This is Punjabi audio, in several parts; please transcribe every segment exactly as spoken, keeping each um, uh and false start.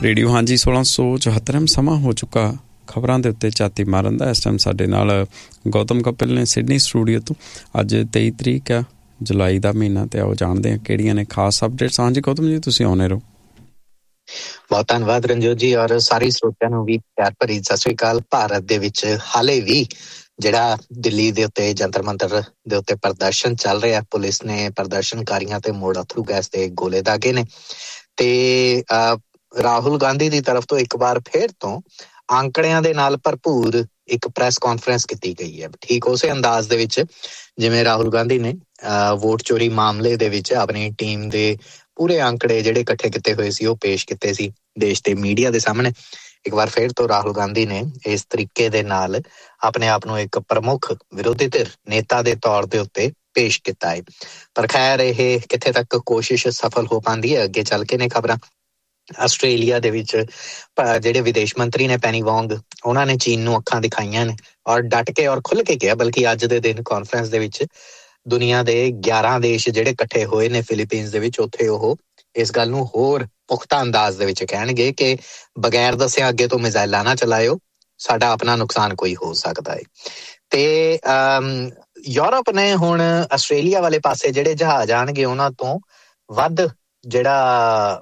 ਰੇਡੀਓ ਹਾਂਜੀ ਸੋਲਾਂ ਸੌ ਚੁਹੱਤਰਵਾਂ ਸਮਾਂ ਹੋ ਚੁੱਕਾ ਖਬਰਾਂ ਦੇ ਉੱਤੇ ਝਾਤੀ ਮਾਰਨ ਦਾ। ਇਸ ਟਾਈਮ ਸਾਡੇ ਨਾਲ ਗੌਤਮ ਕਪਿਲ ਨੇ ਸਿਡਨੀ ਸਟੂਡੀਓ ਤੋਂ। ਅੱਜ ਤੇਈ ਤਰੀਕ ਆ ਜੁਲਾਈ ਦਾ ਮਹੀਨਾ, ਤੇ ਆਓ ਜਾਣਦੇ ਹਾਂ ਕਿਹੜੀਆਂ ਨੇ ਖਾਸ ਅਪਡੇਟਸ। ਹਾਂਜੀ ਗੌਤਮ ਜੀ, ਤੁਸੀਂ ਆਉਣੇ ਰਹੋ। ਬਹੁਤ ਧੰਨਵਾਦ ਰਣਜੋਤ ਜੀ, ਔਰ ਸਾਰੇ ਸਰੋਤਿਆਂ ਨੂੰ ਵੀ ਪਿਆਰ ਭਰੀ ਸਤਿ ਸ੍ਰੀ ਅਕਾਲ। ਭਾਰਤ ਦੇ ਵਿੱਚ ਹਾਲੇ ਵੀ ਜਿਹੜਾ ਦਿੱਲੀ ਦੇ ਉੱਤੇ ਜੰਤਰ ਮੰਤਰ ਦੇ ਉੱਤੇ ਪ੍ਰਦਰਸ਼ਨ ਚੱਲ ਰਿਹਾ, ਪੁਲਿਸ ਨੇ ਪ੍ਰਦਰਸ਼ਨਕਾਰੀਆਂ ਤੇ ਮੋੜ ਅਥਰੂ ਗੈਸ ਦੇ ਗੋਲੇ ਦਾਗੇ ਨੇ। ਤੇ ਅਹ ਰਾਹੁਲ ਗਾਂਧੀ ਦੀ ਤਰਫ ਤੋਂ ਇੱਕ ਵਾਰ ਫਿਰ ਤੋਂ ਆਂਕੜਿਆਂ ਦੇ ਨਾਲ ਭਰਪੂਰ ਇੱਕ ਪ੍ਰੈਸ ਕਾਨਫਰੰਸ ਕੀਤੀ ਗਈ ਹੈ, ਠੀਕ ਉਸੇ ਅੰਦਾਜ਼ ਦੇ ਵਿੱਚ ਜਿਵੇਂ ਰਾਹੁਲ ਗਾਂਧੀ ਨੇ ਅਹ ਵੋਟ ਚੋਰੀ ਮਾਮਲੇ ਦੇ ਵਿੱਚ ਆਪਣੀ ਟੀਮ ਦੇ ਪੂਰੇ ਆਂਕੜੇ ਜਿਹੜੇ ਇਕੱਠੇ ਕੀਤੇ ਹੋਏ ਸੀ ਉਹ ਪੇਸ਼ ਕੀਤੇ ਸੀ ਦੇਸ਼ ਦੇ ਮੀਡੀਆ ਦੇ ਸਾਹਮਣੇ। ਇੱਕ ਵਾਰ ਫਿਰ ਤੋਂ ਰਾਹੁਲ ਗਾਂਧੀ ਨੇ ਇਸ ਤਰੀਕੇ ਦੇ ਨਾਲ ਆਪਣੇ ਆਪ ਨੂੰ ਇੱਕ ਪ੍ਰਮੁੱਖ ਵਿਰੋਧੀ ਧਿਰ ਨੇਤਾ ਦੇ ਤੌਰ ਦੇ ਉੱਤੇ ਪੇਸ਼ ਕੀਤਾ ਹੈ। ਪਰ ਖੈਰ ਇਹ ਕਿੱਥੇ ਤੱਕ ਕੋਸ਼ਿਸ਼ ਸਫਲ ਹੋ ਪਾਉਂਦੀ ਹੈ, ਅੱਗੇ ਚੱਲ ਕੇ ਨੇ ਖਬਰਾਂ। ਆਸਟ੍ਰੇਲੀਆ ਦੇ ਵਿੱਚ ਜਿਹੜੇ ਵਿਦੇਸ਼ ਮੰਤਰੀ ਨੇ ਪੈਨੀ ਵੋਂਗ, ਉਹਨਾਂ ਨੇ ਚੀਨ ਨੂੰ ਅੱਖਾਂ ਦਿਖਾਈਆਂ ਨੇ ਔਰ ਡਟ ਕੇ ਔਰ ਖੁੱਲ ਕੇ ਕਿਹਾ, ਬਲਕਿ ਅੱਜ ਦੇ ਦਿਨ ਕਾਨਫਰੰਸ ਦੇ ਵਿੱਚ ਦੁਨੀਆ ਦੇ ਗਿਆਰਾਂ ਦੇਸ਼ ਜਿਹੜੇ ਇਕੱਠੇ ਹੋਏ ਨੇ ਫਿਲੀਪੀਨਸ ਦੇ ਵਿੱਚ, ਉੱਥੇ ਉਹ ਇਸ ਗੱਲ ਨੂੰ ਹੋਰ ਪੁਖਤਾ ਅੰਦਾਜ਼ ਦੇ ਵਿੱਚ ਕਹਿਣਗੇ ਕਿ ਬਗੈਰ ਦੱਸਿਆ ਅੱਗੇ ਤੋਂ ਮਿਜ਼ਾਈਲਾਂ ਨਾ ਚਲਾਇਓ, ਸਾਡਾ ਆਪਣਾ ਨੁਕਸਾਨ ਕੋਈ ਹੋ ਸਕਦਾ ਹੈ। ਤੇ ਅਮ ਯੂਰਪ ਨੇ ਹੁਣ ਆਸਟ੍ਰੇਲੀਆ ਵਾਲੇ ਪਾਸੇ ਜਿਹੜੇ ਜਹਾਜ਼ ਆਉਣਗੇ ਉਹਨਾਂ ਤੋਂ ਵੱਧ ਜਿਹੜਾ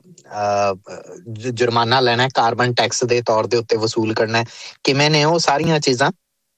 ਜੁਰਮਾਨਾ ਲੈਣਾ, ਕਾਰਬਨ ਟੈਕਸ ਦੇ ਤੌਰ ਦੇ ਉੱਤੇ ਵਸੂਲ ਕਰਨਾ, ਕਿਵੇਂ ਨੇ ਉਹ ਸਾਰੀਆਂ ਚੀਜ਼ਾਂ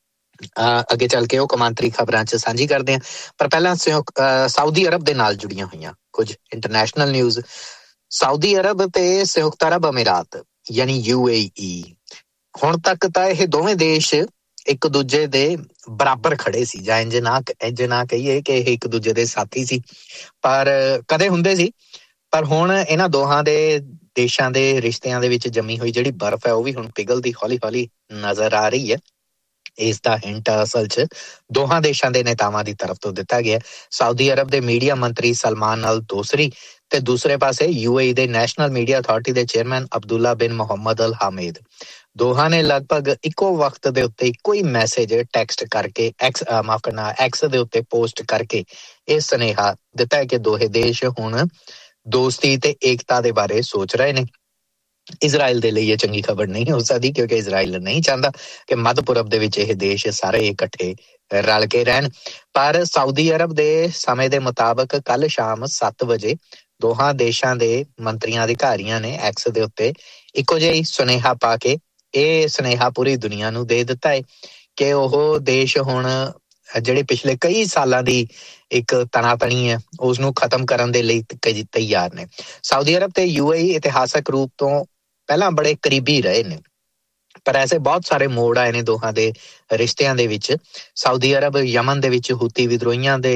ਅਹ ਅੱਗੇ ਚੱਲ ਕੇ ਉਹ ਕੌਮਾਂਤਰੀ ਖਬਰਾਂ 'ਚ ਸਾਂਝੀ ਕਰਦੇ ਹਾਂ। ਪਰ ਪਹਿਲਾਂ ਸਾਊਦੀ ਅਰਬ ਦੇ ਨਾਲ ਜੁੜੀਆਂ ਹੋਈਆਂ ਕੁਝ ਇੰਟਰਨੈਸ਼ਨਲ ਨਿਊਜ਼। ਸਾਊਦੀ ਅਰਬ ਤੇ ਸੰਯੁਕਤ ਅਰਬ ਅਮੀਰਾਤ ਯਾਨੀ ਯੂ ਏ ਈ, ਹੁਣ ਤੱਕ ਤਾਂ ਇਹ ਦੋਵੇਂ ਦੇਸ਼ ਇੱਕ ਦੂਜੇ ਦੇ ਬਰਾਬਰ ਖੜੇ ਸੀ, ਜਾਂ ਇੰਜ ਨਾ ਇੰਜ ਨਾ ਕਹੀਏ ਕਿ ਇਹ ਇੱਕ ਦੂਜੇ ਦੇ ਸਾਥੀ ਸੀ, ਪਰ ਕਦੇ ਹੁੰਦੇ ਸੀ। ਪਰ ਹੁਣ ਇਹਨਾਂ ਦੋਹਾਂ ਦੇ ਦੇਸ਼ਾਂ ਦੇ ਰਿਸ਼ਤਿਆਂ ਦੇ ਵਿੱਚ ਜੰਮੀ ਹੋਈ ਜਿਹੜੀ ਬਰਫ਼ ਹੈ ਉਹ ਵੀ ਹੁਣ ਪਿਘਲਦੀ ਹੌਲੀ ਹੌਲੀ ਨਜ਼ਰ ਆ ਰਹੀ ਹੈ। ਇਸ ਦਾ ਹਿੰਟ ਅਸਲ 'ਚ ਦੋਹਾਂ ਦੇਸ਼ਾਂ ਦੇ ਨੇਤਾਵਾਂ ਦੀ ਤਰਫ ਤੋਂ ਦਿੱਤਾ ਗਿਆ। ਸਾਊਦੀ ਅਰਬ ਦੇ ਮੀਡੀਆ ਮੰਤਰੀ ਸਲਮਾਨ ਅਲ ਦੋਸਰੀ ਤੇ ਦੂਸਰੇ ਪਾਸੇ ਯੂ ਏ ਈ ਦੇ ਨੈਸ਼ਨਲ ਮੀਡੀਆ ਅਥਾਰਟੀ ਦੇ ਚੇਅਰਮੈਨ ਅਬਦੁੱਲਾ ਬਿਨ ਮੁਹੰਮਦ ਅਲ ਹਾਮਿਦ, ਦੋਹਾਂ ਨੇ ਲਗਭਗ ਇੱਕੋ ਵਕਤ ਦੇ ਉੱਤੇ ਇੱਕੋ ਹੀ ਮੈਸੇਜ ਟੈਕਸਟ ਕਰਕੇ ਐਕਸ ਮਾਫ ਕਰਨਾ ਐਕਸ ਦੇ ਉੱਤੇ ਪੋਸਟ ਕਰਕੇ ਇਹ ਸੁਨੇਹਾ ਦਿੱਤਾ ਹੈ ਕਿ ਦੋਹੇ ਦੇਸ਼ ਹੁਣ ਦੋਸਤੀ ਤੇ ਏਕਤਾ ਦੇ ਬਾਰੇ ਸੋਚ ਰਹੇ ਨੇ। ਇਜ਼ਰਾਈਲ ਦੇ ਲਈ ਇਹ ਚੰਗੀ ਖਬਰ ਨਹੀਂ ਹੋ ਸਕਦੀ, ਕਿਉਂਕਿ ਇਜ਼ਰਾਈਲ ਨਹੀਂ ਚਾਹੁੰਦਾ ਕਿ ਮੱਧ ਪੂਰਬ ਦੇ ਵਿੱਚ ਇਹ ਦੇਸ਼ ਸਾਰੇ ਇਕੱਠੇ ਰਲ ਕੇ ਰਹਿਣ। ਪਰ ਸਾਊਦੀ ਅਰਬ ਦੇ ਸਮੇਂ ਦੇ ਮੁਤਾਬਕ ਕੱਲ ਸ਼ਾਮ ਸੱਤ ਵਜੇ ਦੋਹਾਂ ਦੇਸ਼ਾਂ ਦੇ ਮੰਤਰੀਆਂ ਅਧਿਕਾਰੀਆਂ ਨੇ ਐਕਸ ਦੇ ਉੱਤੇ ਇੱਕੋ ਜਿਹਾ ਹੀ ਸੁਨੇਹਾ ਪਾ ਕੇ ਇਹ ਸੁਨੇਹਾ ਪੂਰੀ ਦੁਨੀਆ ਨੂੰ ਦੇ ਦਿੱਤਾ ਹੈ ਕਿ ਉਹ ਦੇਸ਼ ਹੁਣ ਜਿਹੜੇ ਪਿਛਲੇ ਕਈ ਸਾਲਾਂ ਦੀ ਇੱਕ ਤਣਾਤਣੀ ਹੈ ਉਸਨੂੰ ਖਤਮ ਕਰਨ ਦੇ ਲਈ ਤਿਆਰ ਨੇ। ਸਾਊਦੀ ਅਰਬ ਤੇ ਯੂ ਏ ਈ ਇਤਿਹਾਸਕ ਰੂਪ ਤੋਂ ਪਹਿਲਾਂ ਬੜੇ ਕਰੀਬੀ ਰਹੇ ਨੇ, ਪਰ ਐਸੇ ਬਹੁਤ ਸਾਰੇ ਮੋੜ ਆਏ ਨੇ ਦੋਹਾਂ ਦੇ ਰਿਸ਼ਤਿਆਂ ਦੇ ਵਿੱਚ। ਸਾਊਦੀ ਅਰਬ ਯਮਨ ਦੇ ਵਿੱਚ ਹੂਤੀ ਵਿਦਰੋਹੀਆਂ ਦੇ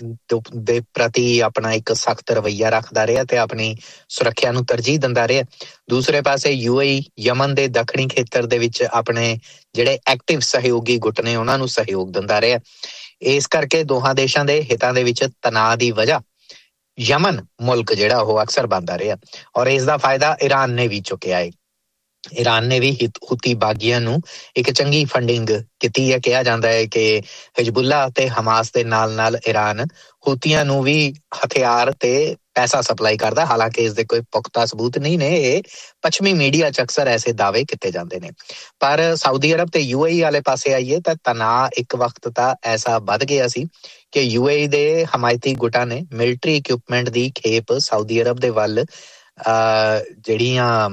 ਦੇ ਪ੍ਰਤੀ ਆਪਣਾ ਇੱਕ ਸਖਤ ਰਵੱਈਆ ਰੱਖਦਾ ਰਿਹਾ ਤੇ ਆਪਣੀ ਸੁਰੱਖਿਆ ਨੂੰ ਤਰਜੀਹ ਦਿੰਦਾ ਰਿਹਾ। ਦੂਸਰੇ ਪਾਸੇ ਯੂ ਏ ਈ ਯਮਨ ਦੇ ਦੱਖਣੀ ਖੇਤਰ ਦੇ ਵਿੱਚ ਆਪਣੇ ਜਿਹੜੇ ਐਕਟਿਵ ਸਹਿਯੋਗੀ ਗੁੱਟ ਨੇ ਉਹਨਾਂ ਨੂੰ ਸਹਿਯੋਗ ਦਿੰਦਾ ਰਿਹਾ। ਇਸ ਕਰਕੇ ਦੋਹਾਂ ਦੇਸ਼ਾਂ ਦੇ ਹਿੱਤਾਂ ਦੇ ਵਿੱਚ ਤਣਾਅ ਦੀ ਵਜ੍ਹਾ ਯਮਨ ਮੁਲਕ ਜਿਹੜਾ ਉਹ ਅਕਸਰ ਬਣਦਾ ਰਿਹਾ, ਔਰ ਇਸ ਦਾ ਫਾਇਦਾ ਈਰਾਨ ਨੇ ਵੀ ਚੁੱਕਿਆ ਹੈ। ਈਰਾਨ ਨੇ ਵੀ ਹੂਤੀ ਬਾਗੀਆਂ ਨੂੰ ਇੱਕ ਚੰਗੀ ਫੰਡਿੰਗ ਕੀਤੀ ਹੈ। ਕਿਹਾ ਜਾਂਦਾ ਹੈ ਕਿ ਹਿਜ਼ਬੁੱਲਾ ਤੇ ਹਮਾਸ ਦੇ ਨਾਲ ਨਾਲ ਈਰਾਨ ਹੂਤੀਆਂ ਨੂੰ ਵੀ ਹਥਿਆਰ ਤੇ ਪੈਸਾ ਸਪਲਾਈ ਕਰਦਾ, ਹਾਲਾਂਕਿ ਇਸ ਦੇ ਕੋਈ ਪੁਖਤਾ ਸਬੂਤ ਨਹੀਂ ਨੇ। ਇਹ ਪੱਛਮੀ ਮੀਡੀਆ 'ਚ ਅਕਸਰ ਐਸੇ ਦਾਅਵੇ ਕੀਤੇ ਜਾਂਦੇ ਨੇ। ਪਰ ਸਾਊਦੀ ਅਰਬ ਤੇ ਯੂ ਏ ਈ ਵਾਲੇ ਪਾਸੇ ਆਈਏ ਤਾਂ ਤਣਾਅ ਇੱਕ ਵਕਤ ਤਾਂ ਐਸਾ ਵੱਧ ਗਿਆ ਸੀ ਕਿ ਯੂ ਏ ਈ ਦੇ ਹਮਾਇਤੀ ਗੁੱਟਾਂ ਨੇ ਮਿਲਟਰੀ ਇਕਵਿਪਮੈਂਟ ਦੀ ਖੇਪ ਸਾਊਦੀ ਅਰਬ ਦੇ ਵੱਲ ਅਹ ਜਿਹੜੀਆਂ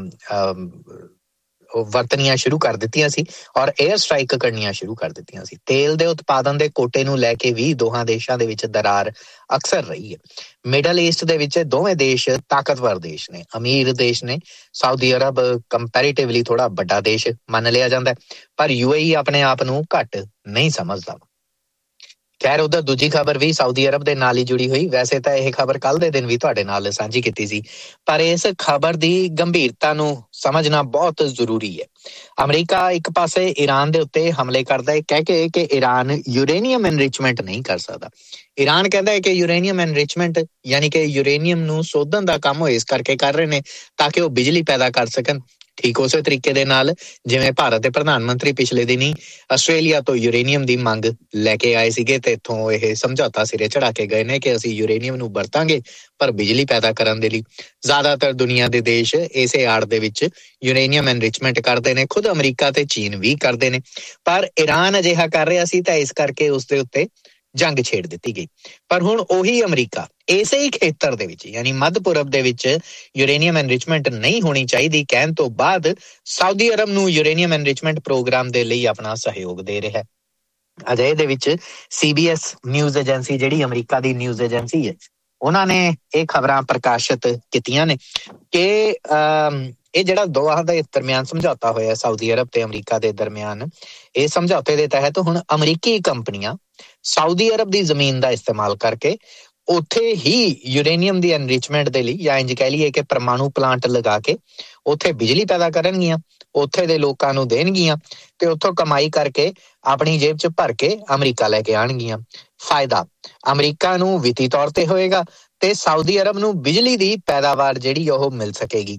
ਵਰਤਣੀਆਂ ਸ਼ੁਰੂ ਕਰ ਦਿੱਤੀਆਂ ਸੀ ਔਰ ਏਅਰ ਸਟ੍ਰਾਈਕ ਕਰਨੀਆਂ ਸ਼ੁਰੂ ਕਰ ਦਿੱਤੀਆਂ ਸੀ। ਤੇਲ ਦੇ ਉਤਪਾਦਨ ਦੇ ਕੋਟੇ ਨੂੰ ਲੈ ਕੇ ਵੀ ਦੋਹਾਂ ਦੇਸ਼ਾਂ ਦੇ ਵਿੱਚ ਦਰਾਰ ਅਕਸਰ ਰਹੀ ਹੈ। ਮਿਡਲ ਈਸਟ ਦੇ ਵਿੱਚ ਦੋਵੇਂ ਦੇਸ਼ ਤਾਕਤਵਰ ਦੇਸ਼ ਨੇ, ਅਮੀਰ ਦੇਸ਼ ਨੇ। ਸਾਊਦੀ ਅਰਬ ਕੰਪੈਰੀਟਿਵਲੀ ਥੋੜਾ ਵੱਡਾ ਦੇਸ਼ ਮੰਨ ਲਿਆ ਜਾਂਦਾ, ਪਰ ਯੂ ਏ ਈ ਆਪਣੇ ਆਪ ਨੂੰ ਘੱਟ ਨਹੀਂ ਸਮਝਦਾ। ਖੈਰ ਉਧਰ ਦੂਜੀ ਖਬਰ ਵੀ ਸਾਊਦੀ ਅਰਬ ਦੇ ਨਾਲ ਹੀ ਜੁੜੀ ਹੋਈ। ਵੈਸੇ ਤਾਂ ਇਹ ਖਬਰ ਕੱਲ ਦੇ ਦਿਨ ਵੀ ਤੁਹਾਡੇ ਨਾਲ ਸਾਂਝੀ ਕੀਤੀ ਸੀ, ਪਰ ਇਸ ਖਬਰ ਦੀ ਗੰਭੀਰਤਾ ਨੂੰ ਸਮਝਣਾ ਬਹੁਤ ਜ਼ਰੂਰੀ ਹੈ। ਅਮਰੀਕਾ ਇੱਕ ਪਾਸੇ ਈਰਾਨ ਦੇ ਉੱਤੇ ਹਮਲੇ ਕਰਦਾ ਹੈ ਕਹਿ ਕੇ ਕਿ ਈਰਾਨ ਯੂਰੇਨੀਅਮ ਐਨਰਿਚਮੈਂਟ ਨਹੀਂ ਕਰ ਸਕਦਾ। ਈਰਾਨ ਕਹਿੰਦਾ ਹੈ ਕਿ ਯੂਰੇਨੀਅਮ ਐਨਰਿਚਮੈਂਟ ਯਾਨੀ ਕਿ ਯੂਰੇਨੀਅਮ ਨੂੰ ਸੋਧਣ ਦਾ ਕੰਮ ਉਹ ਇਸ ਕਰਕੇ ਕਰ ਰਹੇ ਨੇ ਤਾਂ ਕਿ ਉਹ ਬਿਜਲੀ ਪੈਦਾ ਕਰ ਸਕਣ। ਠੀਕ ਉਸੇ ਤਰੀਕੇ ਦੇ ਨਾਲ ਜਿਵੇਂ ਭਾਰਤ ਦੇ ਪ੍ਰਧਾਨ ਮੰਤਰੀ ਪਿਛਲੇ ਦਿਨੀ ਆਸਟ੍ਰੇਲੀਆ ਤੋਂ ਯੂਰੇਨੀਅਮ ਦੀ ਮੰਗ ਲੈ ਕੇ ਆਏ ਸੀਗੇ ਤੇ ਇੱਥੋਂ ਇਹ ਸਮਝੌਤਾ ਸਿਰੇ ਚੜਾ ਕੇ ਗਏ ਨੇ ਕਿ ਅਸੀਂ ਯੂਰੇਨੀਅਮ ਨੂੰ ਵਰਤਾਂਗੇ ਪਰ ਬਿਜਲੀ ਪੈਦਾ ਕਰਨ ਦੇ ਲਈ। ਜ਼ਿਆਦਾਤਰ ਦੁਨੀਆ ਦੇ ਦੇਸ਼ ਇਸੇ ਆੜ ਦੇ ਵਿੱਚ ਯੂਰੇਨੀਅਮ ਐਨਰਿਚਮੈਂਟ ਕਰਦੇ ਨੇ, ਖੁਦ ਅਮਰੀਕਾ ਤੇ ਚੀਨ ਵੀ ਕਰਦੇ ਨੇ, ਪਰ ਈਰਾਨ ਅਜਿਹਾ ਕਰ ਰਿਹਾ ਸੀ ਤਾਂ ਇਸ ਕਰਕੇ ਉਸਦੇ ਉੱਤੇ ਜੰਗ ਛੇੜ ਦਿੱਤੀ ਗਈ। ਪਰ ਹੁਣ ਉਹੀ ਅਮਰੀਕਾ ਇਸੇ ਹੀ ਖੇਤਰ ਦੇ ਵਿੱਚ ਯਾਨੀ ਮੱਧ ਪੂਰਬ ਦੇ ਵਿੱਚ ਯੂਰੇਨੀਅਮ ਐਨਰਿਚਮੈਂਟ ਨਹੀਂ ਹੋਣੀ ਚਾਹੀਦੀ ਕਹਿਣ ਤੋਂ ਬਾਅਦ ਸਾਊਦੀ ਅਰਬ ਨੂੰ ਯੂਰੇਨੀਅਮ ਐਨਰਿਚਮੈਂਟ ਪ੍ਰੋਗਰਾਮ ਦੇ ਲਈ ਆਪਣਾ ਸਹਿਯੋਗ ਦੇ ਰਿਹਾ ਹੈ। ਅਜਿਹੇ ਦੇ ਵਿੱਚ C B S news agency, ਜਿਹੜੀ ਅਮਰੀਕਾ ਦੀ ਨਿਊਜ਼ ਏਜੰਸੀ ਹੈ, ਉਹਨਾਂ ਨੇ ਇਹ ਖਬਰਾਂ ਪ੍ਰਕਾਸ਼ਿਤ ਕੀਤੀਆਂ ਨੇ ਕਿ ਅਹ ਇਹ ਜਿਹੜਾ ਦੋਹਾਂ ਦੇ ਦਰਮਿਆਨ ਸਮਝੌਤਾ ਹੋਇਆ ਸਾਊਦੀ ਅਰਬ ਤੇ ਅਮਰੀਕਾ ਦੇ ਦਰਮਿਆਨ, ਇਹ ਸਮਝੌਤੇ ਦੇ ਤਹਿਤ ਹੁਣ ਅਮਰੀਕੀ ਕੰਪਨੀਆਂ ਸਾਊਦੀ ਅਰਬ ਦੀ ਜ਼ਮੀਨ ਦਾ ਇਸਤੇਮਾਲ ਕਰਕੇ ਉੱਥੇ ਹੀ ਯੂਰੇਨੀਅਮ ਦੀ ਐਨਰਿਚਮੈਂਟ ਦੇ ਲਈ, ਜਾਂ ਇੰਜ ਕਹਿ ਲਈਏ ਕਿ ਪਰਮਾਣੂ ਪਲਾਂਟ ਲਗਾ ਕੇ ਉੱਥੇ ਬਿਜਲੀ ਪੈਦਾ ਕਰਨਗੀਆਂ, ਉੱਥੇ ਦੇ ਲੋਕਾਂ ਨੂੰ ਦੇਣਗੀਆਂ ਤੇ ਉੱਥੋਂ ਕਮਾਈ ਕਰਕੇ ਆਪਣੀ ਜੇਬ 'ਚ ਭਰ ਕੇ ਅਮਰੀਕਾ ਲੈ ਕੇ ਆਉਣਗੀਆਂ। ਫਾਇਦਾ ਅਮਰੀਕਾ ਨੂੰ ਵਿੱਤੀ ਤੌਰ ਤੇ ਹੋਏਗਾ ਤੇ ਸਾਊਦੀ ਅਰਬ ਨੂੰ ਬਿਜਲੀ ਦੀ ਪੈਦਾਵਾਰ ਜਿਹੜੀ ਉਹ ਮਿਲ ਸਕੇਗੀ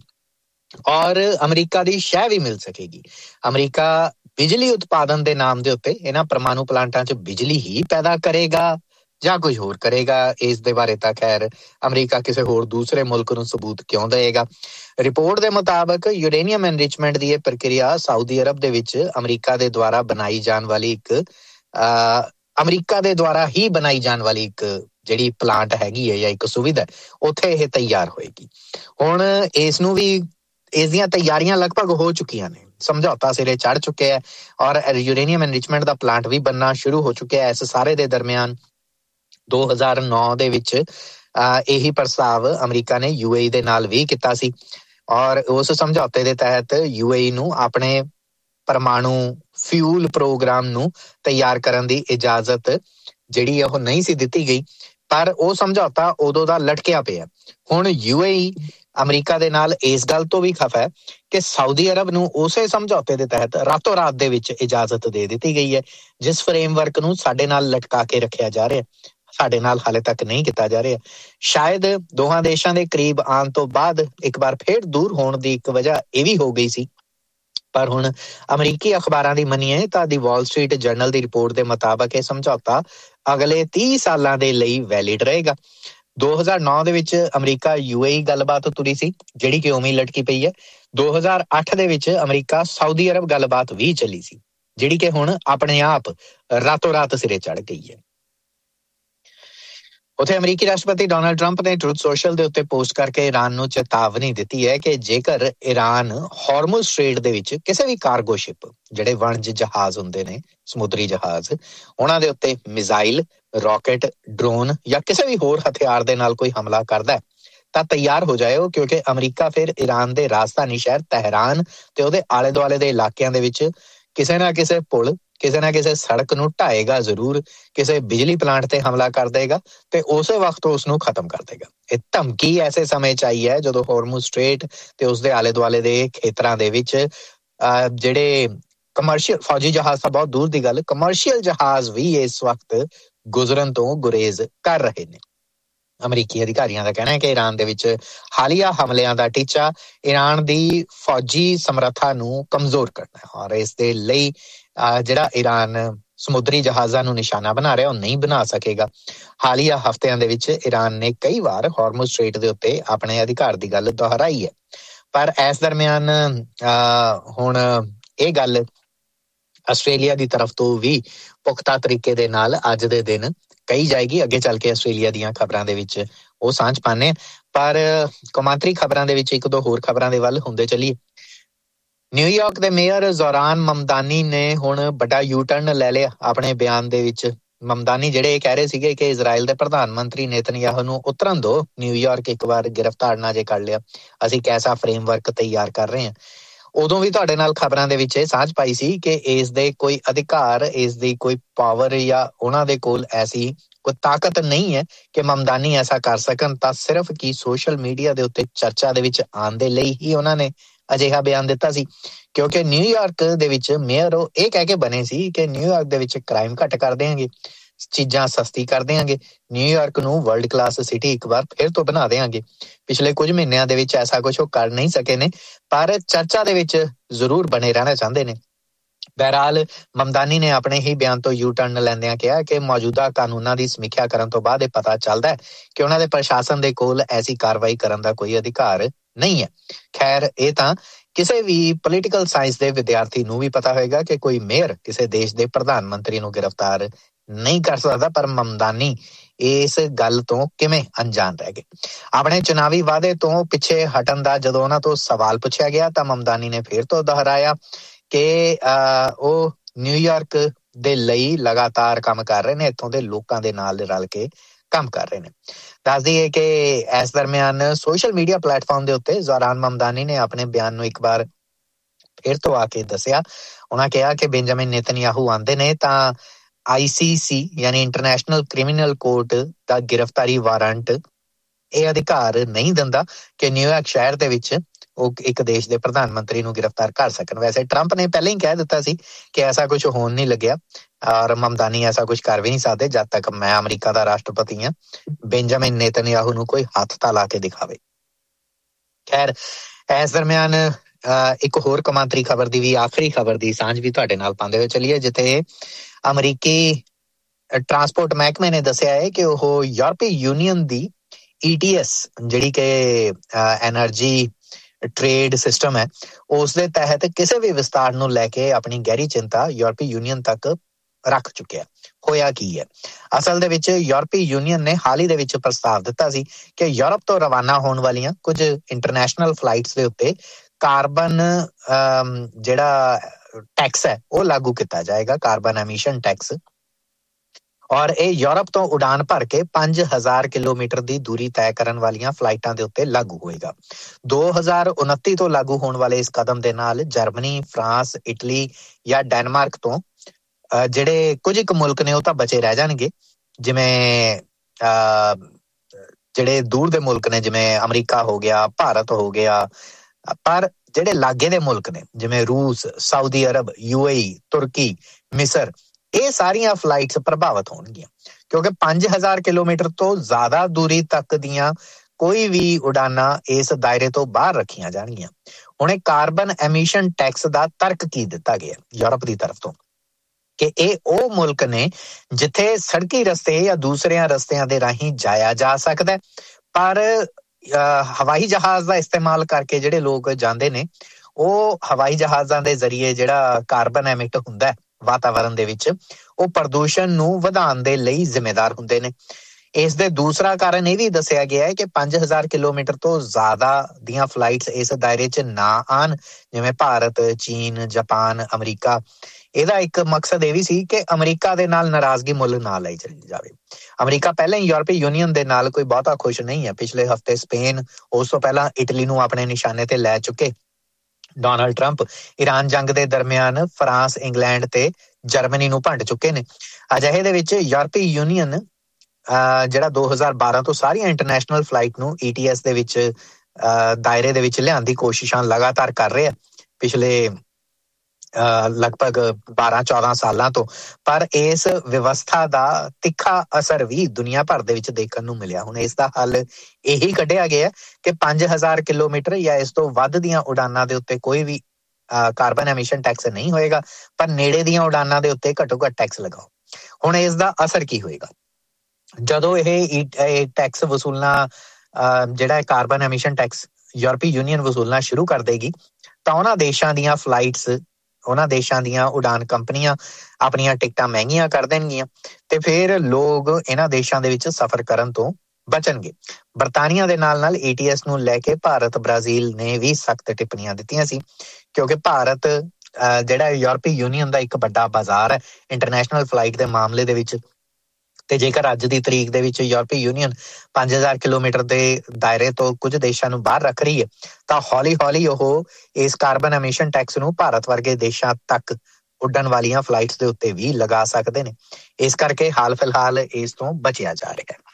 ਔਰ ਅਮਰੀਕਾ ਦੀ ਸ਼ਹਿ ਵੀ ਮਿਲ ਸਕੇਗੀ। ਅਮਰੀਕਾ ਬਿਜਲੀ ਉਤਪਾਦਨ ਦੇ ਨਾਮ ਦੇ ਉੱਤੇ ਇਹਨਾਂ ਪਰਮਾਣੂ ਪਲਾਂਟਾਂ 'ਚ ਬਿਜਲੀ ਹੀ ਪੈਦਾ ਕਰੇਗਾ ਜਾਂ ਕੁਝ ਹੋਰ ਕਰੇਗਾ, ਇਸ ਦੇ ਬਾਰੇ ਤਾਂ ਖੈਰ ਅਮਰੀਕਾ ਕਿਸੇ ਹੋਰ ਦੂਸਰੇ ਮੁਲਕ ਨੂੰ ਸਬੂਤ ਕਿਉਂ ਦੇਏਗਾ। ਰਿਪੋਰਟ ਦੇ ਮੁਤਾਬਕ ਯੂਰੇਨੀਅਮ ਐਨਰਿਚਮੈਂਟ ਦੀ ਇਹ ਪ੍ਰਕਿਰਿਆ ਸਾਊਦੀ ਅਰਬ ਦੇ ਵਿੱਚ ਅਮਰੀਕਾ ਦੇ ਦੁਆਰਾ ਬਣਾਈ ਜਾਣ ਵਾਲੀ ਇੱਕ ਅਹ ਅਮਰੀਕਾ ਦੇ ਦੁਆਰਾ ਹੀ ਬਣਾਈ ਜਾਣ ਵਾਲੀ ਇੱਕ ਜਿਹੜੀ ਪਲਾਂਟ ਹੈਗੀ ਹੈ ਜਾਂ ਇੱਕ ਸੁਵਿਧਾ, ਉੱਥੇ ਇਹ ਤਿਆਰ ਹੋਏਗੀ। ਹੁਣ ਇਸ ਨੂੰ ਵੀ ਇਸ ਦੀਆਂ ਤਿਆਰੀਆਂ ਲਗਭਗ ਹੋ ਚੁੱਕੀਆਂ ਨੇ, ਸਮਝੌਤਾ ਸਿਰੇ ਚੜ ਚੁੱਕਿਆ ਹੈ ਔਰ ਯੂਰੇਨੀਅਮ ਐਨਰਿਚਮੈਂਟ ਦਾ ਪਲਾਂਟ ਵੀ ਬਣਨਾ ਸ਼ੁਰੂ ਹੋ ਚੁੱਕਿਆ। ਇਸ ਸਾਰੇ ਦੇ ਦਰਮਿਆਨ ਦੋ ਹਜ਼ਾਰ ਨੌ ਦੇ ਵਿੱਚ ਅਹ ਇਹੀ ਪ੍ਰਸਤਾਵ ਅਮਰੀਕਾ ਨੇ ਯੂ ਏ ਈ ਦੇ ਨਾਲ ਵੀ ਕੀਤਾ ਸੀ ਔਰ ਉਸ ਸਮਝੌਤੇ ਦੇ ਤਹਿਤ ਯੂ ਏ ਈ ਨੂੰ ਆਪਣੇ ਪਰਮਾਣੂ ਫਿਊਲ ਪ੍ਰੋਗਰਾਮ ਨੂੰ ਤਿਆਰ ਕਰਨ ਦੀ ਇਜਾਜ਼ਤ ਜਿਹੜੀ ਉਹ ਨਹੀਂ ਸੀ ਦਿੱਤੀ ਗਈ, ਪਰ ਉਹ ਸਮਝੌਤਾ ਉਦੋਂ ਦਾ ਲਟਕਿਆ ਪਿਆ। ਹੁਣ ਯੂ ਏ ਈ ਅਮਰੀਕਾ ਦੇ ਨਾਲ ਇਸ ਗੱਲ ਤੋਂ ਵੀ ਖਫਾ ਹੈ ਕਿ ਸਾਊਦੀ ਅਰਬ ਨੂੰ ਉਸੇ ਸਮਝੌਤੇ ਦੇ ਤਹਿਤ ਰਾਤੋਂ ਰਾਤ ਦੇ ਵਿੱਚ ਇਜਾਜ਼ਤ ਦੇ ਦਿੱਤੀ ਗਈ ਹੈ, ਜਿਸ ਫਰੇਮਵਰਕ ਨੂੰ ਸਾਡੇ ਨਾਲ ਲਟਕਾ ਕੇ ਰੱਖਿਆ ਜਾ ਰਿਹਾ, ਸਾਡੇ ਨਾਲ ਹਾਲੇ ਤੱਕ ਨਹੀਂ ਕੀਤਾ ਜਾ ਰਿਹਾ। ਸ਼ਾਇਦ ਦੋਹਾਂ ਦੇਸ਼ਾਂ ਦੇ ਕਰੀਬ ਆਉਣ ਤੋਂ ਬਾਅਦ ਇੱਕ ਵਾਰ ਫੇਰ ਦੂਰ ਹੋਣ ਦੀ ਇੱਕ ਵਜ੍ਹਾ ਇਹ ਵੀ ਹੋ ਗਈ ਸੀ, ਪਰ ਹੁਣ ਅਮਰੀਕੀ ਅਖਬਾਰਾਂ ਦੀ ਮੰਨੀਏ ਤਾਂ ਦੀ ਵਾਲ ਸਟਰੀਟ ਜਰਨਲ ਦੀ ਰਿਪੋਰਟ ਦੇ ਮੁਤਾਬਕ ਇਹ ਸਮਝੌਤਾ ਅਗਲੇ ਤੀਹ ਸਾਲਾਂ ਦੇ ਲਈ ਵੈਲਿਡ ਰਹੇਗਾ। ਦੋ ਹਜ਼ਾਰ ਨੌ ਦੇ ਵਿੱਚ ਅਮਰੀਕਾ ਯੂ ਏ ਈ ਗੱਲਬਾਤ ਤੁਰੀ ਸੀ ਜਿਹੜੀ ਕਿ ਉਵੇਂ ਲਟਕੀ ਪਈ ਹੈ। ਦੋ ਹਜ਼ਾਰ ਅੱਠ ਦੇ ਵਿੱਚ ਅਮਰੀਕਾ ਸਾਊਦੀ ਅਰਬ ਗੱਲਬਾਤ ਵੀ ਚੱਲੀ ਸੀ ਜਿਹੜੀ ਕਿ ਹੁਣ ਆਪਣੇ ਆਪ ਰਾਤੋਂ ਰਾਤ ਸਿਰੇ ਚੜ ਗਈ ਹੈ। ਉੱਥੇ ਅਮਰੀਕੀ ਰਾਸ਼ਟਰਪਤੀ ਡੋਨਾਲਡ ਟਰੰਪ ਨੇ ਟਰੂਥ ਸੋਸ਼ਲ ਦੇ ਉੱਤੇ ਪੋਸਟ ਕਰਕੇ ਈਰਾਨ ਨੂੰ ਚੇਤਾਵਨੀ ਦਿੱਤੀ ਹੈ ਕਿ ਜੇਕਰ ਈਰਾਨ ਹਾਰਮੁਜ਼ ਸਟ੍ਰੇਟ ਦੇ ਵਿੱਚ ਕਿਸੇ ਵੀ ਕਾਰਗੋ ਸ਼ਿਪ, ਜਿਹੜੇ ਵਣਜ ਜਹਾਜ਼ ਹੁੰਦੇ ਨੇ, ਸਮੁੰਦਰੀ ਜਹਾਜ਼, ਉਹਨਾਂ ਦੇ ਉੱਤੇ ਮਿਜ਼ਾਈਲ, ਰਾਕਟ, ਡਰੋਨ ਜਾਂ ਕਿਸੇ ਵੀ ਹੋਰ ਹਥਿਆਰ ਦੇ ਨਾਲ ਕੋਈ ਹਮਲਾ ਕਰਦਾ ਤਾਂ ਤਿਆਰ ਹੋ ਜਾਇਓ, ਕਿਉਂਕਿ ਅਮਰੀਕਾ ਫਿਰ ਈਰਾਨ ਦੇ ਰਾਜਧਾਨੀ ਸ਼ਹਿਰ ਤਹਿਰਾਨ ਤੇ ਉਹਦੇ ਆਲੇ ਦੁਆਲੇ ਦੇ ਇਲਾਕਿਆਂ ਦੇ ਵਿੱਚ ਕਿਸੇ ਨਾ ਕਿਸੇ ਪੁਲ, ਕਿਸੇ ਨਾ ਕਿਸੇ ਸੜਕ ਨੂੰ ਢਾਏਗਾ ਜ਼ਰੂਰ, ਕਿਸੇ ਬਿਜਲੀ ਪਲਾਂਟ ਤੇ ਹਮਲਾ ਕਰ ਦੇਗਾ ਤੇ ਉਸੇ ਵਕਤ ਉਸ ਨੂੰ ਖਤਮ ਕਰ ਦੇਗਾ। ਇਹ ਧਮਕੀ ਐਸੇ ਸਮੇਂ ਚ ਆਈ ਹੈ ਜਦੋਂ ਹਾਰਮੁਜ਼ ਸਟ੍ਰੇਟ ਤੇ ਉਸਦੇ ਆਲੇ ਦੁਆਲੇ ਦੇ ਖੇਤਰਾਂ ਦੇ ਵਿੱਚ ਅਹ ਜਿਹੜੇ ਕਮਰਸ਼ੀਅਲ ਫੌਜੀ ਜਹਾਜ਼ ਤਾਂ ਬਹੁਤ ਦੂਰ ਦੀ ਗੱਲ, ਕਮਰਸ਼ੀਅਲ ਜਹਾਜ਼ ਵੀ ਇਸ ਵਕਤ ਗੁਜ਼ਰਨ ਤੋਂ ਗੁਰੇਜ਼ ਕਰ ਰਹੇ ਨੇ। ਅਮਰੀਕੀ ਅਧਿਕਾਰੀਆਂ ਦਾ ਕਹਿਣਾ ਹੈ ਕਿ ਈਰਾਨ ਦੇ ਵਿੱਚ ਹਾਲੀਆ ਹਮਲਿਆਂ ਦਾ ਟੀਚਾ ਈਰਾਨ ਦੀ ਫੌਜੀ ਸਮਰੱਥਾ ਨੂੰ ਕਮਜ਼ੋਰ ਕਰਨਾ ਹੈ ਔਰ ਇਸ ਦੇ ਲਈ ਜਿਹੜਾ ਈਰਾਨ ਸਮੁੰਦਰੀ ਜਹਾਜ਼ਾਂ ਨੂੰ ਨਿਸ਼ਾਨਾ ਬਣਾ ਰਿਹਾ ਉਹ ਨਹੀਂ ਬਣਾ ਸਕੇਗਾ। ਹਾਲੀਆ ਹਫ਼ਤਿਆਂ ਦੇ ਵਿੱਚ ਈਰਾਨ ਨੇ ਕਈ ਵਾਰ ਹਾਰਮੁਜ਼ ਸਟ੍ਰੇਟ ਦੇ ਉੱਤੇ ਆਪਣੇ ਅਧਿਕਾਰ ਦੀ ਗੱਲ ਦੁਹਰਾਈ ਹੈ, ਪਰ ਇਸ ਦਰਮਿਆਨ ਅਹ ਹੁਣ ਇਹ ਗੱਲ ਆਸਟ੍ਰੇਲੀਆ ਦੀ ਤਰਫ ਤੋਂ ਵੀ ਪੁਖਤਾ ਤਰੀਕੇ ਦੇ ਨਾਲ ਅੱਜ ਦੇ ਦਿਨ ਕਹੀ ਜਾਏਗੀ। ਅੱਗੇ ਚੱਲ ਕੇ ਆਸਟ੍ਰੇਲੀਆ ਦੀਆਂ ਖਬਰਾਂ ਦੇ ਵਿੱਚ ਉਹ ਸਾਂਝ ਪਾਣੇ, ਪਰ ਕੌਮਾਂਤਰੀ ਖਬਰਾਂ ਦੇ ਵਿੱਚ ਇੱਕ ਦੋ ਹੋਰ ਖਬਰਾਂ ਦੇ ਵੱਲ ਹੁੰਦੇ ਚੱਲੀਏ। ਨਿਊਯਾਰਕ ਦੇ ਮੇਅਰ ਜ਼ੋਰਾਨ ਮਮਦਾਨੀ ਨੇ ਹੁਣ ਵੱਡਾ ਯੂ ਟਰਨ ਲੈ ਲਿਆ ਆਪਣੇ ਬਿਆਨ ਦੇ ਵਿੱਚ। ਮਮਦਾਨੀ ਜਿਹੜੇ ਇਹ ਕਹਿ ਰਹੇ ਸੀਗੇ ਕਿ ਇਜ਼ਰਾਈਲ ਦੇ ਪ੍ਰਧਾਨ ਮੰਤਰੀ ਨੇਤਨਯਾਹੂ ਨੂੰ ਉਤਰਨ ਦਿਓ, ਨਿਊਯਾਰਕ ਇੱਕ ਵਾਰ ਗ੍ਰਿਫਤਾਰ ਨਾ ਜੇ ਕਰ ਲਿਆ, ਅਸੀਂ ਕੈਸਾ ਫਰੇਮਵਰਕ ਤਿਆਰ ਕਰ ਰਹੇ ਹਾਂ। ਉਦੋਂ ਵੀ ਤੁਹਾਡੇ ਨਾਲ ਖਬਰਾਂ ਦੇ ਵਿੱਚ ਇਹ ਸਾਂਝ ਪਾਈ ਸੀ ਕਿ ਇਸ ਦੇ ਕੋਈ ਅਧਿਕਾਰ, ਇਸ ਦੀ ਕੋਈ ਪਾਵਰ ਜਾਂ ਉਹਨਾਂ ਦੇ ਕੋਲ ਐਸੀ ਕੋਈ ਤਾਕਤ ਨਹੀਂ ਹੈ ਕਿ ਮਮਦਾਨੀ ਐਸਾ ਕਰ ਸਕਣ, ਤਾਂ ਸਿਰਫ ਕੀ ਸੋਸ਼ਲ ਮੀਡੀਆ ਦੇ ਉੱਤੇ ਚਰਚਾ ਦੇ ਵਿੱਚ ਆਉਣ ਦੇ ਲਈ ਹੀ ਉਹਨਾਂ ਨੇ ਅਜਿਹਾ ਬਿਆਨ ਦਿੱਤਾ ਸੀ, ਕਿਉਂਕਿ ਨਿਊਯਾਰਕ ਦੇ ਵਿੱਚ ਮੇਅਰ ਉਹ ਇਹ ਕਹਿ ਕੇ ਬਣੇ ਸੀ ਕਿ ਨਿਊਯਾਰਕ ਦੇ ਵਿੱਚ ਕ੍ਰਾਈਮ ਘੱਟ ਕਰ ਦੇਣਗੇ ਚੀਜ਼ਾਂ ਸਸਤੀ ਕਰ ਦੇਵਾਂਗੇ, ਨਿਊਯਾਰਕ ਨੂੰ ਵਰਲਡ ਕਲਾਸ ਸਿਟੀ ਇੱਕ ਵਾਰ ਫਿਰ ਤੋਂ ਬਣਾ ਦੇਵਾਂਗੇ। ਪਿਛਲੇ ਕੁਝ ਮਹੀਨਿਆਂ ਦੇ ਵਿੱਚ ਐਸਾ ਕੁਝ ਉਹ ਕਰ ਨਹੀਂ ਸਕੇ ਨੇ, ਪਰ ਚਰਚਾ ਦੇ ਵਿੱਚ ਜ਼ਰੂਰ ਬਣੇ ਰਹਿਣਾ ਚਾਹੁੰਦੇ ਨੇ। ਬਹਰਹਾਲ ਮਮਦਾਨੀ ਨੇ ਆਪਣੇ ਹੀ ਬਿਆਨ ਤੋਂ ਯੂ ਟਰਨ ਲੈਂਦਿਆਂ ਕਿਹਾ ਕਿ ਮੌਜੂਦਾ ਕਾਨੂੰਨਾਂ ਦੀ ਸਮੀਖਿਆ ਕਰਨ ਤੋਂ ਬਾਅਦ ਇਹ ਪਤਾ ਚੱਲਦਾ ਹੈ ਕਿ ਉਹਨਾਂ ਦੇ ਪ੍ਰਸ਼ਾਸਨ ਦੇ ਕੋਲ ਐਸੀ ਕਾਰਵਾਈ ਕਰਨ ਦਾ ਕੋਈ ਅਧਿਕਾਰ ਨਹੀਂ ਹੈ। ਖੈਰ, ਇਹ ਤਾਂ ਕਿਸੇ ਵੀ ਪੋਲੀਟੀਕਲ ਸਾਇੰਸ ਦੇ ਵਿਦਿਆਰਥੀ ਨੂੰ ਵੀ ਪਤਾ ਹੋਏਗਾ ਕਿ ਕੋਈ ਮੇਅਰ ਕਿਸੇ ਦੇਸ਼ ਦੇ ਪ੍ਰਧਾਨ ਮੰਤਰੀ ਨੂੰ ਗ੍ਰਿਫਤਾਰ ਨਹੀਂ ਕਰ ਸਕਦਾ, ਪਰ ਮਮਦਾਨੀ ਇਸ ਗੱਲ ਤੋਂ ਕਿਵੇਂ ਅਣਜਾਣ ਰਹਿ ਗਏ। ਆਪਣੇ ਚੁਣਾਵੀ ਵਾਅਦੇ ਤੋਂ ਪਿੱਛੇ ਹਟਣ ਦਾ ਜਦੋਂ ਉਹਨਾਂ ਤੋਂ ਸਵਾਲ ਪੁੱਛਿਆ ਗਿਆ ਤਾਂ ਮਮਦਾਨੀ ਨੇ ਫਿਰ ਤੋਂ ਦੁਹਰਾਇਆ ਕਿ ਅਹ ਉਹ ਨਿਊਯਾਰਕ ਦੇ ਲਈ ਲਗਾਤਾਰ ਕੰਮ ਕਰ ਰਹੇ ਨੇ, ਇੱਥੋਂ ਦੇ ਲੋਕਾਂ ਦੇ ਨਾਲ ਰਲ ਕੇ ਕੰਮ ਕਰ ਰਹੇ ਨੇ। ਦੱਸ ਦਈਏ ਕਿ ਇਸ ਦਰਮਿਆਨ ਸੋਸ਼ਲ ਮੀਡੀਆ ਪਲੇਟਫਾਰਮ ਦੇ ਉੱਤੇ ਜ਼ੋਰਾਨ ਮਮਦਾਨੀ ਨੇ ਆਪਣੇ ਬਿਆਨ ਨੂੰ ਇੱਕ ਵਾਰ ਫਿਰ ਤੋਂ ਆ ਕੇ ਦੱਸਿਆ। ਉਹਨਾਂ ਕਿਹਾ ਕਿ ਬੈਂਜਾਮਿਨ ਨੇਤਨਯਾਹੂ ਆਉਂਦੇ ਨੇ ਤਾਂ ਆਈ ਸੀ ਸੀ ਯਾਨੀ ਇੰਟਰਨੈਸ਼ਨਲ ਕ੍ਰਿਮੀਨਲ ਕੋਰਟ ਦਾ ਗ੍ਰਿਫਤਾਰੀ ਵਾਰੰਟ ਇਹ ਅਧਿਕਾਰ ਨਹੀਂ ਦਿੰਦਾ ਕਿ ਨਿਊਯਾਰਕ ਸ਼ਹਿਰ ਦੇ ਵਿੱਚ ਉਹ ਇੱਕ ਦੇਸ਼ ਦੇ ਪ੍ਰਧਾਨ ਮੰਤਰੀ ਨੂੰ ਗ੍ਰਿਫਤਾਰ ਕਰ ਸਕਣ। ਵੈਸੇ ਟਰੰਪ ਨੇ ਪਹਿਲਾਂ ਹੀ ਕਹਿ ਦਿੱਤਾ ਸੀ ਕਿ ਐਸਾ ਕੁਝ ਹੋਣ ਨਹੀਂ ਲੱਗਿਆ ਔਰ ਮਮਦਾਨੀ ਐਸਾ ਕੁਝ ਕਰ ਵੀ ਨਹੀਂ ਸਕਦੇ ਜਦ ਤੱਕ ਮੈਂ ਅਮਰੀਕਾ ਦਾ ਰਾਸ਼ਟਰਪਤੀ ਹਾਂ, ਬੈਂਜਾਮਿਨ ਨੇਤਨਯਾਹੂ ਨੂੰ ਕੋਈ ਹੱਥ ਤਾਂ ਲਾ ਕੇ ਦਿਖਾਵੇ। ਖੈਰ, ਇਸ ਦਰਮਿਆਨ ਇੱਕ ਹੋਰ ਕਮਾਂਤਰੀ ਖਬਰ ਦੀ ਵੀ ਆਖਰੀ ਖਬਰ ਦੀ ਸਾਂਝ ਵੀ ਤੁਹਾਡੇ ਨਾਲ ਪਾਉਂਦੇ ਹੋਏ ਚੱਲੀਏ, ਜਿੱਥੇ ਅਮਰੀਕੀ ਟਰਾਂਸਪੋਰਟ ਮਹਿਕਮੇ ਨੇ ਦੱਸਿਆ ਹੈ ਕਿ ਉਹ ਯੂਰਪੀ ਯੂਨੀਅਨ ਦੀ ਈ ਟੀ ਐਸ ਜਿਹੜੀ ਕਿ ਐਨਰਜੀ ਟ੍ਰੇਡ ਸਿਸਟਮ ਹੈ, ਉਸ ਦੇ ਤਹਿਤ ਕਿਸੇ ਵੀ ਵਿਸਤਾਰ ਨੂੰ ਲੈ ਕੇ ਆਪਣੀ ਗਹਿਰੀ ਚਿੰਤਾ ਯੂਰਪੀ ਯੂਨੀਅਨ ਤੱਕ ਰੱਖ ਚੁੱਕਿਆ। ਹੋਇਆ ਕੀ ਹੈ? ਅਸਲ ਦੇ ਵਿੱਚ ਯੂਰਪੀ ਯੂਨੀਅਨ ਨੇ ਹਾਲ ਹੀ ਦੇ ਵਿੱਚ ਪ੍ਰਸਤਾਵ ਦਿੱਤਾ ਸੀ ਕਿ ਯੂਰਪ ਤੋਂ ਰਵਾਨਾ ਹੋਣ ਵਾਲੀਆਂ ਕੁਝ ਇੰਟਰਨੈਸ਼ਨਲ ਫਲਾਈਟਸ ਦੇ ਉੱਤੇ ਕਾਰਬਨ ਜਿਹੜਾ ਟੈਕਸ ਹੈ ਉਹ ਲਾਗੂ ਕੀਤਾ ਜਾਏਗਾ, ਕਾਰਬਨ ਐਮਿਸ਼ਨ ਟੈਕਸ। ਔਰ ਇਹ ਯੂਰਪ ਤੋਂ ਉਡਾਨ ਭਰ ਕੇ ਪੰਜ ਹਜ਼ਾਰ ਕਿਲੋਮੀਟਰ ਦੀ ਦੂਰੀ ਤੈਅ ਕਰਨ ਵਾਲੀਆਂ ਫਲਾਈਟਾਂ ਦੇ ਉੱਤੇ ਲਾਗੂ ਹੋਏਗਾ। ਦੋ ਹਜ਼ਾਰ ਉਨੱਤੀ ਤੋਂ ਲਾਗੂ ਹੋਣ ਵਾਲੇ ਇਸ ਕਦਮ ਦੇ ਨਾਲ ਜਰਮਨੀ, ਫਰਾਂਸ, ਇਟਲੀ ਜਾਂ ਡੈਨਮਾਰਕ ਤੋਂ ਜਿਹੜੇ ਕੁਝ ਕੁ ਮੁਲਕ ਨੇ ਉਹ ਤਾਂ ਬਚੇ ਰਹਿ ਜਾਣਗੇ, ਜਿਵੇਂ ਜਿਹੜੇ ਦੂਰ ਦੇ ਮੁਲਕ ਨੇ ਜਿਵੇਂ ਅਮਰੀਕਾ ਹੋ ਗਿਆ, ਭਾਰਤ ਹੋ ਗਿਆ। ਪਰ ਜਿਹੜੇ ਲਾਗੇ ਦੇ ਮੁਲਕ ਨੇ ਜਿਵੇਂ ਰੂਸ, ਸਾਊਦੀ ਅਰਬ, ਯੂ ਏ ਈ, ਤੁਰਕੀ, ਮਿਸਰ, ਇਹ ਸਾਰੀਆਂ ਫਲਾਈਟਸ ਪ੍ਰਭਾਵਿਤ ਹੋਣਗੀਆਂ ਕਿਉਂਕਿ ਪੰਜ ਹਜ਼ਾਰ ਕਿਲੋਮੀਟਰ ਤੋਂ ਜ਼ਿਆਦਾ ਦੂਰੀ ਤੱਕ ਦੀਆਂ ਕੋਈ ਵੀ ਉਡਾਨਾਂ ਇਸ ਦਾਇਰੇ ਤੋਂ ਬਾਹਰ ਰੱਖੀਆਂ ਜਾਣਗੀਆਂ। ਹੁਣ ਇਹ ਕਾਰਬਨ ਐਮਿਸ਼ਨ ਟੈਕਸ ਦਾ ਤਰਕ ਕੀ ਦਿੱਤਾ ਗਿਆ ਯੂਰਪ ਦੀ ਤਰਫ ਤੋਂ ਕਿ ਇਹ ਉਹ ਮੁਲਕ ਨੇ ਜਿੱਥੇ ਸੜਕੀ ਰਸਤੇ ਜਾਂ ਦੂਸਰਿਆਂ ਰਸਤਿਆਂ ਦੇ ਰਾਹੀਂ ਜਾਇਆ ਜਾ ਸਕਦਾ, ਪਰ ਹਵਾਈ ਜਹਾਜ਼ ਦਾ ਇਸਤੇਮਾਲ ਕਰਕੇ ਜਿਹੜੇ ਲੋਕ ਜਾਂਦੇ ਨੇ ਉਹ ਹਵਾਈ ਜਹਾਜ਼ਾਂ ਦੇ ਜ਼ਰੀਏ ਜਿਹੜਾ ਕਾਰਬਨ ਐਮਿਟ ਹੁੰਦਾ ਵਾਤਾਵਰਨ ਦੇ ਵਿੱਚ, ਉਹ ਪ੍ਰਦੂਸ਼ਣ ਨੂੰ ਵਧਾਉਣ ਦੇ ਲਈ ਜ਼ਿੰਮੇਦਾਰ ਹੁੰਦੇ ਨੇ। ਇਸ ਦੇ ਦੂਸਰਾ ਕਾਰਨ ਇਹ ਵੀ ਦੱਸਿਆ ਗਿਆ ਹੈ ਕਿ ਪੰਜ ਹਜ਼ਾਰ ਕਿਲੋਮੀਟਰ ਤੋਂ ਜ਼ਿਆਦਾ ਦੀਆਂ ਫਲਾਈਟਸ ਇਸ ਦਾਇਰੇ 'ਚ ਨਾ ਆਉਣ, ਜਿਵੇਂ ਭਾਰਤ, ਚੀਨ, ਜਾਪਾਨ, ਅਮਰੀਕਾ। ਇਹਦਾ ਇੱਕ ਮਕਸਦ ਇਹ ਵੀ ਸੀ ਕਿ ਅਮਰੀਕਾ ਦੇ ਨਾਲ ਨਾਰਾਜ਼ਗੀ ਮੁੱਲ ਨਾ ਲਈ ਚਲੀ ਜਾਵੇ। ਅਮਰੀਕਾ ਪਹਿਲਾਂ ਹੀ ਯੂਰਪੀ ਯੂਨੀਅਨ ਦੇ ਨਾਲ ਕੋਈ ਬਹੁਤਾ ਖੁਸ਼ ਨਹੀਂ ਹੈ। ਪਿਛਲੇ ਹਫ਼ਤੇ ਸਪੇਨ, ਉਸ ਤੋਂ ਪਹਿਲਾਂ ਇਟਲੀ ਨੂੰ ਆਪਣੇ ਨਿਸ਼ਾਨੇ ਤੇ ਲੈ ਚੁੱਕੇ ਡੋਨਾਲਡ ਟਰੰਪ ਈਰਾਨ ਜੰਗ ਦੇ ਦਰਮਿਆਨ ਫਰਾਂਸ, ਇੰਗਲੈਂਡ ਤੇ ਜਰਮਨੀ ਨੂੰ ਭੰਡ ਚੁੱਕੇ ਨੇ। ਅਜਿਹੇ ਦੇ ਵਿੱਚ ਯੂਰਪੀ ਯੂਨੀਅਨ ਜਿਹੜਾ ਦੋ ਹਜ਼ਾਰ ਬਾਰਾਂ ਤੋਂ ਸਾਰੀਆਂ ਇੰਟਰਨੈਸ਼ਨਲ ਫਲਾਈਟ ਨੂੰ ਈ ਟੀ ਐਸ ਦੇ ਵਿੱਚ ਦਾਇਰੇ ਦੇ ਵਿੱਚ ਲਿਆਉਣ ਦੀ ਕੋਸ਼ਿਸ਼ਾਂ ਲਗਾਤਾਰ ਕਰ ਰਹੇ ਆ ਪਿਛਲੇ ਲਗਭਗ ਬਾਰਾਂ ਚੌਦਾਂ ਸਾਲਾਂ ਤੋਂ, ਪਰ ਇਸ ਵਿਵਸਥਾ ਦਾ ਤਿੱਖਾ ਅਸਰ ਵੀ ਦੁਨੀਆ ਭਰ ਦੇ ਵਿੱਚ ਦੇਖਣ ਨੂੰ ਮਿਲਿਆ। ਹੁਣ ਇਸ ਦਾ ਹੱਲ ਇਹੀ ਕੱਢਿਆ ਗਿਆ ਕਿ ਪੰਜ ਹਜ਼ਾਰ ਕਿਲੋਮੀਟਰ ਜਾਂ ਇਸ ਤੋਂ ਵੱਧ ਦੀਆਂ ਉਡਾਨਾਂ ਦੇ ਉੱਤੇ ਕੋਈ ਵੀ ਕਾਰਬਨ ਐਮਿਸ਼ਨ ਟੈਕਸ ਨਹੀਂ ਹੋਏਗਾ, ਪਰ ਨੇੜੇ ਦੀਆਂ ਉਡਾਨਾਂ ਦੇ ਉੱਤੇ ਘੱਟੋ ਘੱਟ ਟੈਕਸ ਲਗਾਓ। ਹੁਣ ਇਸ ਦਾ ਅਸਰ ਕੀ ਹੋਏਗਾ? ਜਦੋਂ ਇਹ ਟੈਕਸ ਵਸੂਲਣਾ ਜਿਹੜਾ ਕਾਰਬਨ ਐਮਿਸ਼ਨ ਟੈਕਸ ਯੂਰਪੀ ਯੂਨੀਅਨ ਵਸੂਲਣਾ ਸ਼ੁਰੂ ਕਰ ਦੇਗੀ ਤਾਂ ਉਹਨਾਂ ਦੇਸ਼ਾਂ ਦੀਆਂ ਫਲਾਈਟਸ, ਉਹਨਾਂ ਦੇਸ਼ਾਂ ਦੀਆਂ ਉਡਾਨ ਕੰਪਨੀਆਂ ਆਪਣੀਆਂ ਟਿਕਟਾਂ ਮਹਿੰਗੀਆਂ ਕਰ ਦੇਣਗੀਆਂ ਤੇ ਫਿਰ ਲੋਕ ਇਹਨਾਂ ਦੇਸ਼ਾਂ ਦੇ ਵਿੱਚ ਸਫ਼ਰ ਕਰਨ ਤੋਂ ਬਚਣਗੇ। ਬਰਤਾਨੀਆ ਦੇ ਨਾਲ ਨਾਲ ਈ ਟੀ ਐਸ ਨੂੰ ਲੈ ਕੇ ਭਾਰਤ, ਬ੍ਰਾਜ਼ੀਲ ਨੇ ਵੀ ਸਖਤ ਟਿੱਪਣੀਆਂ ਦਿੱਤੀਆਂ ਸੀ ਕਿਉਂਕਿ ਭਾਰਤ ਜਿਹੜਾ ਯੂਰਪੀ ਯੂਨੀਅਨ ਦਾ ਇੱਕ ਵੱਡਾ ਬਾਜ਼ਾਰ ਹੈ ਇੰਟਰਨੈਸ਼ਨਲ ਫਲਾਈਟ ਦੇ ਮਾਮਲੇ ਦੇ ਵਿੱਚ। ਤੇ ਜੇਕਰ ਅੱਜ ਦੀ ਤਰੀਕ ਦੇ ਵਿੱਚ ਯੂਰਪੀ ਯੂਨੀਅਨ ਪੰਜ ਹਜ਼ਾਰ ਕਿਲੋਮੀਟਰ ਦੇ ਦਾਇਰੇ ਤੋਂ ਕੁਝ ਦੇਸ਼ਾਂ ਨੂੰ ਬਾਹਰ ਰੱਖ ਰਹੀ ਹੈ ਤਾਂ ਹੌਲੀ ਹੌਲੀ ਉਹ ਇਸ ਕਾਰਬਨ ਐਮਿਸ਼ਨ ਟੈਕਸ ਨੂੰ ਭਾਰਤ ਵਰਗੇ ਦੇਸ਼ਾਂ ਤੱਕ ਉੱਡਣ ਵਾਲੀਆਂ ਫਲਾਈਟਸ ਦੇ ਉੱਤੇ ਵੀ ਲਗਾ ਸਕਦੇ ਨੇ। ਇਸ ਕਰਕੇ ਹਾਲ ਫਿਲਹਾਲ ਇਸ ਤੋਂ ਬਚਿਆ ਜਾ ਰਿਹਾ ਹੈ।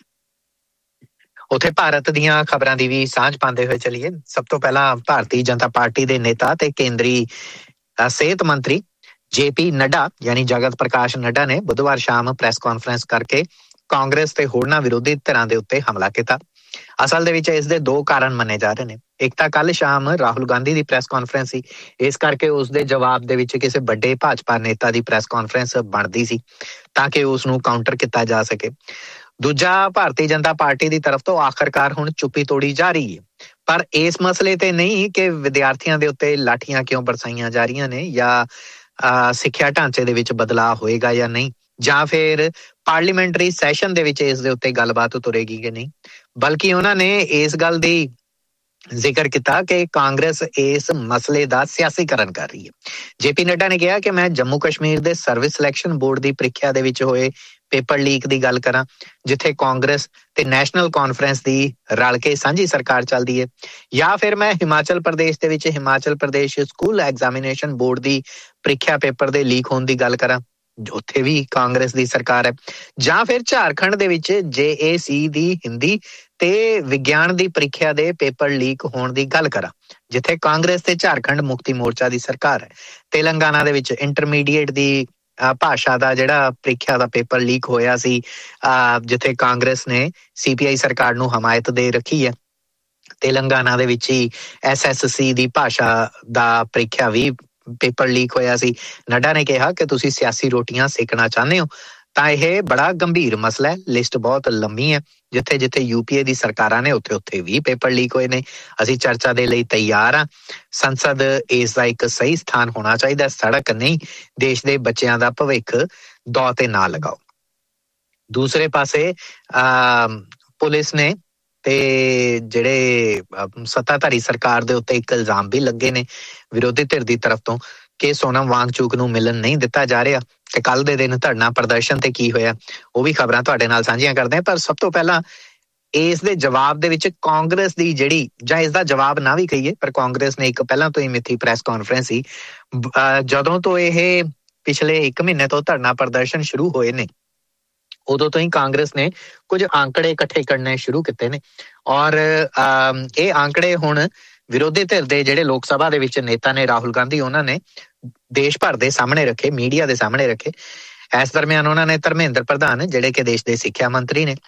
ਉੱਥੇ ਭਾਰਤ ਦੀਆਂ ਖਬਰਾਂ ਦੀ ਵੀ ਸਾਂਝ ਪਾਉਂਦੇ ਹੋਏ ਚੱਲੀਏ। ਸਭ ਤੋਂ ਪਹਿਲਾਂ ਭਾਰਤੀ ਜਨਤਾ ਪਾਰਟੀ ਦੇ ਨੇਤਾ ਤੇ ਕੇਂਦਰੀ ਸਿਹਤ ਮੰਤਰੀ ਜੇਪੀ ਨੱਡਾ ਯਾਨੀ ਜਗਤ ਪ੍ਰਕਾਸ਼ ਨੱਡਾ ਨੇ ਬੁੱਧਵਾਰ ਸ਼ਾਮ ਪ੍ਰੈਸ ਕਾਨਫਰੰਸ ਕਰਕੇ ਕਾਂਗਰਸ ਤੇ ਹੋਰਨਾਂ ਵਿਰੋਧੀ ਧਿਰਾਂ ਦੇ ਉੱਤੇ ਹਮਲਾ ਕੀਤਾ। ਅਸਲ ਦੇ ਵਿੱਚ ਇਸ ਦੇ ਦੋ ਕਾਰਨ ਮੰਨੇ ਜਾ ਰਹੇ ਨੇ। ਇੱਕ ਤਾਂ ਕੱਲ ਸ਼ਾਮ ਰਾਹੁਲ ਗਾਂਧੀ ਦੀ ਪ੍ਰੈਸ ਕਾਨਫਰੰਸ ਸੀ, ਇਸ ਕਰਕੇ ਉਸ ਦੇ ਜਵਾਬ ਦੇ ਵਿੱਚ ਕਿਸੇ ਵੱਡੇ ਭਾਜਪਾ ਨੇਤਾ ਦੀ ਪ੍ਰੈਸ ਕਾਨਫਰੰਸ ਬਣਦੀ ਸੀ ਤਾਂ ਕਿ ਉਸ ਨੂੰ ਕਾਊਂਟਰ ਕੀਤਾ ਜਾ ਸਕੇ। ਦੂਜਾ, ਭਾਰਤੀ ਜਨਤਾ ਪਾਰਟੀ ਦੀ ਤਰਫ ਤੋਂ ਆਖਰਕਾਰ ਹੁਣ ਚੁੱਪੀ ਤੋੜੀ ਜਾ ਰਹੀ ਹੈ, ਪਰ ਇਸ ਮਸਲੇ ਤੇ ਨਹੀਂ ਕਿ ਵਿਦਿਆਰਥੀਆਂ ਦੇ ਉੱਤੇ ਲਾਠੀਆਂ ਕਿਉਂ ਬਰਸਾਈਆਂ ਜਾ ਰਹੀਆਂ ਨੇ ਜਾਂ ਸਿੱਖਿਆ ਢਾਂਚੇ ਦੇ ਵਿੱਚ ਬਦਲਾਅ ਹੋਏਗਾ ਜਾਂ ਨਹੀਂ, ਜਾਂ ਫਿਰ ਪਾਰਲੀਮੈਂਟਰੀ ਸੈਸ਼ਨ ਦੇ ਵਿੱਚ ਇਸ ਦੇ ਉੱਤੇ ਗੱਲਬਾਤ ਤੁਰੇਗੀ ਕਿ ਨਹੀਂ, ਬਲਕਿ ਉਹਨਾਂ ਨੇ ਇਸ ਗੱਲ ਦੀ ਜ਼ਿਕਰ ਕੀਤਾ ਕਿ ਕਾਂਗਰਸ ਇਸ ਮਸਲੇ ਦਾ ਸਿਆਸੀਕਰਨ ਕਰ ਰਹੀ ਹੈ। ਜੇਪੀ ਨੱਡਾ ਨੇ ਕਿਹਾ ਕਿ ਮੈਂ ਜੰਮੂ ਕਸ਼ਮੀਰ ਦੇ ਸਰਵਿਸ ਸਿਲੈਕਸ਼ਨ ਬੋਰਡ ਦੀ ਪ੍ਰੀਖਿਆ ਦੇ ਵਿੱਚ ਹੋਏ ਪੇਪਰ ਲੀਕ ਦੀ ਗੱਲ ਕਰਾਂ, ਜਿੱਥੇ ਕਾਂਗਰਸ ਤੇ ਨੈਸ਼ਨਲ ਕਾਨਫਰੰਸ ਦੀ ਰਲ ਕੇ ਸਾਂਝੀ ਸਰਕਾਰ ਚੱਲਦੀ ਹੈ, ਜਾਂ ਫਿਰ ਮੈਂ ਹਿਮਾਚਲ ਪ੍ਰਦੇਸ਼ ਦੇ ਵਿੱਚ Himachal Pradesh school examination board ਦੀ ਪ੍ਰੀਖਿਆ ਪੇਪਰ ਦੇ ਲੀਕ ਹੋਣ ਦੀ ਗੱਲ ਕਰਾਂ, ਉੱਥੇ ਵੀ ਕਾਂਗਰਸ ਦੀ ਸਰਕਾਰ ਹੈ, ਜਾਂ ਫਿਰ ਝਾਰਖੰਡ ਦੇ ਵਿੱਚ ਜੇ ਏ ਸੀ ਦੀ ਹਿੰਦੀ ਤੇ ਵਿਗਿਆਨ ਦੀ ਪ੍ਰੀਖਿਆ ਦੇ ਪੇਪਰ ਲੀਕ ਹੋਣ ਦੀ ਗੱਲ ਕਰਾਂ, ਜਿੱਥੇ ਕਾਂਗਰਸ ਤੇ ਝਾਰਖੰਡ ਮੁਕਤੀ ਮੋਰਚਾ ਦੀ ਸਰਕਾਰ ਹੈ। ਤੇਲੰਗਾਨਾ ਦੇ ਵਿੱਚ ਇੰਟਰਮੀਡੀਏਟ ਦੀ ਭਾਸ਼ਾ ਦਾ ਜਿਹੜਾ ਪ੍ਰੀਖਿਆ ਦਾ ਪੇਪਰ ਲੀਕ ਹੋਇਆ ਸੀ, ਜਿੱਥੇ ਕਾਂਗਰਸ ਨੇ ਸੀ ਪੀ ਆਈ ਸਰਕਾਰ ਨੂੰ ਹਮਾਇਤ ਦੇ ਰੱਖੀ ਹੈ। ਤੇਲੰਗਾਨਾ ਦੇ ਵਿੱਚ ਹੀ ਐਸ ਐਸ ਸੀ ਦੀ ਭਾਸ਼ਾ ਦਾ ਪ੍ਰੀਖਿਆ ਵੀ ਪੇਪਰ ਲੀਕ ਹੋਇਆ ਸੀ। ਨੱਡਾ ਨੇ ਕਿਹਾ ਕਿ ਤੁਸੀਂ ਸਿਆਸੀ ਰੋਟੀਆਂ ਸੇਕਣਾ ਚਾਹੁੰਦੇ ਹੋ ਤਾਂ ਇਹ ਬੜਾ ਗੰਭੀਰ ਮਸਲਾ ਹੈ, ਲਿਸਟ ਬਹੁਤ ਲੰਮੀ ਹੈ, ਜਿੱਥੇ ਜਿੱਥੇ ਯੂਪੀਏ ਦੀ ਸਰਕਾਰਾਂ ਨੇ ਉੱਥੇ ਉੱਥੇ ਵੀ ਪੇਪਰ ਲੀਕ ਹੋਏ ਨੇ। ਅਸੀਂ ਚਰਚਾ ਦੇ ਲਈ ਤਿਆਰ ਹਾਂ। ਸੰਸਦ ਇਸ ਦਾ ਇੱਕ ਸਹੀ ਸਥਾਨ ਹੋਣਾ ਚਾਹੀਦਾ, ਸੜਕ ਨਹੀਂ। ਦੇਸ਼ ਦੇ ਬੱਚਿਆਂ ਦਾ ਭਵਿੱਖ ਦੌ ਤੇ ਨਾ ਲਗਾਓ। ਦੂਸਰੇ ਪਾਸੇ ਅਹ ਪੁਲਿਸ ਨੇ ਤੇ ਜਿਹੜੇ ਸੱਤਾਧਾਰੀ ਸਰਕਾਰ ਦੇ ਉੱਤੇ ਇੱਕ ਇਲਜ਼ਾਮ ਵੀ ਲੱਗੇ ਨੇ ਵਿਰੋਧੀ ਧਿਰ ਦੀ ਤਰਫ ਤੋਂ ਕਿ ਸੋਨਮ ਵਾਂਗਚੁਕ ਨੂੰ ਮਿਲਣ ਨਹੀਂ ਦਿੱਤਾ ਜਾ ਰਿਹਾ। ਤੇ ਕੱਲ ਦੇ ਦਿਨ ਧਰਨਾ ਪ੍ਰਦਰਸ਼ਨ ਤੇ ਕੀ ਹੋਇਆ ਉਹ ਵੀ ਖਬਰਾਂ ਤੁਹਾਡੇ ਨਾਲ ਸਾਂਝੀਆਂ ਕਰਦੇ ਹਾਂ। ਪਰ ਸਭ ਤੋਂ ਪਹਿਲਾਂ ਇਸ ਦੇ ਜਵਾਬ ਦੇ ਵਿੱਚ ਕਾਂਗਰਸ ਦੀ ਜਿਹੜੀ, ਜਾਂ ਇਸ ਦਾ ਜਵਾਬ ਨਾ ਵੀ ਕਹੀਏ, ਪਰ ਕਾਂਗਰਸ ਨੇ ਇੱਕ ਪਹਿਲਾਂ ਤੋਂ ਹੀ ਮਿੱਥੀ ਪ੍ਰੈਸ ਕਾਨਫਰੰਸ ਸੀ। ਜਦੋਂ ਤੋਂ ਇਹ ਪਿਛਲੇ ਇੱਕ ਮਹੀਨੇ ਤੋਂ ਧਰਨਾ ਪ੍ਰਦਰਸ਼ਨ ਸ਼ੁਰੂ ਹੋਏ ਨੇ, ਉਦੋਂ ਤੋਂ ਹੀ ਕਾਂਗਰਸ ਨੇ ਕੁਝ ਆંકੜੇ ਇਕੱਠੇ ਕਰਨੇ ਸ਼ੁਰੂ ਕੀਤੇ ਨੇ, ਔਰ ਇਹ ਆંકੜੇ ਹੁਣ ਵਿਰੋਧੀ ਧਿਰ ਦੇ ਜਿਹੜੇ ਲੋਕ ਸਭਾ ਦੇ ਵਿੱਚ ਨੇਤਾ ਨੇ ਰਾਹੁਲ ਗਾਂਧੀ, ਉਹਨਾਂ ਨੇ ਦੇਸ਼ ਭਰ ਦੇ ਸਾਹਮਣੇ ਰੱਖੇ, ਮੀਡੀਆ ਦੇ ਸਾਹਮਣੇ ਰੱਖੇ। ਇਸ ਦਰਮਿਆਨ ਉਹਨਾਂ ਨੇ ਧਰਮੇਂਦਰ ਪ੍ਰਧਾਨ, ਜਿਹੜੇ ਕਿ ਦੇਸ਼ ਦੇ ਸਿੱਖਿਆ ਮੰਤਰੀ ਨੇ,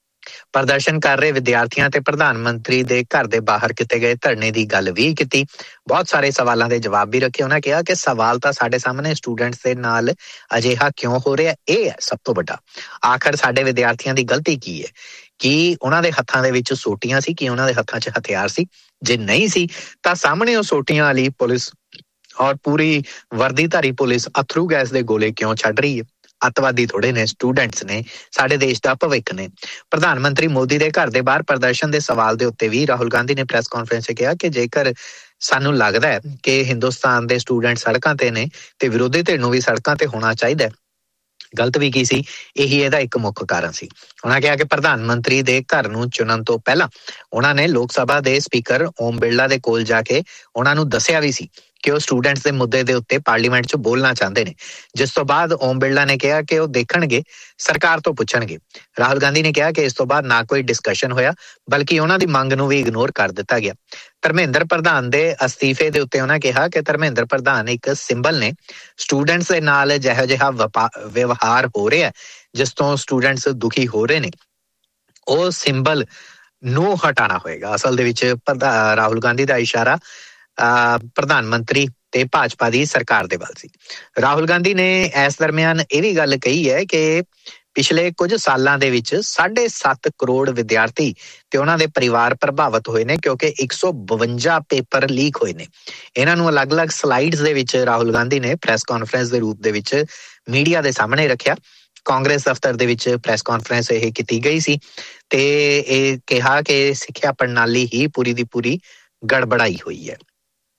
ਪ੍ਰਦਰਸ਼ਨ ਕਰ ਰਹੇ ਵਿਦਿਆਰਥੀਆਂ ਤੇ ਪ੍ਰਧਾਨ ਮੰਤਰੀ ਦੇ ਘਰ ਦੇ ਬਾਹਰ ਕੀਤੇ ਗਏ ਧਰਨੇ ਦੀ ਗੱਲ ਵੀ ਕੀਤੀ। ਬਹੁਤ ਸਾਰੇ ਸਵਾਲਾਂ ਦੇ ਜਵਾਬ ਵੀ ਰੱਖੇ। ਉਹਨਾਂ ਕਿਹਾ ਕਿ ਸਵਾਲ ਤਾਂ ਸਾਡੇ ਸਾਹਮਣੇ ਸਟੂਡੈਂਟਸ ਦੇ ਨਾਲ ਅਜਿਹਾ ਕਿਉਂ ਹੋ ਰਿਹਾ, ਇਹ ਹੈ ਸਭ ਤੋਂ ਵੱਡਾ। ਆਖਰ ਸਾਡੇ ਵਿਦਿਆਰਥੀਆਂ ਦੀ ਗਲਤੀ ਕੀ ਹੈ? ਕੀ ਉਹਨਾਂ ਦੇ ਹੱਥਾਂ ਦੇ ਵਿੱਚ ਸੋਟੀਆਂ ਸੀ? ਕੀ ਉਹਨਾਂ ਦੇ ਹੱਥਾਂ 'ਚ ਹਥਿਆਰ ਸੀ? ਜੇ ਨਹੀਂ ਸੀ ਤਾਂ ਸਾਹਮਣੇ ਉਹ ਸੋਟੀਆਂ ਵਾਲੀ ਪੁਲਿਸ ਔਰ ਪੂਰੀ ਵਰਦੀਧਾਰੀ ਪੁਲਿਸ ਅਥਰੂ ਗੈਸ ਦੇ ਗੋਲੇ ਕਿਉਂ ਛੱਡ ਰਹੀ ਹੈ? ਅੱਤਵਾਦੀ ਥੋੜੇ ਨੇ, ਸਟੂਡੈਂਟਸ ਨੇ, ਸਾਡੇ ਦੇਸ਼ ਦਾ ਭਵਿੱਖ ਨੇ। ਪ੍ਰਧਾਨ ਮੰਤਰੀ ਮੋਦੀ ਦੇ ਘਰ ਦੇ ਬਾਹਰ ਪ੍ਰਦਰਸ਼ਨ ਦੇ ਸਵਾਲ ਦੇ ਉੱਤੇ ਵੀ ਰਾਹੁਲ ਗਾਂਧੀ ਨੇ ਪ੍ਰੈਸ ਕਾਨਫਰੰਸ 'ਚ ਕਿਹਾ ਕਿ ਜੇਕਰ ਸਾਨੂੰ ਲੱਗਦਾ ਹੈ ਕਿ ਹਿੰਦੁਸਤਾਨ ਦੇ ਸਟੂਡੈਂਟ ਸੜਕਾਂ ਤੇ ਨੇ ਤੇ ਵਿਰੋਧੀ ਧਿਰ ਨੂੰ ਵੀ ਸੜਕਾਂ ਤੇ ਹੋਣਾ ਚਾਹੀਦਾ, ਗਲਤ ਵੀ ਕੀ ਸੀ, ਇਹੀ ਇਹਦਾ ਇੱਕ ਮੁੱਖ ਕਾਰਨ ਸੀ। ਉਹਨਾਂ ਕਿਹਾ ਕਿ ਪ੍ਰਧਾਨ ਮੰਤਰੀ ਦੇ ਘਰ ਨੂੰ ਚੁਣਨ ਤੋਂ ਪਹਿਲਾਂ ਉਹਨਾਂ ਨੇ ਲੋਕ ਸਭਾ ਦੇ ਸਪੀਕਰ ਓਮ ਬਿਰਲਾ ਦੇ ਕੋਲ ਜਾ ਕੇ ਉਹਨਾਂ ਨੂੰ ਦੱਸਿਆ ਵੀ ਸੀ ਕਿ ਉਹ ਸਟੂਡੈਂਟਸ ਦੇ ਮੁੱਦੇ ਦੇ ਉੱਤੇ ਪਾਰਲੀਮੈਂਟ 'ਚ ਬੋਲਣਾ ਚਾਹੁੰਦੇ ਨੇ, ਜਿਸ ਤੋਂ ਬਾਅਦ ਓਮ ਬਿਰਲਾ ਨੇ ਕਿਹਾ ਕਿ ਉਹ ਦੇਖਣਗੇ, ਸਰਕਾਰ ਤੋਂ ਪੁੱਛਣਗੇ। ਰਾਹੁਲ ਗਾਂਧੀ ਨੇ ਕਿਹਾ ਕਿ ਇਸ ਤੋਂ ਬਾਅਦ ਨਾ ਕੋਈ ਡਿਸਕਸ਼ਨ ਹੋਇਆ, ਬਲਕਿ ਉਹਨਾਂ ਦੀ ਮੰਗ ਨੂੰ ਵੀ ਇਗਨੋਰ ਕਰ ਦਿੱਤਾ ਗਿਆ। ਧਰਮੇਂਦਰ ਪ੍ਰਧਾਨ ਦੇ ਅਸਤੀਫੇ ਦੇ ਉੱਤੇ ਉਹਨਾਂ ਕਿਹਾ ਕਿ ਧਰਮੇਂਦਰ ਪ੍ਰਧਾਨ ਇੱਕ ਸਿੰਬਲ ਨੇ। ਸਟੂਡੈਂਟਸ ਦੇ ਨਾਲ ਜਿਹੋ ਜਿਹਾ ਵਿਵਹਾਰ ਹੋ ਰਿਹਾ, ਜਿਸ ਤੋਂ ਸਟੂਡੈਂਟਸ ਦੁਖੀ ਹੋ ਰਹੇ ਨੇ, ਉਹ ਸਿੰਬਲ ਨੂੰ ਹਟਾਉਣਾ ਹੋਏਗਾ। ਅਸਲ ਦੇ ਵਿੱਚ ਰਾਹੁਲ ਗਾਂਧੀ ਦਾ ਇਸ਼ਾਰਾ ਪ੍ਰਧਾਨ ਮੰਤਰੀ ਤੇ ਭਾਜਪਾ ਦੀ ਸਰਕਾਰ ਦੇ ਵੱਲ ਸੀ। ਰਾਹੁਲ ਗਾਂਧੀ ਨੇ ਇਸ ਦਰਮਿਆਨ ਇਹ ਵੀ ਗੱਲ ਕਹੀ ਹੈ ਕਿ ਪਿਛਲੇ ਕੁਝ ਸਾਲਾਂ ਦੇ ਵਿੱਚ ਸਾਢੇ ਸੱਤ ਕਰੋੜ ਵਿਦਿਆਰਥੀ ਤੇ ਉਹਨਾਂ ਦੇ ਪਰਿਵਾਰ ਪ੍ਰਭਾਵਿਤ ਹੋਏ ਨੇ, ਕਿਉਂਕਿ ਇੱਕ ਸੌ ਬਵੰਜਾ ਪੇਪਰ ਲੀਕ ਹੋਏ ਨੇ। ਇਹਨਾਂ ਨੂੰ ਅਲੱਗ-ਅਲੱਗ ਸਲਾਈਡਸ ਦੇ ਵਿੱਚ ਰਾਹੁਲ ਗਾਂਧੀ ਨੇ ਪ੍ਰੈਸ ਕਾਨਫਰੰਸ ਦੇ ਰੂਪ ਦੇ ਵਿੱਚ ਮੀਡੀਆ ਦੇ ਸਾਹਮਣੇ ਰੱਖਿਆ। ਕਾਂਗਰਸ ਦਫ਼ਤਰ ਦੇ ਵਿੱਚ ਪ੍ਰੈਸ ਕਾਨਫਰੰਸ ਇਹ ਕੀਤੀ ਗਈ ਸੀ ਤੇ ਇਹ ਕਿਹਾ ਕਿ ਸਿੱਖਿਆ ਪ੍ਰਣਾਲੀ ਹੀ ਪੂਰੀ ਦੀ ਪੂਰੀ ਗੜਬੜਾਈ ਹੋਈ ਹੈ।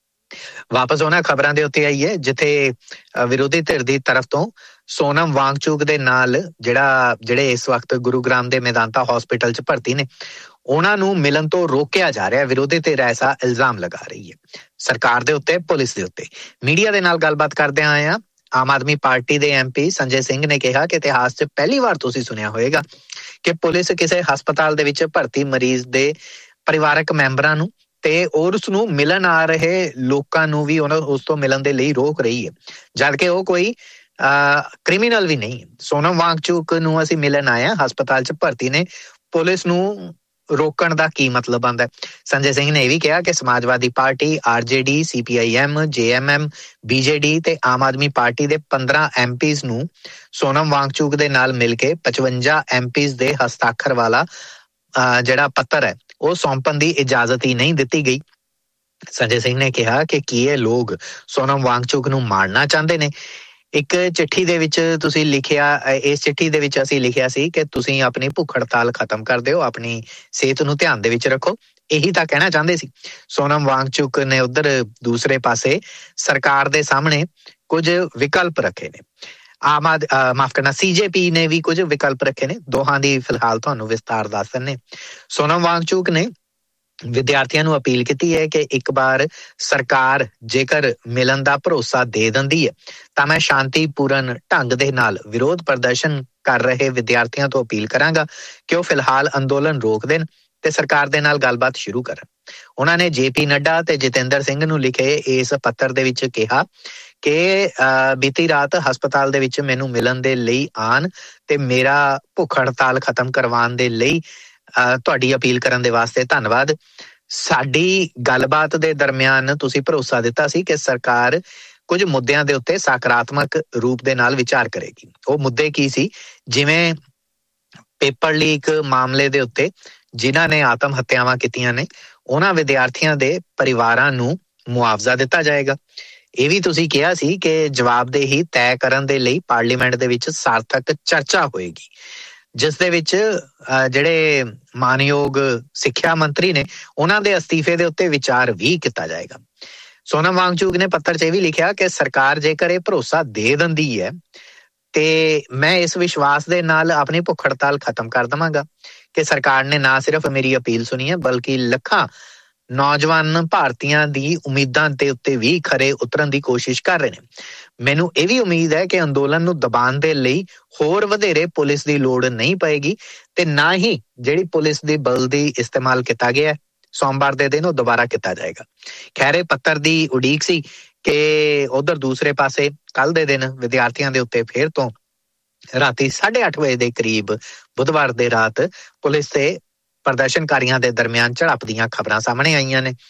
ਵਾਪਸ ਉਹਨਾਂ ਖਬਰਾਂ ਦੇ ਉੱਤੇ ਆਈ ਹੈ ਜਿੱਥੇ ਵਿਰੋਧੀ ਧਿਰ ਦੀ ਤਰਫ ਤੋਂ ਸੋਨਮ ਵਾਂਗਚੁਕ ਦੇ ਨਾਲ ਜਿਹੜਾ ਜਿਹੜੇ ਇਸ ਵਕਤ ਗੁਰੂਗ੍ਰਾਮ ਦੇ ਮੈਦਾਂਤਾ ਹਸਪੀਟਲ 'ਚ ਭਰਤੀ ਨੇ, ਉਹਨਾਂ ਨੂੰ ਮਿਲਣ ਤੋਂ ਰੋਕਿਆ ਜਾ ਰਿਹਾ। ਵਿਰੋਧੀ ਧਿਰ ਐਸਾ ਇਲਜ਼ਾਮ ਲਗਾ ਰਹੀ ਹੈ ਸਰਕਾਰ ਦੇ ਉੱਤੇ, ਪੁਲਿਸ ਦੇ ਉੱਤੇ। ਮੀਡੀਆ ਦੇ ਨਾਲ ਗੱਲਬਾਤ ਕਰਦਿਆਂ ਆਏ ਹਾਂ, ਆਮ ਆਦਮੀ ਪਾਰਟੀ ਦੇ ਐਮ ਪੀ ਸੰਜੇ ਸਿੰਘ ਨੇ ਕਿਹਾ ਕਿ ਇਤਿਹਾਸ 'ਚ ਪਹਿਲੀ ਵਾਰ ਤੁਸੀਂ ਸੁਣਿਆ ਹੋਵੇਗਾ ਕਿ ਪੁਲਿਸ ਕਿਸੇ ਹਸਪਤਾਲ ਦੇ ਵਿੱਚ ਭਰਤੀ ਮਰੀਜ਼ ਦੇ ਪਰਿਵਾਰਕ ਮੈਂਬਰਾਂ ਨੂੰ ਤੇ ਉਸ ਨੂੰ ਮਿਲਣ ਆ ਰਹੇ ਲੋਕਾਂ ਨੂੰ ਵੀ ਉਹਨਾਂ ਉਸ ਤੋਂ ਮਿਲਣ ਦੇ ਲਈ ਰੋਕ ਰਹੀ ਹੈ, ਜਦ ਕਿ ਉਹ ਕੋਈ ਕ੍ਰਿਮੀਨਲ ਵੀ ਨਹੀਂ। ਸੋਨਮ ਵਾਂਗਚੁਕ ਨੂੰ ਅਸੀਂ ਮਿਲਣ ਆਏ ਹਾਂ, ਹਸਪਤਾਲ 'ਚ ਭਰਤੀ ਨੇ, ਪੁਲਿਸ ਨੂੰ ਰੋਕਣ ਦਾ ਕੀ ਮਤਲਬ ਆਉਂਦਾ? ਸੰਜੇ ਸਿੰਘ ਨੇ ਇਹ ਵੀ ਕਿਹਾ ਕਿ ਸਮਾਜਵਾਦੀ ਪਾਰਟੀ, ਆਰ ਜੇ D, C P I am, ਜੇ M M, B J D ਤੇ ਆਮ ਆਦਮੀ ਪਾਰਟੀ ਦੇ ਪੰਦਰਾਂ ਐਮ ਪੀਜ਼ ਨੂੰ ਸੋਨਮ ਵਾਂਗਚੁਕ ਦੇ ਨਾਲ ਮਿਲ ਕੇ ਪਚਵੰਜਾ ਐਮ ਪੀਜ਼ ਦੇ ਹਸਤਾਖਰ ਵਾਲਾ ਜਿਹੜਾ ਪੱਤਰ ਹੈ ਉਹ ਸੌਂਪਣ ਦੀ ਇਜਾਜ਼ਤ ਹੀ ਨਹੀਂ ਦਿੱਤੀ ਗਈ। ਸੰਜੇ ਸਿੰਘ ਨੇ ਕਿਹਾ ਕਿ ਕੀ ਇਹ ਲੋਕ ਸੋਨਮ ਵਾਂਗਚੁਕ ਨੂੰ ਮਾਰਨਾ ਚਾਹੁੰਦੇ ਨੇ? ਇੱਕ ਚਿੱਠੀ ਦੇ ਵਿੱਚ ਤੁਸੀਂ ਲਿਖਿਆ, ਇਸ ਚਿੱਠੀ ਦੇ ਵਿੱਚ ਅਸੀਂ ਲਿਖਿਆ ਸੀ ਕਿ ਤੁਸੀਂ ਆਪਣੀ ਭੁੱਖ ਹੜਤਾਲ ਖਤਮ ਕਰ ਦਿਓ, ਆਪਣੀ ਸਿਹਤ ਨੂੰ ਧਿਆਨ ਦੇ ਵਿੱਚ ਰੱਖੋ, ਇਹੀ ਤਾਂ ਕਹਿਣਾ ਚਾਹੁੰਦੇ ਸੀ। ਸੋਨਮ ਵਾਂਗਚੁਕ ਨੇ ਉੱਧਰ ਦੂਸਰੇ ਪਾਸੇ ਸਰਕਾਰ ਦੇ ਸਾਹਮਣੇ ਕੁਝ ਵਿਕਲਪ ਰੱਖੇ ਨੇ। ਆਮ ਆਦ ਮਾਫ ਕਰਨਾ ਸੀ ਜੇ ਪੀ ਨੇ ਵੀ ਕੁਝ ਵਿਕਲਪ ਰੱਖੇ ਨੇ, ਦੋਹਾਂ ਦੀ ਫਿਲਹਾਲ ਤੁਹਾਨੂੰ ਵਿਸਤਾਰ ਦੱਸ ਦਿੰਦੇ। ਸੋਨਮ ਵਾਂਗਚੁਕ ਨੇ ਵਿਦਿਆਰਥੀਆਂ ਨੂੰ ਅਪੀਲ ਕੀਤੀ ਹੈ ਕਿ ਇੱਕ ਵਾਰ ਸਰਕਾਰ ਜੇਕਰ ਮਿਲਣ ਦਾ ਭਰੋਸਾ ਦੇ ਦਿੰਦੀ ਹੈ ਤਾਂ ਮੈਂ ਸ਼ਾਂਤੀਪੂਰਨ ਢੰਗ ਦੇ ਨਾਲ ਵਿਰੋਧ ਪ੍ਰਦਰਸ਼ਨ ਕਰ ਰਹੇ ਵਿਦਿਆਰਥੀਆਂ ਤੋਂ ਅਪੀਲ ਕਰਾਂਗਾ ਕਿ ਉਹ ਫਿਲਹਾਲ ਅੰਦੋਲਨ ਰੋਕ ਦੇਣ ਤੇ ਸਰਕਾਰ ਦੇ ਨਾਲ ਗੱਲਬਾਤ ਸ਼ੁਰੂ ਕਰਨ। ਉਹਨਾਂ ਨੇ ਜੇ ਪੀ ਨੱਡਾ ਤੇ ਜਤਿੰਦਰ ਸਿੰਘ ਨੂੰ ਲਿਖੇ ਇਸ ਪੱਤਰ ਦੇ ਵਿੱਚ ਕਿਹਾ ਕਿ ਬੀਤੀ ਰਾਤ ਹਸਪਤਾਲ ਦੇ ਵਿੱਚ ਮੈਨੂੰ ਮਿਲਣ ਦੇ ਲਈ ਆਉਣ ਤੇ ਮੇਰਾ ਭੁੱਖ ਹੜਤਾਲ ਖਤਮ ਕਰਵਾਉਣ ਦੇ ਲਈ ਤੁਹਾਡੀ ਅਪੀਲ ਕਰਨ ਦੇ ਵਾਸਤੇ ਧੰਨਵਾਦ। ਸਾਡੀ ਗੱਲਬਾਤ ਦੇ ਦਰਮਿਆਨ ਤੁਸੀਂ ਭਰੋਸਾ ਦਿੱਤਾ ਸੀ ਕਿ ਸਰਕਾਰ ਕੁਝ ਮੁੱਦਿਆਂ ਦੇ ਉੱਤੇ ਸਕਾਰਾਤਮਕ ਰੂਪ ਦੇ ਨਾਲ ਵਿਚਾਰ ਕਰੇਗੀ। ਉਹ ਮੁੱਦੇ ਕੀ ਸੀ? ਜਿਵੇਂ ਪੇਪਰ ਲੀਕ ਮਾਮਲੇ ਦੇ ਉੱਤੇ ਜਿਨ੍ਹਾਂ ਨੇ ਆਤਮ ਹੱਤਿਆਵਾਂ ਕੀਤੀਆਂ ਨੇ ਉਹਨਾਂ ਵਿਦਿਆਰਥੀਆਂ ਦੇ ਪਰਿਵਾਰਾਂ ਨੂੰ ਮੁਆਵਜ਼ਾ ਦਿੱਤਾ ਜਾਏਗਾ। ਇਹ ਵੀ ਤੁਸੀਂ ਕਿਹਾ ਸੀ ਕਿ ਜਵਾਬਦੇਹੀ ਤੈਅ ਕਰਨ ਦੇ ਲਈ ਪਾਰਲੀਮੈਂਟ ਦੇ ਵਿੱਚ ਸਾਰਥਕ ਚਰਚਾ ਹੋਏਗੀ, ਜਿਸ ਦੇ ਵਿੱਚ ਜਿਹੜੇ ਮਾਨਯੋਗ ਸਿੱਖਿਆ ਮੰਤਰੀ ਨੇ ਉਹਨਾਂ ਦੇ ਅਸਤੀਫੇ ਦੇ ਉੱਤੇ ਵਿਚਾਰ ਵੀ ਕੀਤਾ ਜਾਏਗਾ। ਸੋਨਮ ਵਾਂਗਚੁਕ ਨੇ ਪੱਤਰ 'ਚ ਇਹ ਵੀ ਲਿਖਿਆ ਕਿ ਸਰਕਾਰ ਜੇਕਰ ਇਹ ਭਰੋਸਾ ਦੇ ਦਿੰਦੀ ਹੈ ਤੇ ਮੈਂ ਇਸ ਵਿਸ਼ਵਾਸ ਦੇ ਨਾਲ ਆਪਣੀ ਭੁੱਖ ਹੜਤਾਲ ਖਤਮ ਕਰ ਦੇਵਾਂਗਾ ਕਿ ਸਰਕਾਰ ਨੇ ਨਾ ਸਿਰਫ ਮੇਰੀ ਅਪੀਲ ਸੁਣੀ ਹੈ ਬਲਕਿ ਲੱਖਾਂ ਨੌਜਵਾਨ ਭਾਰਤੀਆਂ ਦੀ ਉਮੀਦਾਂ ਦੇ ਉੱਤੇ ਵੀ ਖਰੇ ਉਤਰਨ ਦੀ ਕੋਸ਼ਿਸ਼ ਕਰ ਰਹੇ ਨੇ। ਮੈਨੂੰ ਇਹ ਵੀ ਉਮੀਦ ਹੈ ਕਿ ਅੰਦੋਲਨ ਨੂੰ ਦਬਾਉਣ ਦੇ ਲਈ ਹੋਰ ਵਧੇਰੇ ਪੁਲਿਸ ਦੀ ਲੋੜ ਨਹੀਂ ਪਏਗੀ ਤੇ ਨਾ ਹੀ ਜਿਹੜੀ ਪੁਲਿਸ ਦੀ ਬਲ ਦੀ ਇਸਤੇਮਾਲ ਕੀਤਾ ਗਿਆ ਸੋਮਵਾਰ ਦੇ ਦਿਨ ਉਹ ਦੁਬਾਰਾ ਕੀਤਾ ਜਾਏਗਾ। ਖੈਰੇ ਪੱਤਰ ਦੀ ਉਡੀਕ ਸੀ ਕਿ ਉਧਰ ਦੂਸਰੇ ਪਾਸੇ ਕੱਲ ਦੇ ਦਿਨ ਵਿਦਿਆਰਥੀਆਂ ਦੇ ਉੱਤੇ ਫੇਰ ਤੋਂ ਰਾਤੀ ਸਾਢੇ ਅੱਠ ਵਜੇ ਦੇ ਕਰੀਬ ਬੁੱਧਵਾਰ ਦੇ ਰਾਤ ਪੁਲਿਸ ਤੇ ਪ੍ਰਦਰਸ਼ਨਕਾਰੀਆਂ ਦੇ ਦਰਮਿਆਨ ਝੜਪ ਦੀਆਂ ਖਬਰਾਂ ਸਾਹਮਣੇ ਆਈਆਂ ਨੇ।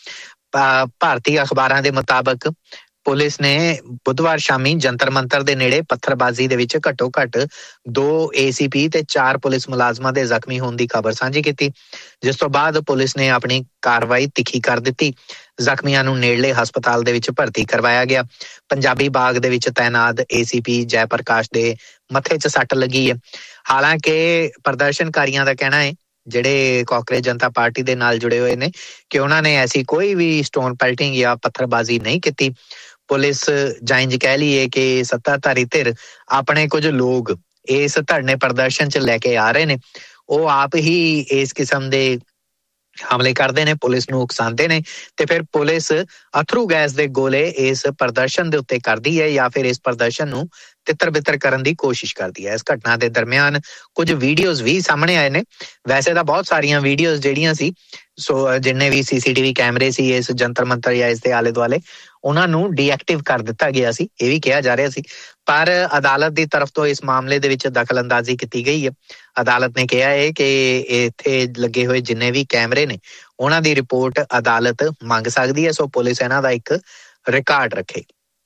ਭਾਰਤੀ ਅਖਬਾਰਾਂ ਦੇ ਮੁਤਾਬਕ ਪੁਲਿਸ ਨੇ ਬੁੱਧਵਾਰ ਸ਼ਾਮੀ ਜੰਤਰ ਮੰਤਰ ਦੇ ਨੇੜੇ ਪੱਥਰਬਾਜ਼ੀ ਦੇ ਵਿੱਚ ਘੱਟੋ ਘੱਟ ਦੋ ਏ ਸੀ ਪੀ ਤੇ ਚਾਰ ਪੁਲਿਸ ਮੁਲਾਜ਼ਮਾਂ ਦੇ ਜ਼ਖਮੀ ਹੋਣ ਦੀ ਖਬਰ ਸਾਂਝੀ ਕੀਤੀ, ਜਿਸ ਤੋਂ ਬਾਅਦ ਪੁਲਿਸ ਨੇ ਆਪਣੀ ਕਾਰਵਾਈ ਤਿੱਖੀ ਕਰ ਦਿੱਤੀ। ਜ਼ਖਮੀਆਂ ਨੂੰ ਨੇੜਲੇ ਹਸਪਤਾਲ ਦੇ ਵਿੱਚ ਭਰਤੀ ਕਰਵਾਇਆ ਗਿਆ। ਪੰਜਾਬੀ ਬਾਗ ਦੇ ਵਿੱਚ ਤਾਇਨਾਤ ਏ ਸੀ ਪੀ ਜੈ ਪ੍ਰਕਾਸ਼ ਦੇ ਮੱਥੇ 'ਚ ਸੱਟ ਲੱਗੀ ਹੈ। ਹਾਲਾਂਕਿ ਪ੍ਰਦਰਸ਼ਨਕਾਰੀਆਂ ਦਾ ਕਹਿਣਾ ਹੈ, ਜਿਹੜੇ ਕਾਂਗਰਸ ਜਨਤਾ ਪਾਰਟੀ ਦੇ ਨਾਲ ਜੁੜੇ ਹੋਏ ਨੇ, ਕਿ ਉਹਨਾਂ ਨੇ ਐਸੀ ਕੋਈ ਵੀ ਸਟੋਨ ਪੈਲਟਿੰਗ ਜਾਂ ਪੱਥਰਬਾਜ਼ੀ ਨਹੀਂ ਕੀਤੀ। ਪੁਲਿਸ ਜਾਂ ਇੰਝ ਕਹਿ ਲਈਏ ਕਿ ਸੱਤਾਧਾਰੀ ਧਿਰ ਆਪਣੇ ਕੁਝ ਲੋਕ ਇਸ ਧਰਨੇ ਪ੍ਰਦਰਸ਼ਨ 'ਚ ਲੈ ਕੇ ਆ ਰਹੇ ਨੇ, ਉਹ ਆਪ ਹੀ ਇਸ ਕਿਸਮ ਦੇ ਹਮਲੇ ਕਰਦੇ ਨੇ, ਪੁਲਿਸ ਨੂੰ ਉਕਸਾਉਂਦੇ ਨੇ ਤੇ ਫਿਰ ਪੁਲਿਸ ਅਥਰੂ ਗੈਸ ਦੇ ਗੋਲੇ ਇਸ ਪ੍ਰਦਰਸ਼ਨ ਦੇ ਉੱਤੇ ਕਰਦੀ ਹੈ ਜਾਂ ਫਿਰ ਇਸ ਪ੍ਰਦਰਸ਼ਨ ਨੂੰ ਤਿੱਤਰ ਬਿੱਤਰ ਕਰਨ ਦੀ ਕੋਸ਼ਿਸ਼ ਕਰਦੀ ਹੈ। ਇਸ ਘਟਨਾ ਦੇ ਦਰਮਿਆਨ ਕੁਝ ਵੀਡੀਓਜ਼ ਵੀ ਸਾਹਮਣੇ ਆਏ ਨੇ। ਵੈਸੇ ਤਾਂ ਬਹੁਤ ਸਾਰੀਆਂ ਵੀਡੀਓਜ਼ ਜਿਹੜੀਆਂ ਸੀ, ਸੋ ਜਿੰਨੇ ਵੀ ਸੀ ਸੀ ਟੀ ਵੀ ਕੈਮਰੇ ਸੀ ਇਸ ਜੰਤਰ ਮੰਤਰ ਜਾਂ ਇਸ ਦੇ ਆਲੇ ਦੁਆਲੇ, ਉਹਨਾਂ ਨੂੰ ਡੀਐਕਟਿਵ ਕਰ ਦਿੱਤਾ ਗਿਆ ਸੀ, ਇਹ ਵੀ ਕਿਹਾ ਜਾ ਰਿਹਾ ਸੀ। ਪਰ ਅਦਾਲਤ ਦੀ ਤਰਫ ਤੋਂ ਇਸ ਮਾਮਲੇ ਦੇ ਵਿੱਚ ਦਖਲ ਅੰਦਾਜ਼ੀ ਕੀਤੀ ਗਈ ਹੈ। ਅਦਾਲਤ ਨੇ ਕਿਹਾ ਹੈ ਕਿ ਇੱਥੇ ਲੱਗੇ ਹੋਏ ਜਿੰਨੇ ਵੀ ਕੈਮਰੇ ਨੇ ਉਹਨਾਂ ਦੀ ਰਿਪੋਰਟ ਅਦਾਲਤ ਮੰਗ ਸਕਦੀ ਹੈ, ਸੋ ਪੁਲਿਸ ਇਹਨਾਂ ਦਾ ਇੱਕ ਰਿਕਾਰਡ ਰੱਖੇ।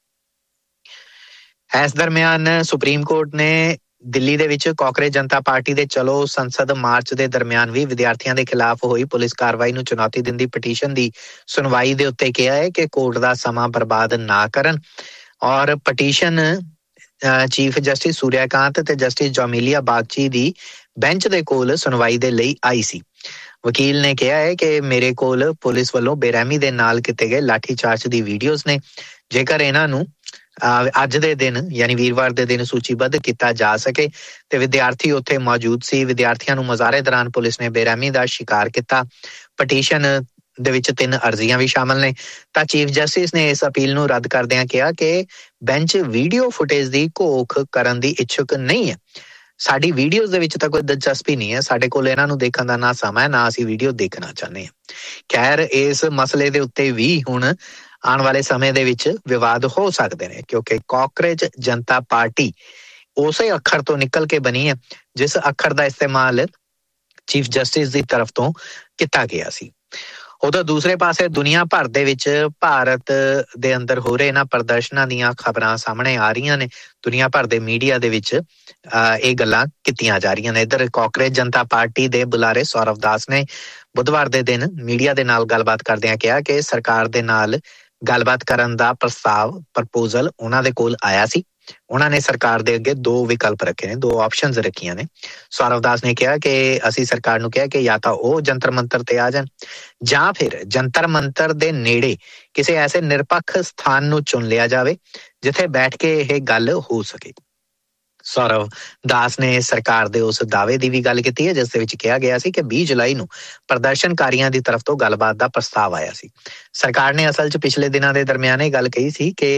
ਇਸ ਦਰਮਿਆਨ ਸੁਪਰੀਮ ਕੋਰਟ ਨੇ ਦਿੱਲੀ ਦੇ ਵਿੱਚ ਕਾਂਗਰਸ ਜਨਤਾ ਪਾਰਟੀ ਦੇ ਚਲੋ ਸੰਸਦ ਮਾਰਚ ਦੇ ਦਰਮਿਆਨ ਵੀ ਵਿਦਿਆਰਥੀਆਂ ਦੇ ਖਿਲਾਫ ਹੋਈ ਪੁਲਿਸ ਕਾਰਵਾਈ ਨੂੰ ਚੁਣੌਤੀ ਦਿੰਦੀ ਪਟੀਸ਼ਨ ਦੀ ਸੁਣਵਾਈ ਦੇ ਉੱਤੇ ਕਿਹਾ ਹੈ ਕਿ ਕੋਰਟ ਦਾ ਸਮਾਂ ਬਰਬਾਦ ਨਾ ਕਰਨ ਔਰ ਪਟੀਸ਼ਨ ਚੀਫ ਜਸਟਿਸ ਸੂਰਿਆਕਾਂਤ ਤੇ ਜਸਟਿਸ ਜੋਮਿਲੀਆ ਬਾਗਚੀ ਦੀ ਬੈਂਚ ਦੇ ਕੋਲ ਸੁਣਵਾਈ ਦੇ ਲਈ ਆਈ ਸੀ। ਵਕੀਲ ਨੇ ਕਿਹਾ ਹੈ ਕਿ ਮੇਰੇ ਕੋਲ ਪੁਲਿਸ ਵੱਲੋਂ ਬੇਰਹਿਮੀ ਦੇ ਨਾਲ ਕੀਤੇ ਗਏ ਲਾਠੀਚਾਰਜ ਦੀ ਵੀਡੀਓਜ਼ ਨੇ। ਜੇਕਰ ਇਹਨਾਂ ਨੂੰ ਅੱਜ ਦੇ ਦਿਨ ਯਾਨੀ ਵੀਰਵਾਰ ਦੇ ਦਿਨ ਸੂਚੀਬੱਧ ਕੀਤਾ ਜਾ ਸਕੇ ਤੇ ਵਿਦਿਆਰਥੀ ਉੱਥੇ ਮੌਜੂਦ ਸੀ, ਵਿਦਿਆਰਥੀਆਂ ਨੂੰ ਮੁਜ਼ਾਹਰੇ ਦੌਰਾਨ ਪੁਲਿਸ ਨੇ ਬੇਰਹਿਮੀ ਦਾ ਸ਼ਿਕਾਰ ਕੀਤਾ। ਪਟੀਸ਼ਨ ਦੇ ਵਿੱਚ ਤਿੰਨ ਅਰਜ਼ੀਆਂ ਵੀ ਸ਼ਾਮਲ ਨੇ ਤਾਂ ਚੀਫ ਜਸਟਿਸ ਨੇ ਇਸ ਅਪੀਲ ਨੂੰ ਰੱਦ ਕਰਦਿਆਂ ਕਿਹਾ ਕਿ ਬੈਂਚ ਵੀਡੀਓ ਫੁਟੇਜ ਦੀ ਘੋਖ ਕਰਨ ਦੀ ਇੱਛੁਕ ਨਹੀਂ ਹੈ। ਸਾਡੀ ਵੀਡੀਓਜ਼ ਦੇ ਵਿੱਚ ਤਾਂ ਕੋਈ ਦਿਲਚਸਪੀ ਨਹੀਂ ਹੈ, ਸਾਡੇ ਕੋਲ ਇਹਨਾਂ ਨੂੰ ਦੇਖਣ ਦਾ ਨਾ ਸਮਾਂ ਹੈ, ਨਾ ਅਸੀਂ ਵੀਡੀਓ ਦੇਖਣਾ ਚਾਹੁੰਦੇ ਹਾਂ। ਖੈਰ, ਇਸ ਮਸਲੇ ਦੇ ਉੱਤੇ ਵੀ ਹੁਣ ਆਉਣ ਵਾਲੇ ਸਮੇਂ ਦੇ ਵਿੱਚ ਵਿਵਾਦ ਹੋ ਸਕਦੇ ਨੇ, ਕਿਉਂਕਿ ਕਾਕਰੋਚ ਜਨਤਾ ਪਾਰਟੀ ਉਸੇ ਅੱਖਰ ਤੋਂ ਨਿਕਲ ਕੇ ਬਣੀ ਹੈ ਜਿਸ ਅੱਖਰ ਦਾ ਇਸਤੇਮਾਲ ਚੀਫ ਜਸਟਿਸ ਦੀ ਤਰਫ ਤੋਂ ਕੀਤਾ ਗਿਆ ਸੀ। ਉਦੋਂ ਦੂਸਰੇ ਪਾਸੇ ਦੁਨੀਆ ਭਰ ਦੇ ਵਿੱਚ ਭਾਰਤ ਦੇ ਅੰਦਰ ਹੋ ਰਹੇ ਇਹਨਾਂ ਪ੍ਰਦਰਸ਼ਨਾਂ ਦੀਆਂ ਖਬਰਾਂ ਸਾਹਮਣੇ ਆ ਰਹੀਆਂ ਨੇ। ਦੁਨੀਆ ਭਰ ਦੇ ਮੀਡੀਆ ਦੇ ਵਿੱਚ ਅਹ ਇਹ ਗੱਲਾਂ ਕੀਤੀਆਂ ਜਾ ਰਹੀਆਂ ਨੇ। ਇੱਧਰ ਕਾਕਰੋਚ ਜਨਤਾ ਪਾਰਟੀ ਦੇ ਬੁਲਾਰੇ ਸੌਰਵ ਦਾਸ ਨੇ ਬੁੱਧਵਾਰ ਦੇ ਦਿਨ ਮੀਡੀਆ ਦੇ ਨਾਲ ਗੱਲਬਾਤ ਕਰਦਿਆਂ ਕਿਹਾ ਕਿ ਸਰਕਾਰ ਦੇ ਨਾਲ ਗੱਲਬਾਤ ਕਰਨ ਦਾ ਪ੍ਰਸਤਾਵ ਪ੍ਰਪੋਜ਼ਲ ਉਹਨਾਂ ਦੇ ਕੋਲ ਆਇਆ ਸੀ। ਉਹਨਾਂ ਨੇ ਸਰਕਾਰ ਦੇ ਅੱਗੇ ਦੋ ਵਿਕਲਪ ਰੱਖੇ ਨੇ, ਦੋ ਆਪਸ਼ਨਸ ਰੱਖੀਆਂ ਨੇ। ਸੌਰਵ ਦਾਸ ਨੇ ਕਿਹਾ ਕਿ ਅਸੀਂ ਸਰਕਾਰ ਨੂੰ ਕਿਹਾ ਕਿ ਜਾਂ ਤਾਂ ਉਹ ਜੰਤਰ ਮੰਤਰ ਤੇ ਆ ਜਾਣ ਜਾਂ ਫਿਰ ਜੰਤਰ ਮੰਤਰ ਦੇ ਨੇੜੇ ਕਿਸੇ ਐਸੇ ਨਿਰਪੱਖ ਸਥਾਨ ਨੂੰ ਚੁਣ ਲਿਆ ਜਾਵੇ ਜਿੱਥੇ ਬੈਠ ਕੇ ਇਹ ਗੱਲ ਹੋ ਸਕੇ। ਸੌਰਵ ਦਾਸ ਨੇ ਸਰਕਾਰ ਦੇ ਉਸ ਦਾਅਵੇ ਦੀ ਵੀ ਗੱਲ ਕੀਤੀ ਹੈ ਜਿਸ ਦੇ ਵਿੱਚ ਕਿਹਾ ਗਿਆ ਸੀ ਕਿ ਵੀਹ ਜੁਲਾਈ ਨੂੰ ਪ੍ਰਦਰਸ਼ਨਕਾਰੀਆਂ ਦੀ ਤਰਫ ਤੋਂ ਗੱਲਬਾਤ ਦਾ ਪ੍ਰਸਤਾਵ ਆਇਆ ਸੀ। ਸਰਕਾਰ ਨੇ ਅਸਲ 'ਚ ਪਿਛਲੇ ਦਿਨਾਂ ਦੇ ਦਰਮਿਆਨ ਇਹ ਗੱਲ ਕਹੀ ਸੀ ਕਿ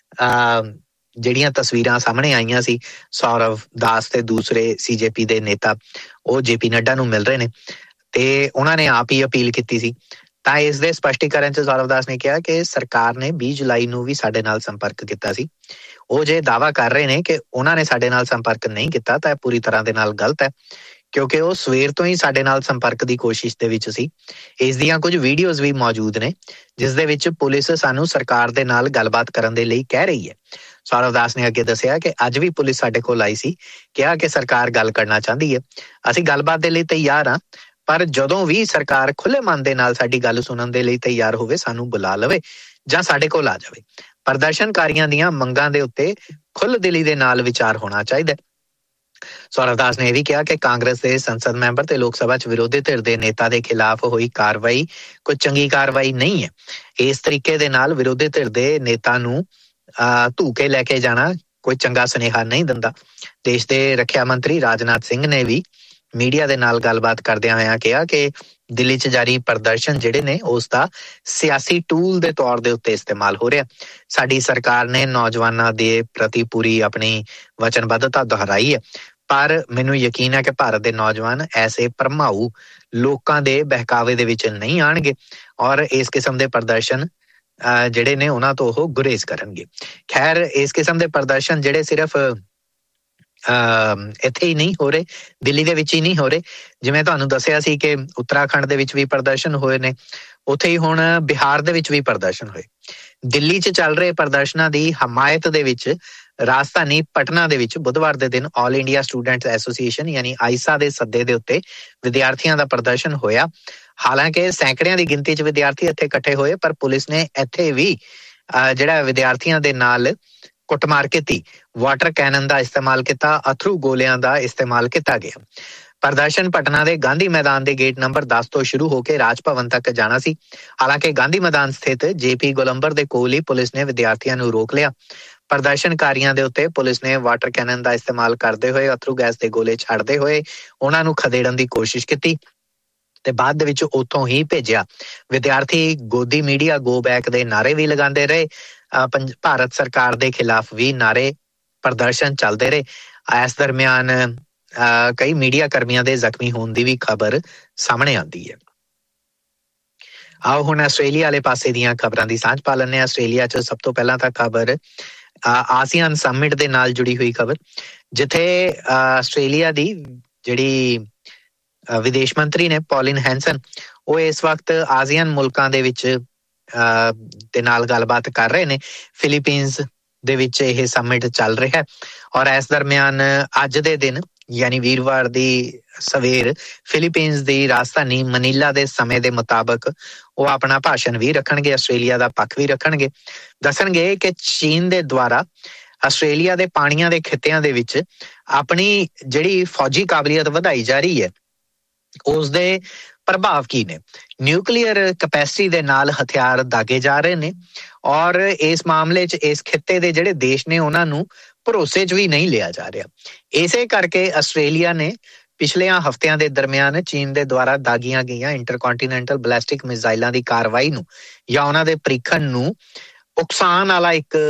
ਅਹ ਜਿਹੜੀਆਂ ਤਸਵੀਰਾਂ ਸਾਹਮਣੇ ਆਈਆਂ ਸੀ, ਸੌਰਵ ਦਾਸ ਤੇ ਦੂਸਰੇ ਸੀ ਜੇ ਪੀ ਦੇ ਨੇਤਾ ਉਹ ਜੇ ਪੀ ਨੱਡਾ ਨੂੰ ਮਿਲ ਰਹੇ ਨੇ ਤੇ ਉਹਨਾਂ ਨੇ ਆਪ ਹੀ ਅਪੀਲ ਕੀਤੀ ਸੀ। ਤਾਂ ਇਸ ਦੇ ਸਪਸ਼ਟੀਕਰਨ 'ਚ ਸੌਰਵ ਦਾਸ ਨੇ ਕਿਹਾ ਕਿ ਸਰਕਾਰ ਨੇ ਵੀਹ ਜੁਲਾਈ ਨੂੰ ਵੀ ਸਾਡੇ ਨਾਲ ਸੰਪਰਕ ਕੀਤਾ ਸੀ। ਉਹ ਜੇ ਦਾਅਵਾ ਕਰ ਰਹੇ ਨੇ ਕਿ ਉਹਨਾਂ ਨੇ ਸਾਡੇ ਨਾਲ ਸੰਪਰਕ ਨਹੀਂ ਕੀਤਾ ਤਾਂ ਇਹ ਪੂਰੀ ਤਰ੍ਹਾਂ ਦੇ ਨਾਲ ਗਲਤ ਹੈ, ਕਿਉਂਕਿ ਉਹ ਸਵੇਰ ਤੋਂ ਹੀ ਸਾਡੇ ਨਾਲ ਸੰਪਰਕ ਦੀ ਕੋਸ਼ਿਸ਼ ਦੇ ਵਿੱਚ ਸੀ। ਇਸ ਦੀਆਂ ਕੁਝ ਵੀਡੀਓਜ਼ ਵੀ ਮੌਜੂਦ ਨੇ ਜਿਸ ਦੇ ਵਿੱਚ ਪੁਲਿਸ ਸਾਨੂੰ ਸਰਕਾਰ ਦੇ ਨਾਲ ਗੱਲਬਾਤ ਕਰਨ ਦੇ ਲਈ ਕਹਿ ਰਹੀ ਹੈ। ਸੌਰਵ ਦਾਸ ਨੇ ਅੱਗੇ ਦੱਸਿਆ ਕਿ ਅੱਜ ਵੀ ਪੁਲਿਸ ਸਾਡੇ ਕੋਲ ਆਈ ਸੀ, ਕਿਹਾ ਕਿ ਸਰਕਾਰ ਗੱਲ ਕਰਨਾ ਚਾਹੁੰਦੀ ਹੈ, ਅਸੀਂ ਗੱਲਬਾਤ ਦੇ ਲਈ ਤਿਆਰ ਹਾਂ, ਪਰ ਜਦੋਂ ਵੀ ਸਰਕਾਰ ਖੁੱਲ੍ਹੇ ਮਨ ਦੇ ਨਾਲ ਸਾਡੀ ਗੱਲ ਸੁਣਨ ਦੇ ਲਈ ਤਿਆਰ ਹੋਵੇ ਸਾਨੂੰ ਬੁਲਾ ਲਵੇ ਜਾਂ ਸਾਡੇ ਕੋਲ ਆ ਜਾਵੇ। ਪ੍ਰਦਰਸ਼ਨਕਾਰੀਆਂ ਦੀਆਂ ਮੰਗਾਂ ਦੇ ਉੱਤੇ ਖੁੱਲ੍ਹ ਦਿਲੀ ਦੇ ਨਾਲ ਵਿਚਾਰ ਹੋਣਾ ਚਾਹੀਦਾ। ਸੌਰਵ ਦਾਸ ਨੇ ਇਹ ਵੀ ਕਿਹਾ ਕਿ ਕਾਂਗਰਸ ਦੇ ਸੰਸਦ ਮੈਂਬਰ ਤੇ ਲੋਕ ਸਭਾ 'ਚ ਵਿਰੋਧੀ ਧਿਰ ਦੇ ਨੇਤਾ ਦੇ ਖਿਲਾਫ ਹੋਈ ਕਾਰਵਾਈ ਕੋਈ ਚੰਗੀ ਕਾਰਵਾਈ ਨਹੀਂ ਹੈ। ਇਸ ਤਰੀਕੇ ਦੇ ਨਾਲ ਵਿਰੋਧੀ ਧਿਰ ਦੇ ਨੇਤਾ ਨੂੰ ਅਹ ਧੂ ਕੇ ਲੈ ਕੇ ਜਾਣਾ ਕੋਈ ਚੰਗਾ ਸੁਨੇਹਾ ਨਹੀਂ ਦਿੰਦਾ। ਦੇਸ਼ ਦੇ ਰੱਖਿਆ ਮੰਤਰੀ ਰਾਜਨਾਥ ਸਿੰਘ ਨੇ ਵੀ ਮੀਡੀਆ ਦੇ ਨਾਲ ਗੱਲਬਾਤ ਕਰਦਿਆਂ ਹੋਇਆਂ ਕਿਹਾ ਕਿ ਦਿੱਲੀ 'ਚ ਜਾਰੀ ਪ੍ਰਦਰਸ਼ਨ ਜਿਹੜੇ ਨੇ ਉਸ ਦਾ ਸਿਆਸੀ ਟੂਲ ਦੇ ਤੌਰ ਦੇ ਉੱਤੇ ਇਸਤੇਮਾਲ ਹੋ ਰਿਹਾ। ਸਾਡੀ ਸਰਕਾਰ ਨੇ ਨੌਜਵਾਨਾਂ ਦੇ ਪ੍ਰਤੀ ਪੂਰੀ ਆਪਣੀ ਵਚਨਬੱਧਤਾ ਦੁਹਰਾਈ ਹੈ, ਪਰ ਮੈਨੂੰ ਯਕੀਨ ਹੈ ਕਿ ਭਾਰਤ ਦੇ ਨੌਜਵਾਨ ਐਸੇ ਭਰਮਾਊ ਲੋਕਾਂ ਦੇ ਬਹਿਕਾਵੇ ਦੇ ਵਿੱਚ ਨਹੀਂ ਆਉਣਗੇ ਔਰ ਇਸ ਕਿਸਮ ਦੇ ਪ੍ਰਦਰਸ਼ਨ ਜਿਹੜੇ ਨੇ ਉਹਨਾਂ ਤੋਂ ਉਹ ਗੁਰੇਜ਼ ਕਰਨਗੇ। ਖੈਰ, ਇਸ ਕਿਸਮ ਦੇ ਪ੍ਰਦਰਸ਼ਨ ਜਿਹੜੇ ਸਿਰਫ ਅਹ ਇੱਥੇ ਹੀ ਨਹੀਂ ਹੋ ਰਹੇ, ਦਿੱਲੀ ਦੇ ਵਿੱਚ ਹੀ ਨਹੀਂ ਹੋ ਰਹੇ, ਜਿਵੇਂ ਤੁਹਾਨੂੰ ਦੱਸਿਆ ਸੀ ਕਿ ਉੱਤਰਾਖੰਡ ਦੇ ਵਿੱਚ ਵੀ ਪ੍ਰਦਰਸ਼ਨ ਹੋਏ ਨੇ, ਉੱਥੇ ਹੀ ਹੁਣ ਬਿਹਾਰ ਦੇ ਵਿੱਚ ਵੀ ਪ੍ਰਦਰਸ਼ਨ ਹੋਏ। ਦਿੱਲੀ 'ਚ ਚੱਲ ਰਹੇ ਪ੍ਰਦਰਸ਼ਨਾਂ ਦੀ ਹਮਾਇਤ ਦੇ ਵਿੱਚ ਰਾਜਧਾਨੀ ਪਟਨਾ ਦੇ ਵਿੱਚ ਬੁੱਧਵਾਰ ਦੇ ਦਿਨ ਆਲ ਇੰਡੀਆ ਸਟੂਡੈਂਟਸ ਐਸੋਸੀਏਸ਼ਨ ਯਾਨੀ ਆਈਸਾ ਦੇ ਸੱਦੇ ਦੇ ਉੱਤੇ ਵਿਦਿਆਰਥੀਆਂ ਦਾ ਪ੍ਰਦਰਸ਼ਨ ਹੋਇਆ। ਹਾਲਾਂਕਿ ਸੈਂਕੜਿਆਂ ਦੀ ਗਿਣਤੀ 'ਚ ਵਿਦਿਆਰਥੀ ਇੱਥੇ ਇਕੱਠੇ ਹੋਏ, ਪਰ ਪੁਲਿਸ ਨੇ ਇੱਥੇ ਵੀ ਜਿਹੜਾ ਵਿਦਿਆਰਥੀਆਂ ਦੇ ਨਾਲ ਕੁੱਟਮਾਰ ਕੀਤੀ, ਵਾਟਰ ਕੈਨਨ ਦਾ ਇਸਤੇਮਾਲ ਕੀਤਾ, ਅਥਰੂ ਗੋਲਿਆਂ ਦਾ ਇਸਤੇਮਾਲ ਕੀਤਾ ਗਿਆ। ਪ੍ਰਦਰਸ਼ਨ ਪਟਨਾ ਦੇ ਗਾਂਧੀ ਮੈਦਾਨ ਦੇ ਗੇਟ ਨੰਬਰ ਦਸ ਤੋਂ ਸ਼ੁਰੂ ਹੋ ਕੇ ਰਾਜ ਭਵਨ ਤੱਕ ਜਾਣਾ ਸੀ। ਹਾਲਾਂਕਿ ਗਾਂਧੀ ਮੈਦਾਨ ਸਥਿਤ ਜੇ ਪੀ ਗੋਲੰਬਰ ਦੇ ਕੋਲ ਹੀ ਪੁਲਿਸ ਨੇ ਵਿਦਿਆਰਥੀਆਂ ਨੂੰ ਰੋਕ ਲਿਆ। ਪ੍ਰਦਰਸ਼ਨਕਾਰੀਆਂ ਦੇ ਉੱਤੇ ਪੁਲਿਸ ਨੇ ਵਾਟਰ ਕੈਨਨ ਦਾ ਇਸਤੇਮਾਲ ਕਰਦੇ ਹੋਏ, ਅਥਰੂ ਗੈਸ ਦੇ ਗੋਲੇ ਛੱਡਦੇ ਹੋਏ ਉਹਨਾਂ ਨੂੰ ਖਦੇੜਨ ਦੀ ਕੋਸ਼ਿਸ਼ ਕੀਤੀ ਤੇ ਬਾਅਦ ਦੇ ਵਿੱਚ ਉੱਥੋਂ ਹੀ ਭੇਜਿਆ। ਵਿਦਿਆਰਥੀ ਗੋਦੀ ਮੀਡੀਆ ਗੋ ਬੈਕ ਦੇ ਨਾਅਰੇ ਵੀ ਲਗਾਉਂਦੇ ਰਹੇ। ਭਾਰਤ ਸਰਕਾਰ ਦੇ ਖਿਲਾਫ ਵੀ ਨਾਅਰੇ ਪ੍ਰਦਰਸ਼ਨ ਚੱਲਦੇ ਰਹੇ। ਇਸ ਦਰਮਿਆਨ ਅਹ ਕਈ ਮੀਡੀਆ ਕਰਮੀਆਂ ਦੇ ਜ਼ਖਮੀ ਹੋਣ ਦੀ ਵੀ ਖਬਰ ਸਾਹਮਣੇ ਆਉਂਦੀ ਹੈ। ਆਓ ਹੁਣ ਆਸਟ੍ਰੇਲੀਆ ਵਾਲੇ ਪਾਸੇ ਦੀਆਂ ਖਬਰਾਂ ਦੀ ਸਾਂਝ ਪਾ ਲੈਂਦੇ ਹਾਂ। ਆਸਟ੍ਰੇਲੀਆ 'ਚ ਸਭ ਤੋਂ ਪਹਿਲਾਂ ਤਾਂ ਖਬਰ ਆਸੀਆਨ ਸਮਿਟ ਦੇ ਨਾਲ ਜੁੜੀ ਹੋਈ ਖਬਰ, ਜਿੱਥੇ ਆਸਟ੍ਰੇਲੀਆ ਦੀ ਜਿਹੜੀ ਵਿਦੇਸ਼ ਮੰਤਰੀ ਨੇ ਪੌਲਿਨ ਹੈਂਸਨ, ਉਹ ਇਸ ਵਕਤ ਆਸੀਆਨ ਮੁਲਕਾਂ ਦੇ ਵਿੱਚ ਅਹ ਦੇ ਨਾਲ ਗੱਲਬਾਤ ਕਰ ਰਹੇ ਨੇ। ਫਿਲੀਪੀਨਸ ਦੇ ਵਿੱਚ ਇਹ ਸਮਿਟ ਚੱਲ ਰਿਹਾ ਔਰ ਇਸ ਦਰਮਿਆਨ ਅੱਜ ਦੇ ਦਿਨ ਯਾਨੀ ਵੀਰਵਾਰ ਦੀ ਸਵੇਰ ਫਿਲੀਪੀਨਸ ਦੀ ਰਾਜਧਾਨੀ ਮਨੀਲਾ ਦੇ ਸਮੇਂ ਦੇ ਮੁਤਾਬਕ ਉਹ ਆਪਣਾ ਭਾਸ਼ਣ ਵੀ ਰੱਖਣਗੇ, ਆਸਟ੍ਰੇਲੀਆ ਦਾ ਪੱਖ ਵੀ ਰੱਖਣਗੇ। ਦੱਸਣਗੇ ਕਿ ਚੀਨ ਦੇ ਦੁਆਰਾ ਆਸਟ੍ਰੇਲੀਆ ਦੇ ਪਾਣੀਆਂ ਦੇ ਖਿੱਤਿਆਂ ਦੇ ਵਿੱਚ ਆਪਣੀ ਜਿਹੜੀ ਫੌਜੀ ਕਾਬਲੀਅਤ ਵਧਾਈ ਜਾ ਰਹੀ ਹੈ ਉਸਦੇ ਪ੍ਰਭਾਵ ਕੀ ਨੇ। ਨਿਊਕਲੀਅਰ ਕੈਪੈਸਿਟੀ ਦੇ ਨਾਲ ਹਥਿਆਰ ਦਾਗੇ ਜਾ ਰਹੇ ਨੇ ਔਰ ਇਸ ਮਾਮਲੇ 'ਚ ਇਸ ਖਿੱਤੇ ਦੇ ਜਿਹੜੇ ਦੇਸ਼ ਨੇ ਉਹਨਾਂ ਨੂੰ ਭਰੋਸੇ 'ਚ ਵੀ ਨਹੀਂ ਲਿਆ ਜਾ ਰਿਹਾ। ਇਸੇ ਕਰਕੇ ਆਸਟ੍ਰੇਲੀਆ ਨੇ ਪਿਛਲਿਆਂ ਹਫ਼ਤਿਆਂ ਦੇ ਦਰਮਿਆਨ ਚੀਨ ਦੇ ਦੁਆਰਾ ਦਾਗੀਆਂ ਗਈਆਂ ਇੰਟਰਕੌਂਟੀਨੈਂਟਲ ਬੈਲਿਸਟਿਕ ਮਿਜ਼ਾਈਲਾਂ ਦੀ ਕਾਰਵਾਈ ਨੂੰ ਜਾਂ ਉਹਨਾਂ ਦੇ ਪ੍ਰੀਖਣ ਨੂੰ ਉਕਸਾਉਣ ਵਾਲਾ ਇੱਕ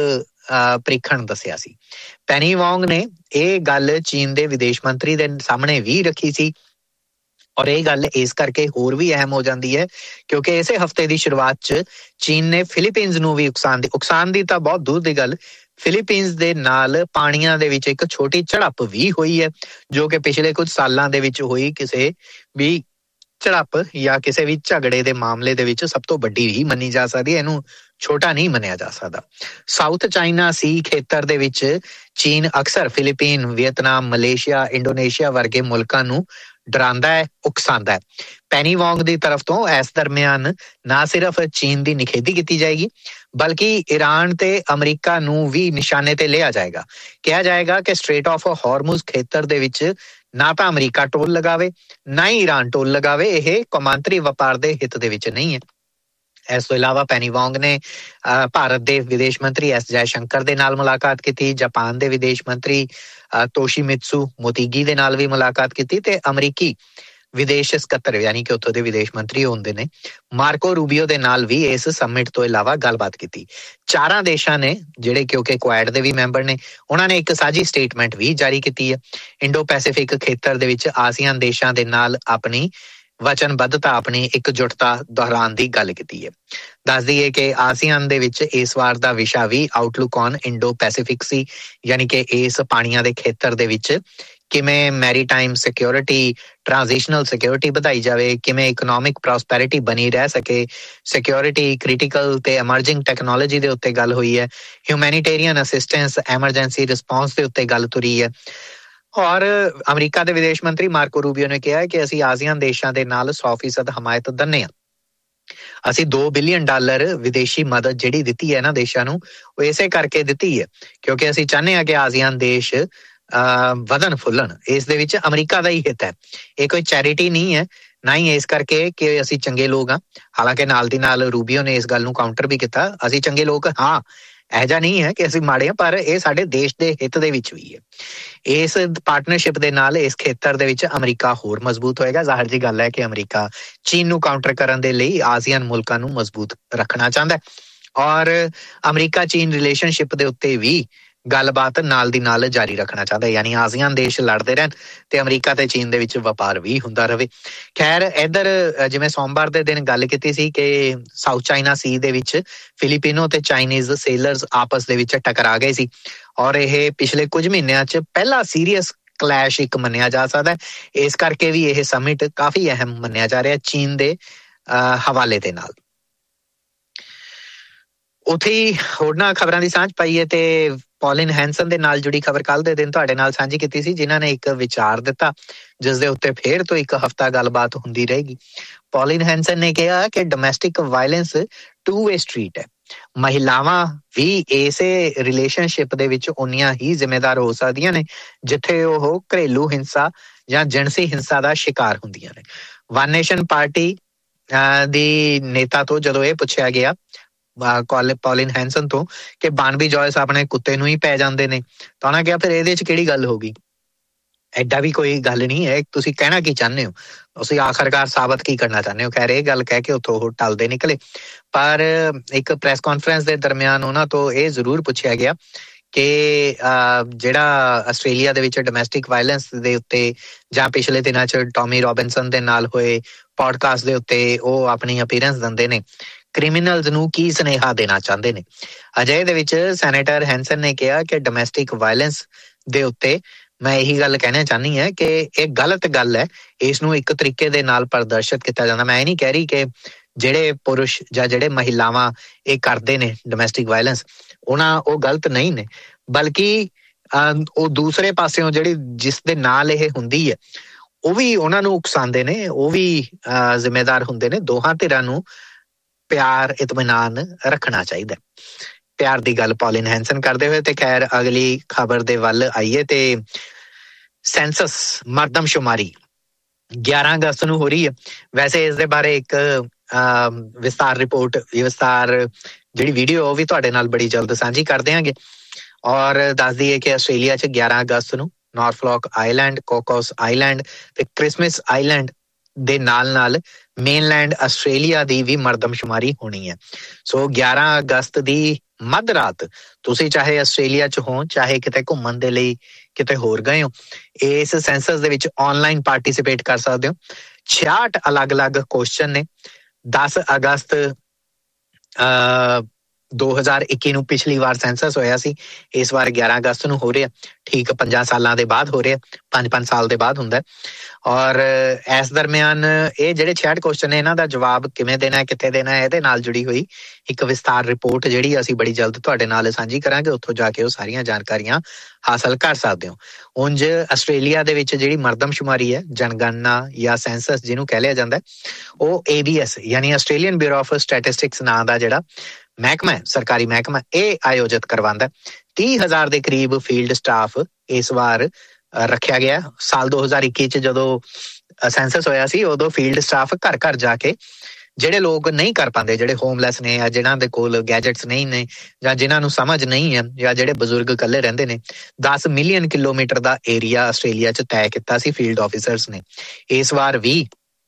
ਪ੍ਰੀਖਣ ਦੱਸਿਆ ਸੀ। ਪੈਨੀ ਵੋਂਗ ਨੇ ਇਹ ਗੱਲ ਚੀਨ ਦੇ ਵਿਦੇਸ਼ ਮੰਤਰੀ ਦੇ ਸਾਹਮਣੇ ਵੀ ਰੱਖੀ ਸੀ ਔਰ ਇਹ ਗੱਲ ਇਸ ਕਰਕੇ ਹੋਰ ਵੀ ਅਹਿਮ ਹੋ ਜਾਂਦੀ ਹੈ ਕਿਉਂਕਿ ਇਸੇ ਹਫ਼ਤੇ ਦੀ ਸ਼ੁਰੂਆਤ 'ਚ ਚੀਨ ਨੇ ਫਿਲੀਪੀਨਜ਼ ਨੂੰ ਵੀ ਉਕਸਾਉਣ ਦੀ ਉਕਸਾਉਣ ਦੀ ਤਾਂ ਬਹੁਤ ਦੂਰ ਦੀ ਗੱਲ, ਫਿਲੀਪੀਨਜ਼ ਦੇ ਨਾਲ ਪਾਣੀਆਂ ਦੇ ਵਿੱਚ ਇੱਕ ਛੋਟੀ ਝੜਪ ਵੀ ਹੋਈ ਹੈ ਜੋ ਕਿ ਪਿਛਲੇ ਕੁਝ ਸਾਲਾਂ ਦੇ ਵਿੱਚ ਹੋਈ ਕਿਸੇ ਵੀ ਝੜਪ ਜਾਂ ਕਿਸੇ ਵੀ ਝਗੜੇ ਦੇ ਮਾਮਲੇ ਦੇ ਵਿੱਚ ਸਭ ਤੋਂ ਵੱਡੀ ਹੀ ਮੰਨੀ ਜਾ ਸਕਦੀ ਹੈ, ਇਹਨੂੰ ਛੋਟਾ ਨਹੀਂ ਮੰਨਿਆ ਜਾ ਸਕਦਾ। ਸਾਊਥ ਚਾਈਨਾ ਸੀ ਖੇਤਰ ਦੇ ਵਿੱਚ ਚੀਨ ਅਕਸਰ ਫਿਲੀਪੀਨ, ਵੀਅਤਨਾਮ, ਮਲੇਸ਼ੀਆ, ਇੰਡੋਨੇਸ਼ੀਆ ਵਰਗੇ ਮੁਲਕਾਂ ਨੂੰ ਡਰਾਉਂਦਾ ਹੈ, ਉਕਸਾਉਂਦਾ ਹੈ। ਪੈਨੀ ਵੋਂਗ ਦੀ ਤਰਫ ਤੋਂ ਇਸ ਦਰਮਿਆਨ ਨਾ ਸਿਰਫ ਚੀਨ ਦੀ ਨਿਖੇਧੀ ਕੀਤੀ ਜਾਏਗੀ ਬਲਕਿ ਈਰਾਨ ਤੇ ਅਮਰੀਕਾ ਨੂੰ ਵੀ ਨਿਸ਼ਾਨੇ ਤੇ ਲਿਆ ਜਾਏਗਾ। ਕਿਹਾ ਜਾਏਗਾ ਕਿ ਸਟ੍ਰੇਟ ਆਫ ਹਾਰਮੁਜ਼ ਖੇਤਰ ਦੇ ਵਿੱਚ ਨਾ ਤਾਂ ਅਮਰੀਕਾ ਟੋਲ ਲਗਾਵੇ ਨਾ ਹੀ ਈਰਾਨ ਟੋਲ ਲਗਾਵੇ, ਇਹ ਕੌਮਾਂਤਰੀ ਵਪਾਰ ਦੇ ਹਿੱਤ ਦੇ ਵਿੱਚ ਨਹੀਂ ਹੈ। ਇਸ ਤੋਂ ਇਲਾਵਾ ਪੈਨੀ ਵੋਂਗ ਨੇ ਭਾਰਤ ਦੇ ਵਿਦੇਸ਼ ਮੰਤਰੀ ਐਸ ਜੈ ਸ਼ੰਕਰ ਦੇ ਨਾਲ ਮੁਲਾਕਾਤ ਕੀਤੀ, ਜਾਪਾਨ ਦੇ ਵਿਦੇਸ਼ ਮੰਤਰੀ ਤੋਸ਼ੀਮਿਤਸੂ ਮੋਤੇਗੀ ਦੇ ਨਾਲ ਵੀ ਮੁਲਾਕਾਤ ਕੀਤੀ ਤੇ ਅਮਰੀਕੀ ਵਿਦੇਸ਼ ਸਕੱਤਰ ਯਾਨੀ ਕਿ ਉੱਥੋਂ ਦੇ ਵਿਦੇਸ਼ ਮੰਤਰੀ ਹੁੰਦੇ ਨੇ ਮਾਰਕੋ ਰੂਬੀਓ ਦੇ ਨਾਲ ਵੀ ਇਸ ਸਮਿਟ ਤੋਂ ਇਲਾਵਾ ਗੱਲਬਾਤ ਕੀਤੀ। ਚਾਰਾਂ ਦੇਸ਼ਾਂ ਨੇ ਜਿਹੜੇ ਕਿਉਂਕਿ ਕੁਆਡ ਦੇ ਵੀ ਮੈਂਬਰ ਨੇ ਉਹਨਾਂ ਨੇ ਇੱਕ ਸਾਂਝੀ ਸਟੇਟਮੈਂਟ ਵੀ ਜਾਰੀ ਕੀਤੀ ਹੈ। ਇੰਡੋ ਪੈਸੀਫਿਕ ਖੇਤਰ ਦੇ ਵਿੱਚ ਆਸੀਆਨ ਦੇਸ਼ਾਂ ਦੇ ਨਾਲ ਆਪਣੀ ਵਚਨਬੱਧਤਾ, ਆਪਣੀ ਇਕਜੁੱਟਤਾ ਦੁਹਰਾਉਣ ਦੀ ਗੱਲ ਕੀਤੀ ਹੈ। ਦੱਸ ਦਈਏ ਕਿ ਆਸੀਆਨ ਦੇ ਵਿੱਚ ਇਸ ਵਾਰ ਦਾ ਵਿਸ਼ਾ ਵੀ ਆਊਟਲੁੱਕ ਔਨ ਇੰਡੋ ਪੈਸੀਫਿਕ ਸੀ, ਯਾਨੀ ਕਿ ਇਸ ਪਾਣੀਆਂ ਦੇ ਖੇਤਰ ਦੇ ਵਿੱਚ ਕਿਵੇਂ ਮੈਰੀਟਾਈਮ ਸਿਕਿਉਰਿਟੀ, ਟ੍ਰਾਂਜ਼ੀਸ਼ਨਲ ਸਿਕਿਉਰਿਟੀ ਵਧਾਈ ਜਾਵੇ, ਕਿਵੇਂ ਇਕਨੋਮਿਕ ਪ੍ਰੋਸਪੈਰਿਟੀ ਬਣੀ ਰਹਿ ਸਕੇ, ਸਿਕਿਉਰਿਟੀ, ਕ੍ਰਿਟੀਕਲ ਤੇ ਐਮਰਜਿੰਗ ਟੈਕਨੋਲੋਜੀ ਦੇ ਉੱਤੇ ਗੱਲ ਹੋਈ ਹੈ, ਹਿਊਮੈਨੀਟੇਰੀਅਨ ਅਸਿਸਟੈਂਸ, ਐਮਰਜੈਂਸੀ ਰਿਸਪੌਂਸ ਦੇ ਉੱਤੇ ਗੱਲ ਤੁਰੀ ਹੈ। ਔਰ ਅਮਰੀਕਾ ਦੇ ਵਿਦੇਸ਼ ਮੰਤਰੀ ਮਾਰਕੋ ਰੂਬੀਓ ਨੇ ਕਿਹਾ ਕਿ ਅਸੀਂ ਆਸੀਆਨ ਦੇਸ਼ਾਂ ਦੇ ਨਾਲ ਸੌ ਫੀਸਦ ਹਮਾਇਤ ਦਿੰਦੇ ਹਾਂ। ਅਸੀਂ ਦੋ ਬਿਲੀਅਨ ਡਾਲਰ ਵਿਦੇਸ਼ੀ ਮਦਦ ਜਿਹੜੀ ਦਿੱਤੀ ਹੈ ਇਹਨਾਂ ਦੇਸ਼ਾਂ ਨੂੰ ਉਹ ਇਸੇ ਕਰਕੇ ਦਿੱਤੀ ਹੈ ਕਿਉਂਕਿ ਅਸੀਂ ਚਾਹੁੰਦੇ ਹਾਂ ਕਿ ਆਸੀਆਨ ਦੇਸ਼ ਅਹ ਵਧਣ ਫੁੱਲਣ। ਇਸ ਦੇ ਵਿੱਚ ਅਮਰੀਕਾ ਦਾ ਹੀ ਹਿੱਤ ਹੈ, ਇਹ ਕੋਈ ਚੈਰਿਟੀ ਨਹੀਂ ਹੈ, ਨਾ ਹੀ ਇਸ ਕਰਕੇ ਕਿ ਅਸੀਂ ਚੰਗੇ ਲੋਕ ਹਾਂ। ਹਾਲਾਂਕਿ ਨਾਲ ਦੀ ਨਾਲ ਰੂਬੀਓ ਨੇ ਇਸ ਗੱਲ ਨੂੰ ਕਾਊਂਟਰ ਵੀ ਕੀਤਾ, ਅਸੀਂ ਚੰਗੇ ਲੋਕ ਹਾਂ, ਇਹੋ ਜਿਹਾ ਨਹੀਂ ਹੈ ਕਿ ਅਸੀਂ ਮਾੜੇ ਹਾਂ, ਪਰ ਇਹ ਸਾਡੇ ਦੇਸ਼ ਦੇ ਹਿੱਤ ਦੇ ਵਿੱਚ ਵੀ ਹੈ। ਇਸ ਪਾਰਟਨਰਸ਼ਿਪ ਦੇ ਨਾਲ ਇਸ ਖੇਤਰ ਦੇ ਵਿੱਚ ਅਮਰੀਕਾ ਹੋਰ ਮਜ਼ਬੂਤ ਹੋਏਗਾ। ਜ਼ਾਹਿਰ ਜੀ ਗੱਲ ਹੈ ਕਿ ਅਮਰੀਕਾ ਚੀਨ ਨੂੰ ਕਾਊਂਟਰ ਕਰਨ ਦੇ ਲਈ ਆਸੀਆਨ ਮੁਲਕਾਂ ਨੂੰ ਮਜ਼ਬੂਤ ਰੱਖਣਾ ਚਾਹੁੰਦਾ ਹੈ ਔਰ ਅਮਰੀਕਾ ਚੀਨ ਰਿਲੇਸ਼ਨਸ਼ਿਪ ਦੇ ਉੱਤੇ ਵੀ ਗੱਲਬਾਤ ਨਾਲ ਦੀ ਨਾਲ ਜਾਰੀ ਰੱਖਣਾ ਚਾਹੁੰਦਾ, ਯਾਨੀ ਆਸੀਆਨ ਦੇਸ਼ ਲੜਦੇ ਰਹਿਣ ਤੇ ਅਮਰੀਕਾ ਤੇ ਚੀਨ ਦੇ ਵਿੱਚ ਵਪਾਰ ਵੀ ਹੁੰਦਾ ਰਹੇ। ਖੈਰ ਇੱਧਰ ਜਿਵੇਂ ਸੋਮਵਾਰ ਦੇ ਦਿਨ ਗੱਲ ਕੀਤੀ ਸੀ ਕਿ ਸਾਊਥ ਚਾਈਨਾ ਸੀ ਦੇ ਵਿੱਚ ਫਿਲੀਪੀਨੋ ਤੇ ਚਾਈਨੀਜ਼ ਸੇਲਰਸ ਆਪਸ ਦੇ ਵਿੱਚ ਟਕਰਾ ਗਏ ਸੀ ਔਰ ਇਹ ਪਿਛਲੇ ਕੁਝ ਮਹੀਨਿਆਂ 'ਚ ਪਹਿਲਾ ਸੀਰੀਅਸ ਕਲੈਸ਼ ਇੱਕ ਮੰਨਿਆ ਜਾ ਸਕਦਾ। ਇਸ ਕਰਕੇ ਵੀ ਇਹ ਸਮਿਟ ਕਾਫੀ ਅਹਿਮ ਮੰਨਿਆ ਜਾ ਰਿਹਾ ਚੀਨ ਦੇ ਹਵਾਲੇ ਦੇ ਨਾਲ। ਉੱਥੇ ਹੀ ਹੋਰਨਾਂ ਖਬਰਾਂ ਦੀ ਸਾਂਝ ਪਾਈਏ ਤੇ ਪੌਲਿਨ ਹੈਂਸਨ ਦੇ ਨਾਲ ਜੁੜੀ ਖਬਰ ਕੱਲ੍ਹ ਦੇ ਦਿਨ ਤੁਹਾਡੇ ਨਾਲ ਸਾਂਝੀ ਕੀਤੀ ਸੀ, ਜਿਨ੍ਹਾਂ ਨੇ ਇੱਕ ਵਿਚਾਰ ਦਿੱਤਾ ਜਿਸ ਦੇ ਉੱਤੇ ਫੇਰ ਤੋਂ ਇੱਕ ਹਫ਼ਤਾ ਗੱਲਬਾਤ ਹੁੰਦੀ ਰਹੇਗੀ। ਪੌਲਿਨ ਹੈਂਸਨ ਨੇ ਕਿਹਾ ਕਿ domestic violence two way street ਹੈ, ਮਹਿਲਾਵਾਂ ਵੀ ਇਸੇ ਰਿਲੇਸ਼ਨਸ਼ਿਪ ਦੇ ਵਿੱਚ ਉਨੀਆਂ ਹੀ ਜ਼ਿੰਮੇਦਾਰ ਹੋ ਸਕਦੀਆਂ ਨੇ ਜਿੱਥੇ ਉਹ ਘਰੇਲੂ ਹਿੰਸਾ ਜਾਂ ਜਿਣਸੀ ਹਿੰਸਾ ਦਾ ਸ਼ਿਕਾਰ ਹੁੰਦੀਆਂ ਨੇ। ਵਨ ਨੇਸ਼ਨ ਪਾਰਟੀ ਦੀ ਨੇਤਾ ਤੋਂ ਜਦੋਂ ਇਹ ਪੁੱਛਿਆ ਗਿਆ ਪੌਲਿਨ ਹੈਂਸਨ ਤੋਂ ਕਿ ਬਾਨਬੀ ਜੋਇਸ ਆਪਣੇ ਕੁੱਤੇ ਨੂੰ ਹੀ ਪੈ ਜਾਂਦੇ ਨੇ ਤਾਂ ਉਹਨਾਂ ਕਿਹਾ ਫਿਰ ਇਹਦੇ 'ਚ ਕਿਹੜੀ ਗੱਲ ਹੋ ਗਈ, ਐਡਾ ਵੀ ਕੋਈ ਗੱਲ ਨਹੀਂ ਹੈ, ਤੁਸੀਂ ਕਹਿਣਾ ਕੀ ਚਾਹੁੰਦੇ ਹੋ, ਤੁਸੀਂ ਆਖਰਕਾਰ ਸਾਬਤ ਕੀ ਕਰਨਾ ਚਾਹੁੰਦੇ ਹੋ। ਖੈਰ ਇਹ ਗੱਲ ਕਹਿ ਕੇ ਉੱਥੋਂ ਉਹ ਟਲਦੇ ਨਿਕਲੇ, ਪਰ ਇੱਕ ਪ੍ਰੈਸ ਕਾਨਫਰੰਸ ਦੇ ਦਰਮਿਆਨ ਉਹਨਾਂ ਤੋਂ ਇਹ ਜ਼ਰੂਰ ਪੁੱਛਿਆ ਗਿਆ ਕਿ ਜਿਹੜਾ ਆਸਟ੍ਰੇਲੀਆ ਦੇ ਵਿੱਚ ਡੋਮੈਸਟਿਕ ਵਾਇਲੈਂਸ ਦੇ ਉੱਤੇ ਜਾਂ ਪਿਛਲੇ ਦਿਨਾਂ 'ਚ ਟੌਮੀ ਰੋਬਿਨਸਨ ਦੇ ਨਾਲ ਹੋਏ ਪੋਡਕਾਸਟ ਦੇ ਉੱਤੇ ਉਹ ਆਪਣੀ ਅਪੀਅਰੈਂਸ ਦਿੰਦੇ ਨੇ, ਕ੍ਰਿਮੀਨਲਜ਼ ਨੂੰ ਕੀ ਸੁਨੇਹਾ ਦੇਣਾ ਚਾਹੁੰਦੇ ਨੇ। ਅਜਿਹੇ ਦੇ ਵਿੱਚ ਸੈਨੇਟਰ ਹੈਂਸਨ ਨੇ ਕਿਹਾ ਕਿ ਡੋਮੈਸਟਿਕ ਵਾਇਲੈਂਸ ਦੇ ਉੱਤੇ ਮੈਂ ਇਹੀ ਗੱਲ ਕਹਿਣਾ ਚਾਹੁੰਦੀ ਹਾਂ ਕਿ ਇਹ ਗਲਤ ਗੱਲ ਹੈ, ਇਸ ਨੂੰ ਇੱਕ ਤਰੀਕੇ ਦੇ ਨਾਲ ਪ੍ਰਦਰਸ਼ਿਤ ਕੀਤਾ ਜਾਂਦਾ। ਮੈਂ ਇਹ ਨਹੀਂ ਕਹਿ ਰਹੀ ਕਿ ਜਿਹੜੇ ਪੁਰਸ਼ ਜਾਂ ਜਿਹੜੇ ਮਹਿਲਾਵਾਂ ਇਹ ਕਰਦੇ ਨੇ ਡੋਮੈਸਟਿਕ ਵਾਇਲੈਂਸ ਉਹਨਾਂ ਉਹ ਗਲਤ ਨਹੀਂ ਨੇ, ਬਲਕਿ ਉਹ ਦੂਸਰੇ ਪਾਸਿਓਂ ਜਿਹੜੀ ਜਿਸ ਦੇ ਨਾਲ ਇਹ ਹੁੰਦੀ ਹੈ ਉਹ ਵੀ ਉਹਨਾਂ ਨੂੰ ਉਕਸਾਉਂਦੇ ਨੇ, ਉਹ ਵੀ ਜ਼ਿੰਮੇਦਾਰ ਹੁੰਦੇ ਨੇ। ਦੋਹਾਂ ਧਿਰਾਂ ਨੂੰ ਪਿਆਰ ਇਤਮੀਨਾਨ ਰੱਖਣਾ ਚਾਹੀਦਾ। ਪਿਆਰ ਦੀ ਗੱਲ ਪੌਲਿਨ ਹੈਂਸਨ ਕਰਦੇ ਹੋਏ ਤੇ ਖੈਰ ਅਗਲੀ ਖਬਰ ਦੇ ਵੱਲ ਆਈਏ ਤੇ ਸੈਂਸਸ ਮਰਦਮਸ਼ੁਮਾਰੀ ਗਿਆਰਾਂ ਅਗਸਤ ਨੂੰ ਹੋ ਰਹੀ ਹੈ। ਵੈਸੇ ਇਸ ਦੇ ਬਾਰੇ ਇੱਕ ਵਿਸਤਾਰ ਰਿਪੋਰਟ ਵਿਸਤਾਰ ਜਿਹੜੀ ਵੀਡੀਓ ਉਹ ਵੀ ਤੁਹਾਡੇ ਨਾਲ ਬੜੀ ਜਲਦ ਸਾਂਝੀ ਕਰ ਦਿਆਂਗੇ ਔਰ ਦੱਸ ਦਈਏ ਕਿ ਆਸਟ੍ਰੇਲੀਆ 'ਚ ਗਿਆਰਾਂ ਅਗਸਤ ਨੂੰ ਨਾਰਫਲੋਕ ਆਈਲੈਂਡ, ਕੋਕੋਸ ਆਈਲੈਂਡ ਤੇ ਕ੍ਰਿਸਮਸ ਆਈਲੈਂਡ ਦੇ ਨਾਲ ਨਾਲ ਮੇਨਲੈਂਡ ਆਸਟ੍ਰੇਲੀਆ ਦੀ ਵੀ ਮਰਦਮਸ਼ੁਮਾਰੀ ਹੋਣੀ ਹੈ। ਸੋ ਗਿਆਰਾਂ ਅਗਸਤ ਦੀ ਮੱਧ ਰਾਤ ਤੁਸੀਂ ਚਾਹੇ ਆਸਟ੍ਰੇਲੀਆ 'ਚ ਹੋ, ਚਾਹੇ ਕਿਤੇ ਘੁੰਮਣ ਦੇ ਲਈ ਕਿਤੇ ਹੋਰ ਗਏ ਹੋ, ਇਸ ਸੈਂਸਸ ਦੇ ਵਿੱਚ ਆਨਲਾਈਨ ਪਾਰਟੀਸਿਪੇਟ ਕਰ ਸਕਦੇ ਹੋ। ਛਿਆਹਠ ਅਲੱਗ-ਅਲੱਗ ਕੁਐਸਚਨ ਨੇ। ਦਸ ਅਗਸਤ ਅਹ ਦੋ ਹਜ਼ਾਰ ਇੱਕੀ ਨੂੰ ਪਿਛਲੀ ਵਾਰ ਸੈਂਸਸ ਹੋਇਆ ਸੀ, ਇਸ ਵਾਰ ਗਿਆਰਾਂ ਅਗਸਤ ਨੂੰ ਹੋ ਰਿਹਾ, ਠੀਕ ਪੰਜਾਂ ਸਾਲਾਂ ਦੇ ਬਾਅਦ ਹੋ ਰਿਹਾ, ਪੰਜ ਪੰਜ ਸਾਲ ਦੇ ਬਾਅਦ ਹੁੰਦਾ। ਔਰ ਇਸ ਦਰਮਿਆਨ ਇਹ ਜਿਹੜੇ ਛਿਆਹਠ ਕੁਐਸਚਨ ਨੇ, ਇਹਨਾਂ ਦਾ ਜਵਾਬ ਕਿਵੇਂ ਦੇਣਾ, ਕਿੱਥੇ ਦੇਣਾ, ਇਹਦੇ ਨਾਲ ਜੁੜੀ ਹੋਈ ਇੱਕ ਵਿਸਤਾਰ ਰਿਪੋਰਟ ਜਿਹੜੀ ਅਸੀਂ ਬੜੀ ਜਲਦ ਤੁਹਾਡੇ ਨਾਲ ਸਾਂਝੀ ਕਰਾਂਗੇ। ਉੱਥੋਂ ਜਾ ਕੇ ਉਹ ਸਾਰੀਆਂ ਜਾਣਕਾਰੀਆਂ ਹਾਸਲ ਕਰ ਸਕਦੇ ਹੋ। ਉਂਝ ਆਸਟ੍ਰੇਲੀਆ ਦੇ ਵਿੱਚ ਜਿਹੜੀ ਮਰਦਮਸ਼ੁਮਾਰੀ ਹੈ, ਜਨਗਣਨਾ ਜਾਂ ਸੈਂਸਸ ਜਿਹਨੂੰ ਕਹਿ ਲਿਆ ਜਾਂਦਾ, ਉਹ ਏ ਬੀ ਐਸ ਯਾਨੀ ਆਸਟ੍ਰੇਲੀਅਨ ਬਿਊਰੋ ਆਫ ਸਟੈਟਿਸਟਿਕਸ ਨਾਂ ਦਾ ਜਿਹੜਾ ਮਹਿਕਮਾ ਹੈ, ਸਰਕਾਰੀ ਮਹਿਕਮਾ, ਇਹ ਆਯੋਜਿਤ ਕਰਵਾਉਂਦਾ। ਤੀਹ ਹਜ਼ਾਰ ਦੇ ਕਰੀਬ ਫੀਲਡ ਸਟਾਫ ਇਸ ਵਾਰ ਰੱਖਿਆ ਗਿਆ। ਸਾਲ ਦੋ ਹਜ਼ਾਰ ਇੱਕੀ 'ਚ ਜਦੋਂ ਸੈਂਸਸ ਹੋਇਆ ਸੀ, ਉਦੋਂ ਫੀਲਡ ਸਟਾਫ ਘਰ ਘਰ ਜਾ ਕੇ ਜਿਹੜੇ ਲੋਕ ਨਹੀਂ ਕਰ ਪਾਉਂਦੇ, ਜਿਹੜੇ ਹੋਮਲੈਸ ਨੇ ਜਾਂ ਜਿਨ੍ਹਾਂ ਦੇ ਕੋਲ ਗੈਜਟਸ ਨਹੀਂ ਨੇ ਜਾਂ ਜਿਨ੍ਹਾਂ ਨੂੰ ਸਮਝ ਨਹੀਂ ਹੈ ਜਾਂ ਜਿਹੜੇ ਬਜ਼ੁਰਗ ਇਕੱਲੇ ਰਹਿੰਦੇ ਨੇ, ਦਸ ਮਿਲੀਅਨ ਕਿਲੋਮੀਟਰ ਦਾ ਏਰੀਆ ਆਸਟ੍ਰੇਲੀਆ 'ਚ ਤੈਅ ਕੀਤਾ ਸੀ ਫੀਲਡ ਆਫਿਸਰਸ ਨੇ। ਇਸ ਵਾਰ ਵੀ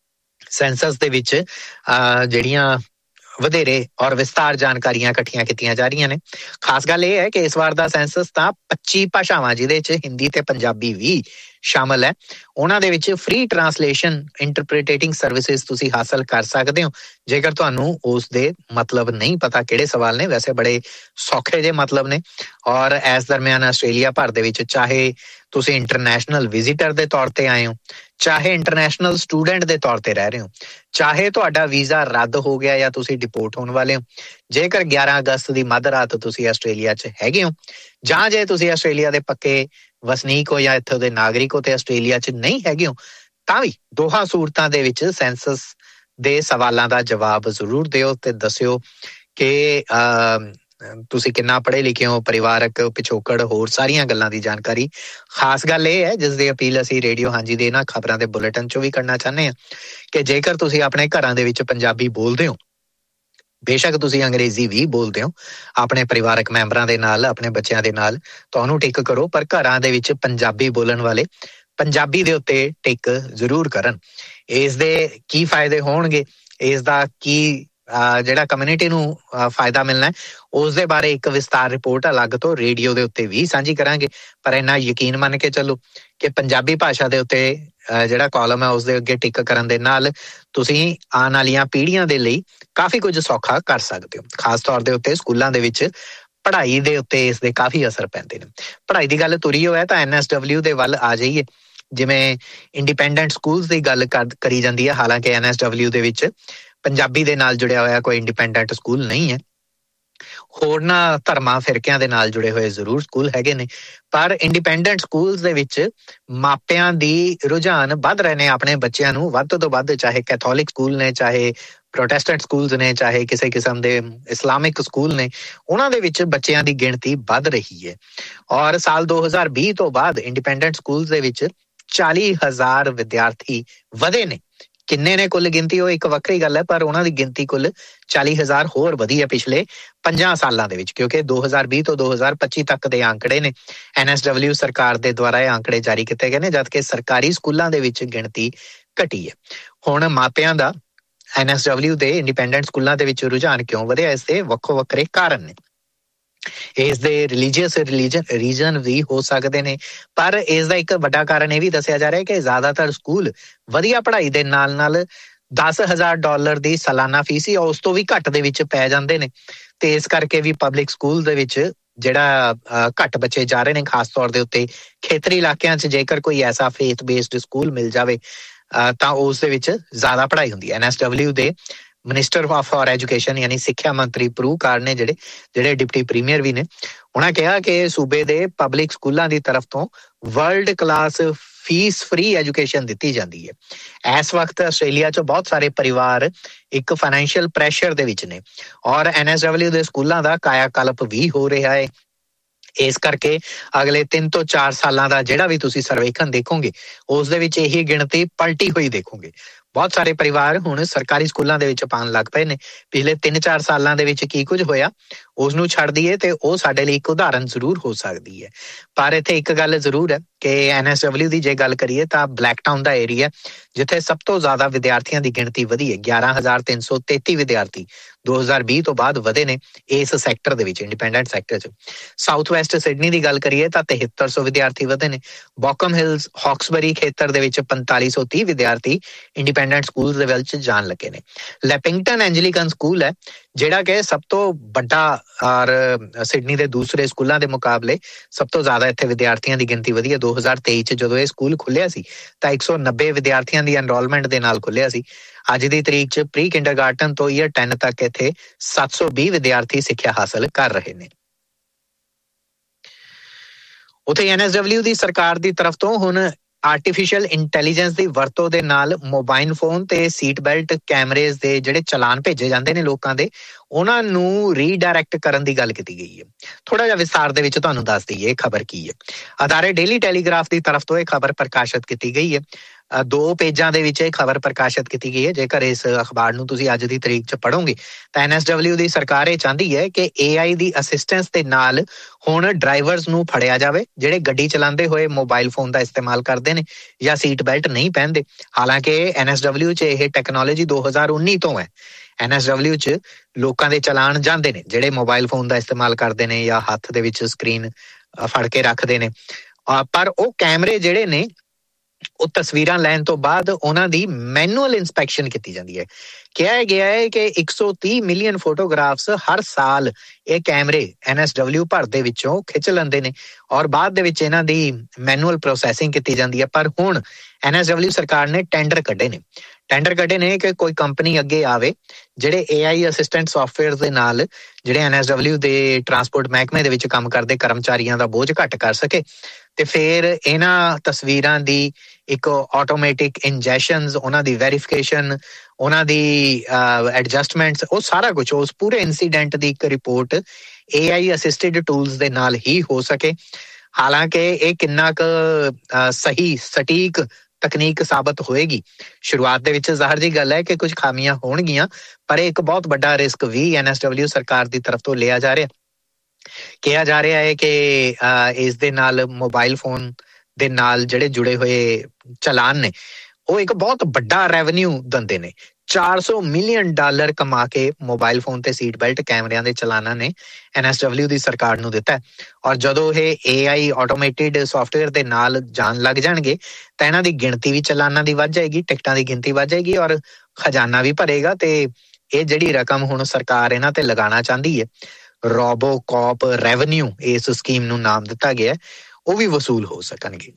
ਸੈਂਸਸ ਦੇ ਵਿੱਚ ਅਹ ਜਿਹੜੀਆਂ ਵਧੇਰੇ ਔਰ ਵਿਸਤਾਰ ਜਾਣਕਾਰੀਆਂ ਇਕੱਠੀਆਂ ਕੀਤੀਆਂ ਜਾ ਰਹੀਆਂ ਨੇ। ਖਾਸ ਗੱਲ ਇਹ ਹੈ ਕਿ ਇਸ ਵਾਰ ਦਾ ਸੈਂਸਸ ਤਾਂ ਪੱਚੀ ਭਾਸ਼ਾਵਾਂ, ਜਿਹਦੇ 'ਚ ਹਿੰਦੀ ਤੇ ਪੰਜਾਬੀ ਵੀ ਸ਼ਾਮਲ ਹੈ, ਉਹਨਾਂ ਦੇ ਵਿੱਚ ਫ੍ਰੀ ਟਰਾਂਸਲੇਸ਼ਨ ਇੰਟਰਪ੍ਰੀਟੇਟਿੰਗ ਸਰਵਿਸਿਜ਼ ਤੁਸੀਂ ਹਾਸਲ ਕਰ ਸਕਦੇ ਹੋ ਜੇਕਰ ਤੁਹਾਨੂੰ ਉਸ ਦੇ ਮਤਲਬ ਨਹੀਂ ਪਤਾ ਕਿਹੜੇ ਸਵਾਲ ਨੇ। ਵੈਸੇ ਬੜੇ ਸੌਖੇ ਜਿਹੇ ਮਤਲਬ ਨੇ। ਔਰ ਇਸ ਦਰਮਿਆਨ ਆਸਟ੍ਰੇਲੀਆ ਭਰ ਦੇ ਵਿੱਚ ਚਾਹੇ ਤੁਸੀਂ ਇੰਟਰਨੈਸ਼ਨਲ ਵਿਜ਼ਿਟਰ ਦੇ ਤੌਰ ਤੇ ਆਏ ਹੋ, ਚਾਹੇ ਇੰਟਰਨੈਸ਼ਨਲ ਸਟੂਡੈਂਟ ਦੇ ਤੌਰ ਤੇ ਰਹਿ ਰਹੇ ਹੋ, ਚਾਹੇ ਤੁਹਾਡਾ ਵੀਜ਼ਾ ਰੱਦ ਹੋ ਗਿਆ ਜਾਂ ਤੁਸੀਂ ਡਿਪੋਰਟ ਹੋਣ ਵਾਲੇ ਹੋ, ਜੇਕਰ ਗਿਆਰਾਂ ਅਗਸਤ ਦੀ ਮੱਧ ਰਾਤ ਤੁਸੀਂ ਆਸਟ੍ਰੇਲੀਆ 'ਚ ਹੈਗੇ ਹੋ, ਜਾਂ ਜੇ ਤੁਸੀਂ ਆਸਟ੍ਰੇਲੀਆ ਦੇ ਪੱਕੇ ਵਸਨੀਕ ਹੋ ਜਾਂ ਇੱਥੋਂ ਦੇ ਨਾਗਰਿਕ ਹੋ ਤੇ ਆਸਟ੍ਰੇਲੀਆ 'ਚ ਨਹੀਂ ਹੈਗੇ ਹੋ, ਤਾਂ ਵੀ ਦੋਹਾਂ ਸੂਰਤਾਂ ਦੇ ਵਿੱਚ ਸੈਂਸਸ ਦੇ ਸਵਾਲਾਂ ਦਾ ਜਵਾਬ ਜ਼ਰੂਰ ਦਿਓ ਤੇ ਦੱਸਿਓ ਕਿ ਅਹ ਤੁਸੀਂ ਕਿੰਨਾ ਪੜ੍ਹੇ ਲਿਖੇ ਹੋ, ਪਰਿਵਾਰਕ ਪਿਛੋਕੜ, ਹੋਰ ਸਾਰੀਆਂ ਗੱਲਾਂ ਦੀ ਜਾਣਕਾਰੀ। ਖਾਸ ਗੱਲ ਇਹ ਹੈ, ਜਿਸ ਦੀ ਅਪੀਲ ਅਸੀਂ ਰੇਡੀਓ ਹਾਂਜੀ ਦੇ ਇਹਨਾਂ ਖਬਰਾਂ ਦੇ ਬੁਲੇਟਿਨ 'ਚੋਂ ਵੀ ਕਰਨਾ ਚਾਹੁੰਦੇ ਹਾਂ, ਕਿ ਜੇਕਰ ਤੁਸੀਂ ਆਪਣੇ ਘਰਾਂ ਦੇ ਵਿੱਚ ਪੰਜਾਬੀ ਬੋਲਦੇ ਹੋ, ਬੇਸ਼ੱਕ ਤੁਸੀਂ ਅੰਗਰੇਜ਼ੀ ਵੀ ਬੋਲਦੇ ਹੋ ਆਪਣੇ ਪਰਿਵਾਰਕ ਮੈਂਬਰਾਂ ਦੇ ਨਾਲ, ਆਪਣੇ ਬੱਚਿਆਂ ਦੇ ਨਾਲ, ਤੁਹਾਨੂੰ ਟਿਕ ਕਰੋ, ਪਰ ਘਰਾਂ ਦੇ ਵਿੱਚ ਪੰਜਾਬੀ ਬੋਲਣ ਵਾਲੇ ਪੰਜਾਬੀ ਦੇ ਉੱਤੇ ਟਿਕ ਜ਼ਰੂਰ ਕਰਨ। ਇਸ ਦੇ ਕੀ ਫਾਇਦੇ ਹੋਣਗੇ, ਇਸ ਦਾ ਕੀ ਜਿਹੜਾ ਕਮਿਊਨਿਟੀ ਨੂੰ ਫਾਇਦਾ ਮਿਲਣਾ, ਉਸ ਦੇ ਬਾਰੇ ਇੱਕ ਵਿਸਤਾਰ ਰਿਪੋਰਟ ਅਲੱਗ ਤੋਂ ਰੇਡੀਓ ਦੇ ਉੱਤੇ ਵੀ ਸਾਂਝੀ ਕਰਾਂਗੇ। ਪਰ ਇੰਨਾ ਯਕੀਨ ਮੰਨ ਕੇ ਚੱਲੋ ਕਿ ਪੰਜਾਬੀ ਭਾਸ਼ਾ ਦੇ ਉੱਤੇ ਜਿਹੜਾ ਕਾਲਮ ਹੈ ਉਸਦੇ ਅੱਗੇ ਟਿਕ ਕਰਨ ਦੇ ਨਾਲ ਤੁਸੀਂ ਆਉਣ ਵਾਲੀਆਂ ਪੀੜ੍ਹੀਆਂ ਦੇ ਲਈ ਕਾਫੀ ਕੁਝ ਸੌਖਾ ਕਰ ਸਕਦੇ ਹੋ। ਖਾਸ ਤੌਰ ਦੇ ਉੱਤੇ ਸਕੂਲਾਂ ਦੇ ਵਿੱਚ ਪੜ੍ਹਾਈ ਦੇ ਉੱਤੇ ਇਸ ਦੇ ਕਾਫੀ ਅਸਰ ਪੈਂਦੇ ਨੇ। ਪੜ੍ਹਾਈ ਦੀ ਗੱਲ ਤੁਰੀ ਹੋਇਆ ਤਾਂ ਐਨ ਐਸ ਡਬਲਿਊ ਦੇ ਵੱਲ ਆ ਜਾਈਏ। ਜਿਵੇਂ ਇੰਡੀਪੈਂਡੈਂਟ ਸਕੂਲਸ ਦੀ ਗੱਲ ਕਰੀ ਜਾਂਦੀ ਹੈ, ਹਾਲਾਂਕਿ ਐਨ ਐਸ ਡਬਲਿਊ ਦੇ ਵਿੱਚ ਪੰਜਾਬੀ ਦੇ ਨਾਲ ਜੁੜਿਆ ਹੋਇਆ ਕੋਈ ਇੰਡੀਪੈਂਡੈਂਟ ਸਕੂਲ ਨਹੀਂ ਹੈ। ਹੋਰਨਾਂ ਧਰਮਾਂ ਫਿਰਕਿਆਂ ਦੇ ਨਾਲ ਜੁੜੇ ਹੋਏ ਜ਼ਰੂਰ ਸਕੂਲ ਹੈਗੇ ਨੇ, ਪਰ ਇੰਡੀਪੈਂਡੈਂਟ ਸਕੂਲਸ ਦੇ ਵਿੱਚ ਮਾਪਿਆਂ ਦੀ ਰੁਝਾਨ ਵੱਧ ਰਹੇ ਨੇ ਆਪਣੇ ਬੱਚਿਆਂ ਨੂੰ ਵੱਧ ਤੋਂ ਵੱਧ, ਚਾਹੇ ਕੈਥੋਲਿਕ ਸਕੂਲ ਨੇ, ਚਾਹੇ ਪ੍ਰੋਟੈਸਟੈਂਟ ਸਕੂਲਸ ਨੇ, ਚਾਹੇ ਕਿਸੇ ਕਿਸਮ ਦੇ ਇਸਲਾਮਿਕ ਸਕੂਲ ਨੇ, ਉਹਨਾਂ ਦੇ ਵਿੱਚ ਬੱਚਿਆਂ ਦੀ ਗਿਣਤੀ ਵੱਧ ਰਹੀ ਹੈ। ਔਰ ਸਾਲ ਦੋ ਹਜ਼ਾਰ ਵੀਹ ਤੋਂ ਬਾਅਦ ਇੰਡੀਪੈਂਡੈਂਟ ਸਕੂਲਸ ਦੇ ਵਿੱਚ ਚਾਲੀ ਹਜ਼ਾਰ ਵਿਦਿਆਰਥੀ ਵਧੇ ਨੇ। ਕਿੰਨੇ ਨੇ ਕੁੱਲ ਗਿਣਤੀ ਉਹ ਇੱਕ ਵੱਖਰੀ ਗੱਲ ਹੈ, ਪਰ ਉਹਨਾਂ ਦੀ ਗਿਣਤੀ ਕੁੱਲ ਚਾਲੀ ਹਜ਼ਾਰ ਹੋਰ ਵਧੀ ਹੈ ਪਿਛਲੇ ਪੰਜਾਂ ਸਾਲਾਂ ਦੇ ਵਿੱਚ, ਕਿਉਂਕਿ ਦੋ ਹਜ਼ਾਰ ਵੀਹ ਤੋਂ ਦੋ ਹਜ਼ਾਰ ਪੱਚੀ ਤੱਕ ਦੇ ਆંકੜੇ ਨੇ। ਐਨ ਐਸ ਡਬਲਿਊ ਸਰਕਾਰ ਦੇ ਦੁਆਰਾ ਇਹ ਆંકੜੇ ਜਾਰੀ ਕੀਤੇ ਗਏ ਨੇ, ਜਦਕਿ ਸਰਕਾਰੀ ਸਕੂਲਾਂ ਦੇ ਵਿੱਚ ਗਿਣਤੀ ਘਟੀ ਹੈ। ਹੁਣ ਮਾਪਿਆਂ ਦਾ ਐਨ ਐਸ ਡਬਲਿਊ ਦੇ ਇੰਡੀਪੈਂਡੈਂਟ ਸਕੂਲਾਂ ਦੇ ਵਿੱਚ ਰੁਝਾਨ ਕਿਉਂ ਵਧਿਆ, ਇਸ ਦੇ ਵੱਖੋ ਵੱਖਰੇ ਕਾਰਨ ਨੇ। ਇਸ ਦੇ ਰਿਲੀਜੀਅਸ ਰਿਲੀਜਨ ਰੀਜ਼ਨ ਵੀ ਹੋ ਸਕਦੇ ਨੇ, ਪਰ ਇਸ ਦਾ ਇੱਕ ਵੱਡਾ ਕਾਰਨ ਇਹ ਵੀ ਦੱਸਿਆ ਜਾ ਰਿਹਾ ਕਿ ਜ਼ਿਆਦਾਤਰ ਸਕੂਲ ਵਧੀਆ ਪੜ੍ਹਾਈ ਦੇ ਨਾਲ ਨਾਲ ਦਸ ਹਜ਼ਾਰ ਡਾਲਰ ਦੀ ਸਾਲਾਨਾ ਫੀਸ ਜਾਂ ਉਸ ਤੋਂ ਵੀ ਘੱਟ ਦੇ ਵਿੱਚ ਪੈ ਜਾਂਦੇ ਨੇ, ਤੇ ਇਸ ਕਰਕੇ ਵੀ ਪਬਲਿਕ ਸਕੂਲ ਦੇ ਵਿੱਚ ਜਿਹੜਾ ਘੱਟ ਬੱਚੇ ਜਾ ਰਹੇ ਨੇ। ਖਾਸ ਤੌਰ ਦੇ ਉੱਤੇ ਖੇਤਰੀ ਇਲਾਕਿਆਂ 'ਚ ਜੇਕਰ ਕੋਈ ਐਸਾ ਫੇਥ ਬੇਸਡ ਸਕੂਲ ਮਿਲ ਜਾਵੇ ਤਾਂ ਉਸ ਦੇ ਵਿੱਚ ਜ਼ਿਆਦਾ ਪੜ੍ਹਾਈ ਹੁੰਦੀ ਹੈ। ਐਨ ਐਸ ਡਬਲਿਊ ਦੇ ਮਿਨਿਸਟਰ ਫਾਰ ਐਜੂਕੇਸ਼ਨ ਯਾਨੀ ਸਿੱਖਿਆ ਮੰਤਰੀ ਪ੍ਰੂ ਕਾਰ ਨੇ, ਜਿਹੜੇ ਜਿਹੜੇ ਡਿਪਟੀ ਪ੍ਰੀਮੀਅਰ ਵੀ ਨੇ, ਉਹਨਾਂ ਕਿਹਾ ਕਿ ਸੂਬੇ ਦੇ ਪਬਲਿਕ ਸਕੂਲਾਂ ਦੀ ਤਰਫ ਤੋਂ world class fees free education ਦਿੱਤੀ ਜਾਂਦੀ ਹੈ। ਇਸ ਵਕਤ ਆਸਟ੍ਰੇਲੀਆ 'ਚ ਬਹੁਤ ਸਾਰੇ ਪਰਿਵਾਰ ਇੱਕ ਫਾਈਨੈਂਸ਼ੀਅਲ ਪ੍ਰੈਸ਼ਰ ਦੇ ਵਿੱਚ ਨੇ, ਔਰ ਐਨ ਐਸ ਡਬਲਿਊ ਦੇ ਸਕੂਲਾਂ ਦਾ ਕਾਇਆ ਕਲਪ ਵੀ ਹੋ ਰਿਹਾ ਹੈ। ਇਸ ਕਰਕੇ ਅਗਲੇ ਤਿੰਨ ਤੋਂ ਚਾਰ ਸਾਲਾਂ ਦਾ ਜਿਹੜਾ ਵੀ ਤੁਸੀਂ ਸਰਵੇਖਣ ਦੇਖੋਗੇ, ਉਸ ਦੇ ਵਿੱਚ ਇਹੀ ਗਿਣਤੀ ਪਲਟੀ ਹੋਈ ਦੇਖੋਗੇ। ਬਹੁਤ ਸਾਰੇ ਪਰਿਵਾਰ ਹੁਣ ਸਰਕਾਰੀ ਸਕੂਲਾਂ ਦੇ ਵਿੱਚ ਪਾਉਣ ਲੱਗ ਪਏ ਨੇ। ਪਿਛਲੇ ਤਿੰਨ ਚਾਰ ਸਾਲਾਂ ਦੇ ਵਿੱਚ ਕੀ ਕੁਝ ਹੋਇਆ ਉਸਨੂੰ ਛੱਡ ਦਈਏ ਤੇ ਉਹ ਸਾਡੇ ਲਈ ਇੱਕ ਉਦਾਹਰਨ ਜ਼ਰੂਰ ਹੋ ਸਕਦੀ ਹੈ। ਪਰ ਇੱਥੇ ਇੱਕ ਗੱਲ ਜ਼ਰੂਰ ਹੈ ਕਿ ਐਨ ਐਸ ਡਬਲਿਊ ਦੀ ਜੇ ਗੱਲ ਕਰੀਏ ਤਾਂ ਬਲੈਕ ਟਾਊਨ ਦਾ ਏਰੀਆ ਜਿੱਥੇ ਸਭ ਤੋਂ ਜ਼ਿਆਦਾ ਵਿਦਿਆਰਥੀਆਂ ਦੀ ਗਿਣਤੀ ਵਧੀ ਹੈ, ਗਿਆਰਾਂ ਹਜ਼ਾਰ ਤਿੰਨ ਸੌ ਤੇਤੀ ਵਿਦਿਆਰਥੀ ਦੋ ਹਜ਼ਾਰ ਵੀਹ ਤੋਂ ਬਾਅਦ ਵਧੇ ਨੇ ਇਸ ਸੈਕਟਰ ਦੇ ਵਿੱਚ, ਇੰਡੀਪੈਂਡੈਂਟ ਸੈਕਟਰ 'ਚ। ਸਾਊਥ ਵੈਸਟ ਸਿਡਨੀ ਦੀ ਗੱਲ ਕਰੀਏ ਤਾਂ ਤਿਹੱਤਰ ਸੌ ਵਿਦਿਆਰਥੀ ਵਧੇ ਨੇ। ਬੌਕਮ ਹਿਲਸ ਹੌਕਸਬਰੀ ਖੇਤਰ ਦੇ ਵਿੱਚ ਪੰਤਾਲੀ ਸੌ ਤੀਹ ਵਿਦਿਆਰਥੀ ਇੰਡੀਪੈਂਡੈਂਟ ਸਕੂਲ ਦੇ ਵਿੱਚ ਜਾਣ ਲੱਗੇ ਨੇ। ਲੈਪਿੰਗਟਨ ਐਂਜਲੀਕਨ ਸਕੂਲ ਹੈ ਜਿਹੜਾ ਕਿ ਸਭ ਤੋਂ ਵੱਡਾ ਔਰ ਸਿਡਨੀ ਦੇ ਦੂਸਰੇ ਸਕੂਲਾਂ ਦੇ ਮੁਕਾਬਲੇ ਸਭ ਤੋਂ ਜ਼ਿਆਦਾ ਇੱਥੇ ਵਿਦਿਆਰਥੀਆਂ ਦੀ ਗਿਣਤੀ ਵਧੀ ਹੈ। ਦੋ ਹਜ਼ਾਰ ਤੇਈ 'ਚ ਜਦੋਂ ਇਹ ਸਕੂਲ ਖੁੱਲਿਆ ਸੀ ਤਾਂ ਇੱਕ ਸੌ ਨੱਬੇ ਵਿਦਿਆਰਥੀਆਂ ਦੀ ਐਨਰੋਲਮੈਂਟ ਦੇ ਨਾਲ ਖੁੱਲਿਆ ਸੀ। ਅੱਜ ਦੀ ਤਰੀਕ 'ਚ ਪ੍ਰੀ ਕਿੰਡਰਗਾਰਟਨ ਤੋਂ ਈਅਰ ਟੈਨ ਤੱਕ ਇੱਥੇ ਸੱਤ ਸੌ ਵੀਹ ਵਿਦਿਆਰਥੀ ਸਿੱਖਿਆ ਹਾਸਲ ਕਰ ਰਹੇ ਨੇ। ਉੱਥੇ ਐਨ ਐਸ ਡਬਲਿਊ ਦੀ ਸਰਕਾਰ ਦੀ ਤਰਫ ਤੋਂ ਹੁਣ ਆਰਟੀਫਿਸ਼ੀਅਲ ਇੰਟੈਲੀਜੈਂਸ ਦੀ ਵਰਤੋਂ ਦੇ ਨਾਲ ਮੋਬਾਈਲ ਫੋਨ ਤੇ ਸੀਟ ਬੈਲਟ ਕੈਮਰੇਜ਼ ਦੇ ਜਿਹੜੇ ਚਲਾਨ ਭੇਜੇ ਜਾਂਦੇ ਨੇ ਲੋਕਾਂ ਦੇ, ਉਹਨਾਂ ਨੂੰ ਰੀਡਾਇਰੈਕਟ ਕਰਨ ਦੀ ਗੱਲ ਕੀਤੀ ਗਈ ਹੈ। ਥੋੜਾ ਜਿਹਾ ਵਿਸਥਾਰ ਦੇ ਵਿੱਚ ਤੁਹਾਨੂੰ ਦੱਸ ਦਈਏ ਇਹ ਖਬਰ ਕੀ ਹੈ। ਅਦਾਰੇ ਡੇਲੀ ਟੈਲੀਗ੍ਰਾਫ ਦੀ ਤਰਫ ਤੋਂ ਇਹ ਖਬਰ ਪ੍ਰਕਾਸ਼ਿਤ ਕੀਤੀ ਗਈ ਹੈ। ਦੋ ਪੇਜਾਂ ਦੇ ਵਿੱਚ ਇਹ ਖਬਰ ਪ੍ਰਕਾਸ਼ਿਤ ਕੀਤੀ ਗਈ ਹੈ। ਜੇਕਰ ਇਸ ਅਖਬਾਰ ਨੂੰ ਤੁਸੀਂ ਅੱਜ ਦੀ ਤਰੀਕ 'ਚ ਪੜ੍ਹੋਗੇ ਤਾਂ ਐਨ ਐਸ ਡਬਲਿਊ ਦੀ ਸਰਕਾਰ ਇਹ ਚਾਹੁੰਦੀ ਹੈ ਕਿ ਏ ਆਈ ਦੀ ਅਸਿਸਟੈਂਸ ਦੇ ਨਾਲ ਹੁਣ ਡਰਾਈਵਰਸ ਨੂੰ ਫੜਿਆ ਜਾਵੇ ਜਿਹੜੇ ਗੱਡੀ ਚਲਾਉਂਦੇ ਹੋਏ ਮੋਬਾਈਲ ਫੋਨ ਦਾ ਇਸਤੇਮਾਲ ਕਰਦੇ ਨੇ ਜਾਂ ਸੀਟ ਬੈਲਟ ਨਹੀਂ ਪਹਿਨਦੇ। ਹਾਲਾਂਕਿ ਐਨ ਐਸ ਡਬਲਿਊ 'ਚ ਇਹ ਟੈਕਨੋਲੋਜੀ ਦੋ ਹਜ਼ਾਰ ਉੱਨੀ ਤੋਂ ਹੈ। ਐਨ ਐਸ ਡਬਲਿਊ 'ਚ ਲੋਕਾਂ ਦੇ ਚਲਾਨ ਜਾਂਦੇ ਨੇ ਜਿਹੜੇ ਮੋਬਾਈਲ ਫੋਨ ਦਾ ਇਸਤੇਮਾਲ ਕਰਦੇ ਨੇ ਜਾਂ ਹੱਥ ਦੇ ਵਿੱਚ ਸਕਰੀਨ ਫੜ ਕੇ ਰੱਖਦੇ ਨੇ, ਪਰ ਉਹ ਕੈਮਰੇ ਜਿਹੜੇ ਨੇ ਉਹ ਤਸਵੀਰਾਂ ਲੈਣ ਤੋਂ ਬਾਅਦ ਉਹਨਾਂ ਦੀ ਮੈਨੂਅਲ ਇੰਸਪੈਕਸ਼ਨ ਕੀਤੀ ਜਾਂਦੀ ਹੈ। ਕਿਹਾ ਗਿਆ ਹੈ ਕਿ ਇੱਕ ਸੌ ਤੀਹ ਮਿਲੀਅਨ ਫੋਟੋਗ੍ਰਾਫਸ ਹਰ ਸਾਲ ਇਹ ਕੈਮਰੇ ਐਨ ਐਸ ਡਬਲਿਊ ਭਰ ਦੇ ਵਿੱਚੋਂ ਖਿੱਚ ਲੈਂਦੇ ਨੇ ਔਰ ਬਾਅਦ ਦੇ ਵਿੱਚ ਇਹਨਾਂ ਦੀ ਮੈਨੂਅਲ ਪ੍ਰੋਸੈਸਿੰਗ ਕੀਤੀ ਜਾਂਦੀ ਹੈ। ਪਰ ਹੁਣ ਐਨ ਐਸ ਡਬਲਿਊ ਸਰਕਾਰ ਨੇ ਟੈਂਡਰ ਕੱਢੇ ਨੇ ਟੈਂਡਰ ਕੱਢੇ ਨੇ ਕਿ ਕੋਈ ਕੰਪਨੀ ਅੱਗੇ ਆਵੇ ਜਿਹੜੇ ਏ ਆਈ ਅਸਿਸਟੈਂਟ ਸੌਫਟਵੇਅਰ ਦੇ ਨਾਲ ਜਿਹੜੇ ਐਨ ਐਸ ਡਬਲਿਊ ਦੇ ਟਰਾਂਸਪੋਰਟ ਮਹਿਕਮੇ ਦੇ ਵਿੱਚ ਕੰਮ ਕਰਦੇ ਕਰਮਚਾਰੀਆਂ ਦਾ ਬੋਝ ਘੱਟ ਕਰ ਸਕੇ ਤੇ ਫਿਰ ਇਹਨਾਂ ਤਸਵੀਰਾਂ ਦੀ ਇੱਕ ਆਟੋਮੈਟਿਕ ਇੰਜੈਸ਼ਨਸ, ਉਹਨਾਂ ਦੀ ਵੈਰੀਫਿਕੇਸ਼ਨ, ਉਹਨਾਂ ਦੀ ਐਡਜਸਟਮੈਂਟਸ, ਉਹ ਸਾਰਾ ਕੁਝ ਉਸ ਪੂਰੇ ਇਨਸੀਡੈਂਟ ਦੀ ਇੱਕ ਰਿਪੋਰਟ ਏ ਆਈ ਅਸਿਸਟਿਡ ਟੂਲਸ ਦੇ ਨਾਲ ਹੀ ਹੋ ਸਕੇ। ਹਾਲਾਂਕਿ ਇਹ ਕਿੰਨਾ ਕੁ ਸਹੀ ਸਟੀਕ ਤਕਨੀਕ ਸਾਬਤ ਹੋਏਗੀ, ਸ਼ੁਰੂਆਤ ਦੇ ਵਿੱਚ ਜ਼ਾਹਰ ਜੀ ਗੱਲ ਹੈ ਕਿ ਕੁਝ ਖਾਮੀਆਂ ਹੋਣਗੀਆਂ, ਪਰ ਇਹ ਇੱਕ ਬਹੁਤ ਵੱਡਾ ਰਿਸਕ ਵੀ ਐਨ ਐਸ ਡਬਲਿਊ ਸਰਕਾਰ ਦੀ ਤਰਫ ਤੋਂ ਲਿਆ ਜਾ ਰਿਹਾ। ਕਿਹਾ ਜਾ ਰਿਹਾ ਹੈ ਕਿ ਇਸ ਦੇ ਨਾਲ ਮੋਬਾਈਲ ਫੋਨ ਦੇ ਨਾਲ ਜਿਹੜੇ ਜੁੜੇ ਹੋਏ ਚਲਾਨ ਨੇ ਉਹ ਇੱਕ ਬਹੁਤ ਵੱਡਾ ਰੈਵਨਿਊ ਦਿੰਦੇ ਨੇ। ਚਾਰ ਸੌ ਮਿਲੀਅਨ ਡਾਲਰ ਕਮਾ ਕੇ ਮੋਬਾਈਲ ਫੋਨ ਤੇ ਸੀਟ ਬੈਲਟ ਕੈਮਰਿਆਂ ਦੇ ਚਲਾਨਾਂ ਨੇ ਐਨ ਐਸ ਡਬਲਿਊ ਦੀ ਸਰਕਾਰ ਨੂੰ ਦਿੱਤਾ ਔਰ ਜਦੋਂ ਇਹ ਏ ਆਈ ਆਟੋਮੇਟਿਡ ਸੌਫਟਵੇਅਰ ਦੇ ਨਾਲ ਜਾਣ ਲੱਗ ਜਾਣਗੇ ਤਾਂ ਇਹਨਾਂ ਦੀ ਗਿਣਤੀ ਵੀ ਚਲਾਨਾਂ ਦੀ ਵੱਧ ਜਾਏਗੀ, ਟਿਕਟਾਂ ਦੀ ਗਿਣਤੀ ਵੱਧ ਜਾਏਗੀ ਔਰ ਖਜ਼ਾਨਾ ਵੀ ਭਰੇਗਾ ਤੇ ਇਹ ਜਿਹੜੀ ਰਕਮ ਹੁਣ ਸਰਕਾਰ ਇਹਨਾਂ ਤੇ ਲਗਾਉਣਾ ਚਾਹੁੰਦੀ ਹੈ, ਰੋਬੋ ਕੌਪ ਰੈਵਨਿਊ ਇਸ ਸਕੀਮ ਨੂੰ ਨਾਮ ਦਿੱਤਾ ਗਿਆ, ਉਹ ਵੀ ਵਸੂਲ ਹੋ ਸਕਣਗੇ।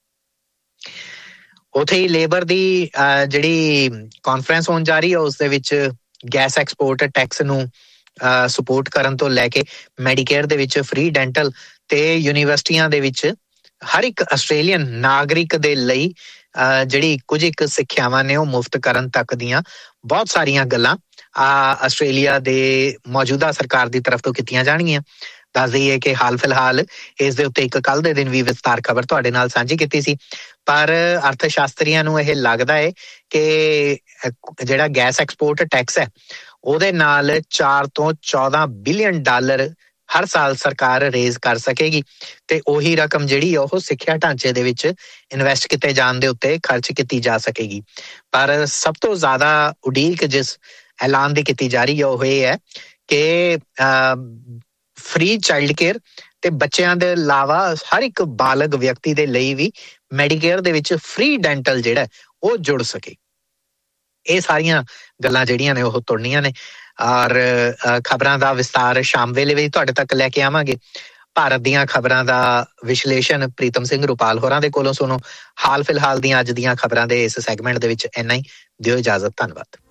ਉੱਥੇ ਹੀ ਲੇਬਰ ਦੀ ਜਿਹੜੀ ਕਾਨਫਰੰਸ ਹੋਣ ਜਾ ਰਹੀ ਹੈ ਉਸ ਦੇ ਵਿੱਚ ਗੈਸ ਐਕਸਪੋਰਟ ਟੈਕਸ ਨੂੰ ਸਪੋਰਟ ਕਰਨ ਤੋਂ ਲੈ ਕੇ ਮੈਡੀਕੇਅਰ ਦੇ ਵਿੱਚ ਫ੍ਰੀ ਡੈਂਟਲ ਤੇ ਯੂਨੀਵਰਸਿਟੀਆਂ ਦੇ ਵਿੱਚ ਹਰ ਇੱਕ ਆਸਟ੍ਰੇਲੀਅਨ ਨਾਗਰਿਕ ਦੇ ਲਈ ਜਿਹੜੀ ਕੁਝ ਇੱਕ ਸਿੱਖਿਆਵਾਂ ਨੇ ਉਹ ਮੁਫਤ ਕਰਨ ਤੱਕ ਦੀਆਂ ਬਹੁਤ ਸਾਰੀਆਂ ਗੱਲਾਂ ਆਸਟ੍ਰੇਲੀਆ ਦੇ ਮੌਜੂਦਾ ਸਰਕਾਰ ਦੀ ਤਰਫ ਤੋਂ ਕੀਤੀਆਂ ਜਾਣਗੀਆਂ। ਦੱਸ ਦਈਏ ਕਿ ਹਾਲ ਫਿਲਹਾਲ ਇਸ ਦੇ ਉੱਤੇ ਇੱਕ ਕੱਲ੍ਹ ਦੇ ਦਿਨ ਵੀ ਵਿਸਤਾਰ ਖਬਰ ਤੁਹਾਡੇ ਨਾਲ ਸਾਂਝੀ ਕੀਤੀ ਸੀ, ਪਰ ਅਰਥ ਸ਼ਾਸਤਰੀਆਂ ਨੂੰ ਇਹ ਲੱਗਦਾ ਹੈ ਕਿ ਜਿਹੜਾ ਗੈਸ ਐਕਸਪੋਰਟ ਟੈਕਸ ਹੈ ਉਹਦੇ ਨਾਲ ਚਾਰ ਤੋਂ ਚੌਦਾਂ ਬਿਲੀਅਨ ਡਾਲਰ ਹਰ ਸਾਲ ਸਰਕਾਰ ਰੇਜ਼ ਕਰ ਸਕੇਗੀ ਤੇ ਉਹੀ ਰਕਮ ਜਿਹੜੀ ਉਹ ਸਿੱਖਿਆ ਢਾਂਚੇ ਦੇ ਵਿੱਚ ਇਨਵੈਸਟ ਕੀਤੇ ਜਾਣ ਦੇ ਉੱਤੇ ਖਰਚ ਕੀਤੀ ਜਾ ਸਕੇਗੀ। ਪਰ ਸਭ ਤੋਂ ਜ਼ਿਆਦਾ ਉਡੀਕ ਜਿਸ ਐਲਾਨ ਦੀ ਕੀਤੀ ਜਾ ਰਹੀ ਹੈ ਉਹ ਇਹ ਹੈ ਕਿ ਫ੍ਰੀ ਚਾਈਲਡ ਕੇਅਰ ਤੇ ਬੱਚਿਆਂ ਦੇ ਇਲਾਵਾ ਹਰ ਇੱਕ ਬਾਲਗ ਵਿਅਕਤੀ ਦੇ ਲਈ ਵੀ ਮੈਡੀਕੇਅਰ ਦੇ ਵਿੱਚ ਫ੍ਰੀ ਡੈਂਟਲ ਜਿਹੜਾ ਉਹ ਜੁੜ ਸਕੇ। ਇਹ ਸਾਰੀਆਂ ਗੱਲਾਂ ਜਿਹੜੀਆਂ ਨੇ ਉਹ ਤੁਰਨੀਆਂ ਨੇ ਔਰ ਖਬਰਾਂ ਦਾ ਵਿਸਤਾਰ ਸ਼ਾਮ ਵੇਲੇ ਵੀ ਤੁਹਾਡੇ ਤੱਕ ਲੈ ਕੇ ਆਵਾਂਗੇ। ਭਾਰਤ ਦੀਆਂ ਖਬਰਾਂ ਦਾ ਵਿਸ਼ਲੇਸ਼ਣ ਪ੍ਰੀਤਮ ਸਿੰਘ ਰੁਪਾਲ ਹੋਰਾਂ ਦੇ ਕੋਲੋਂ ਸੁਣੋ। ਹਾਲ ਫਿਲਹਾਲ ਦੀਆਂ ਅੱਜ ਦੀਆਂ ਖਬਰਾਂ ਦੇ ਇਸ ਸੈਗਮੈਂਟ ਦੇ ਵਿੱਚ ਇੰਨਾ ਹੀ। ਦਿਓ ਇਜਾਜ਼ਤ, ਧੰਨਵਾਦ।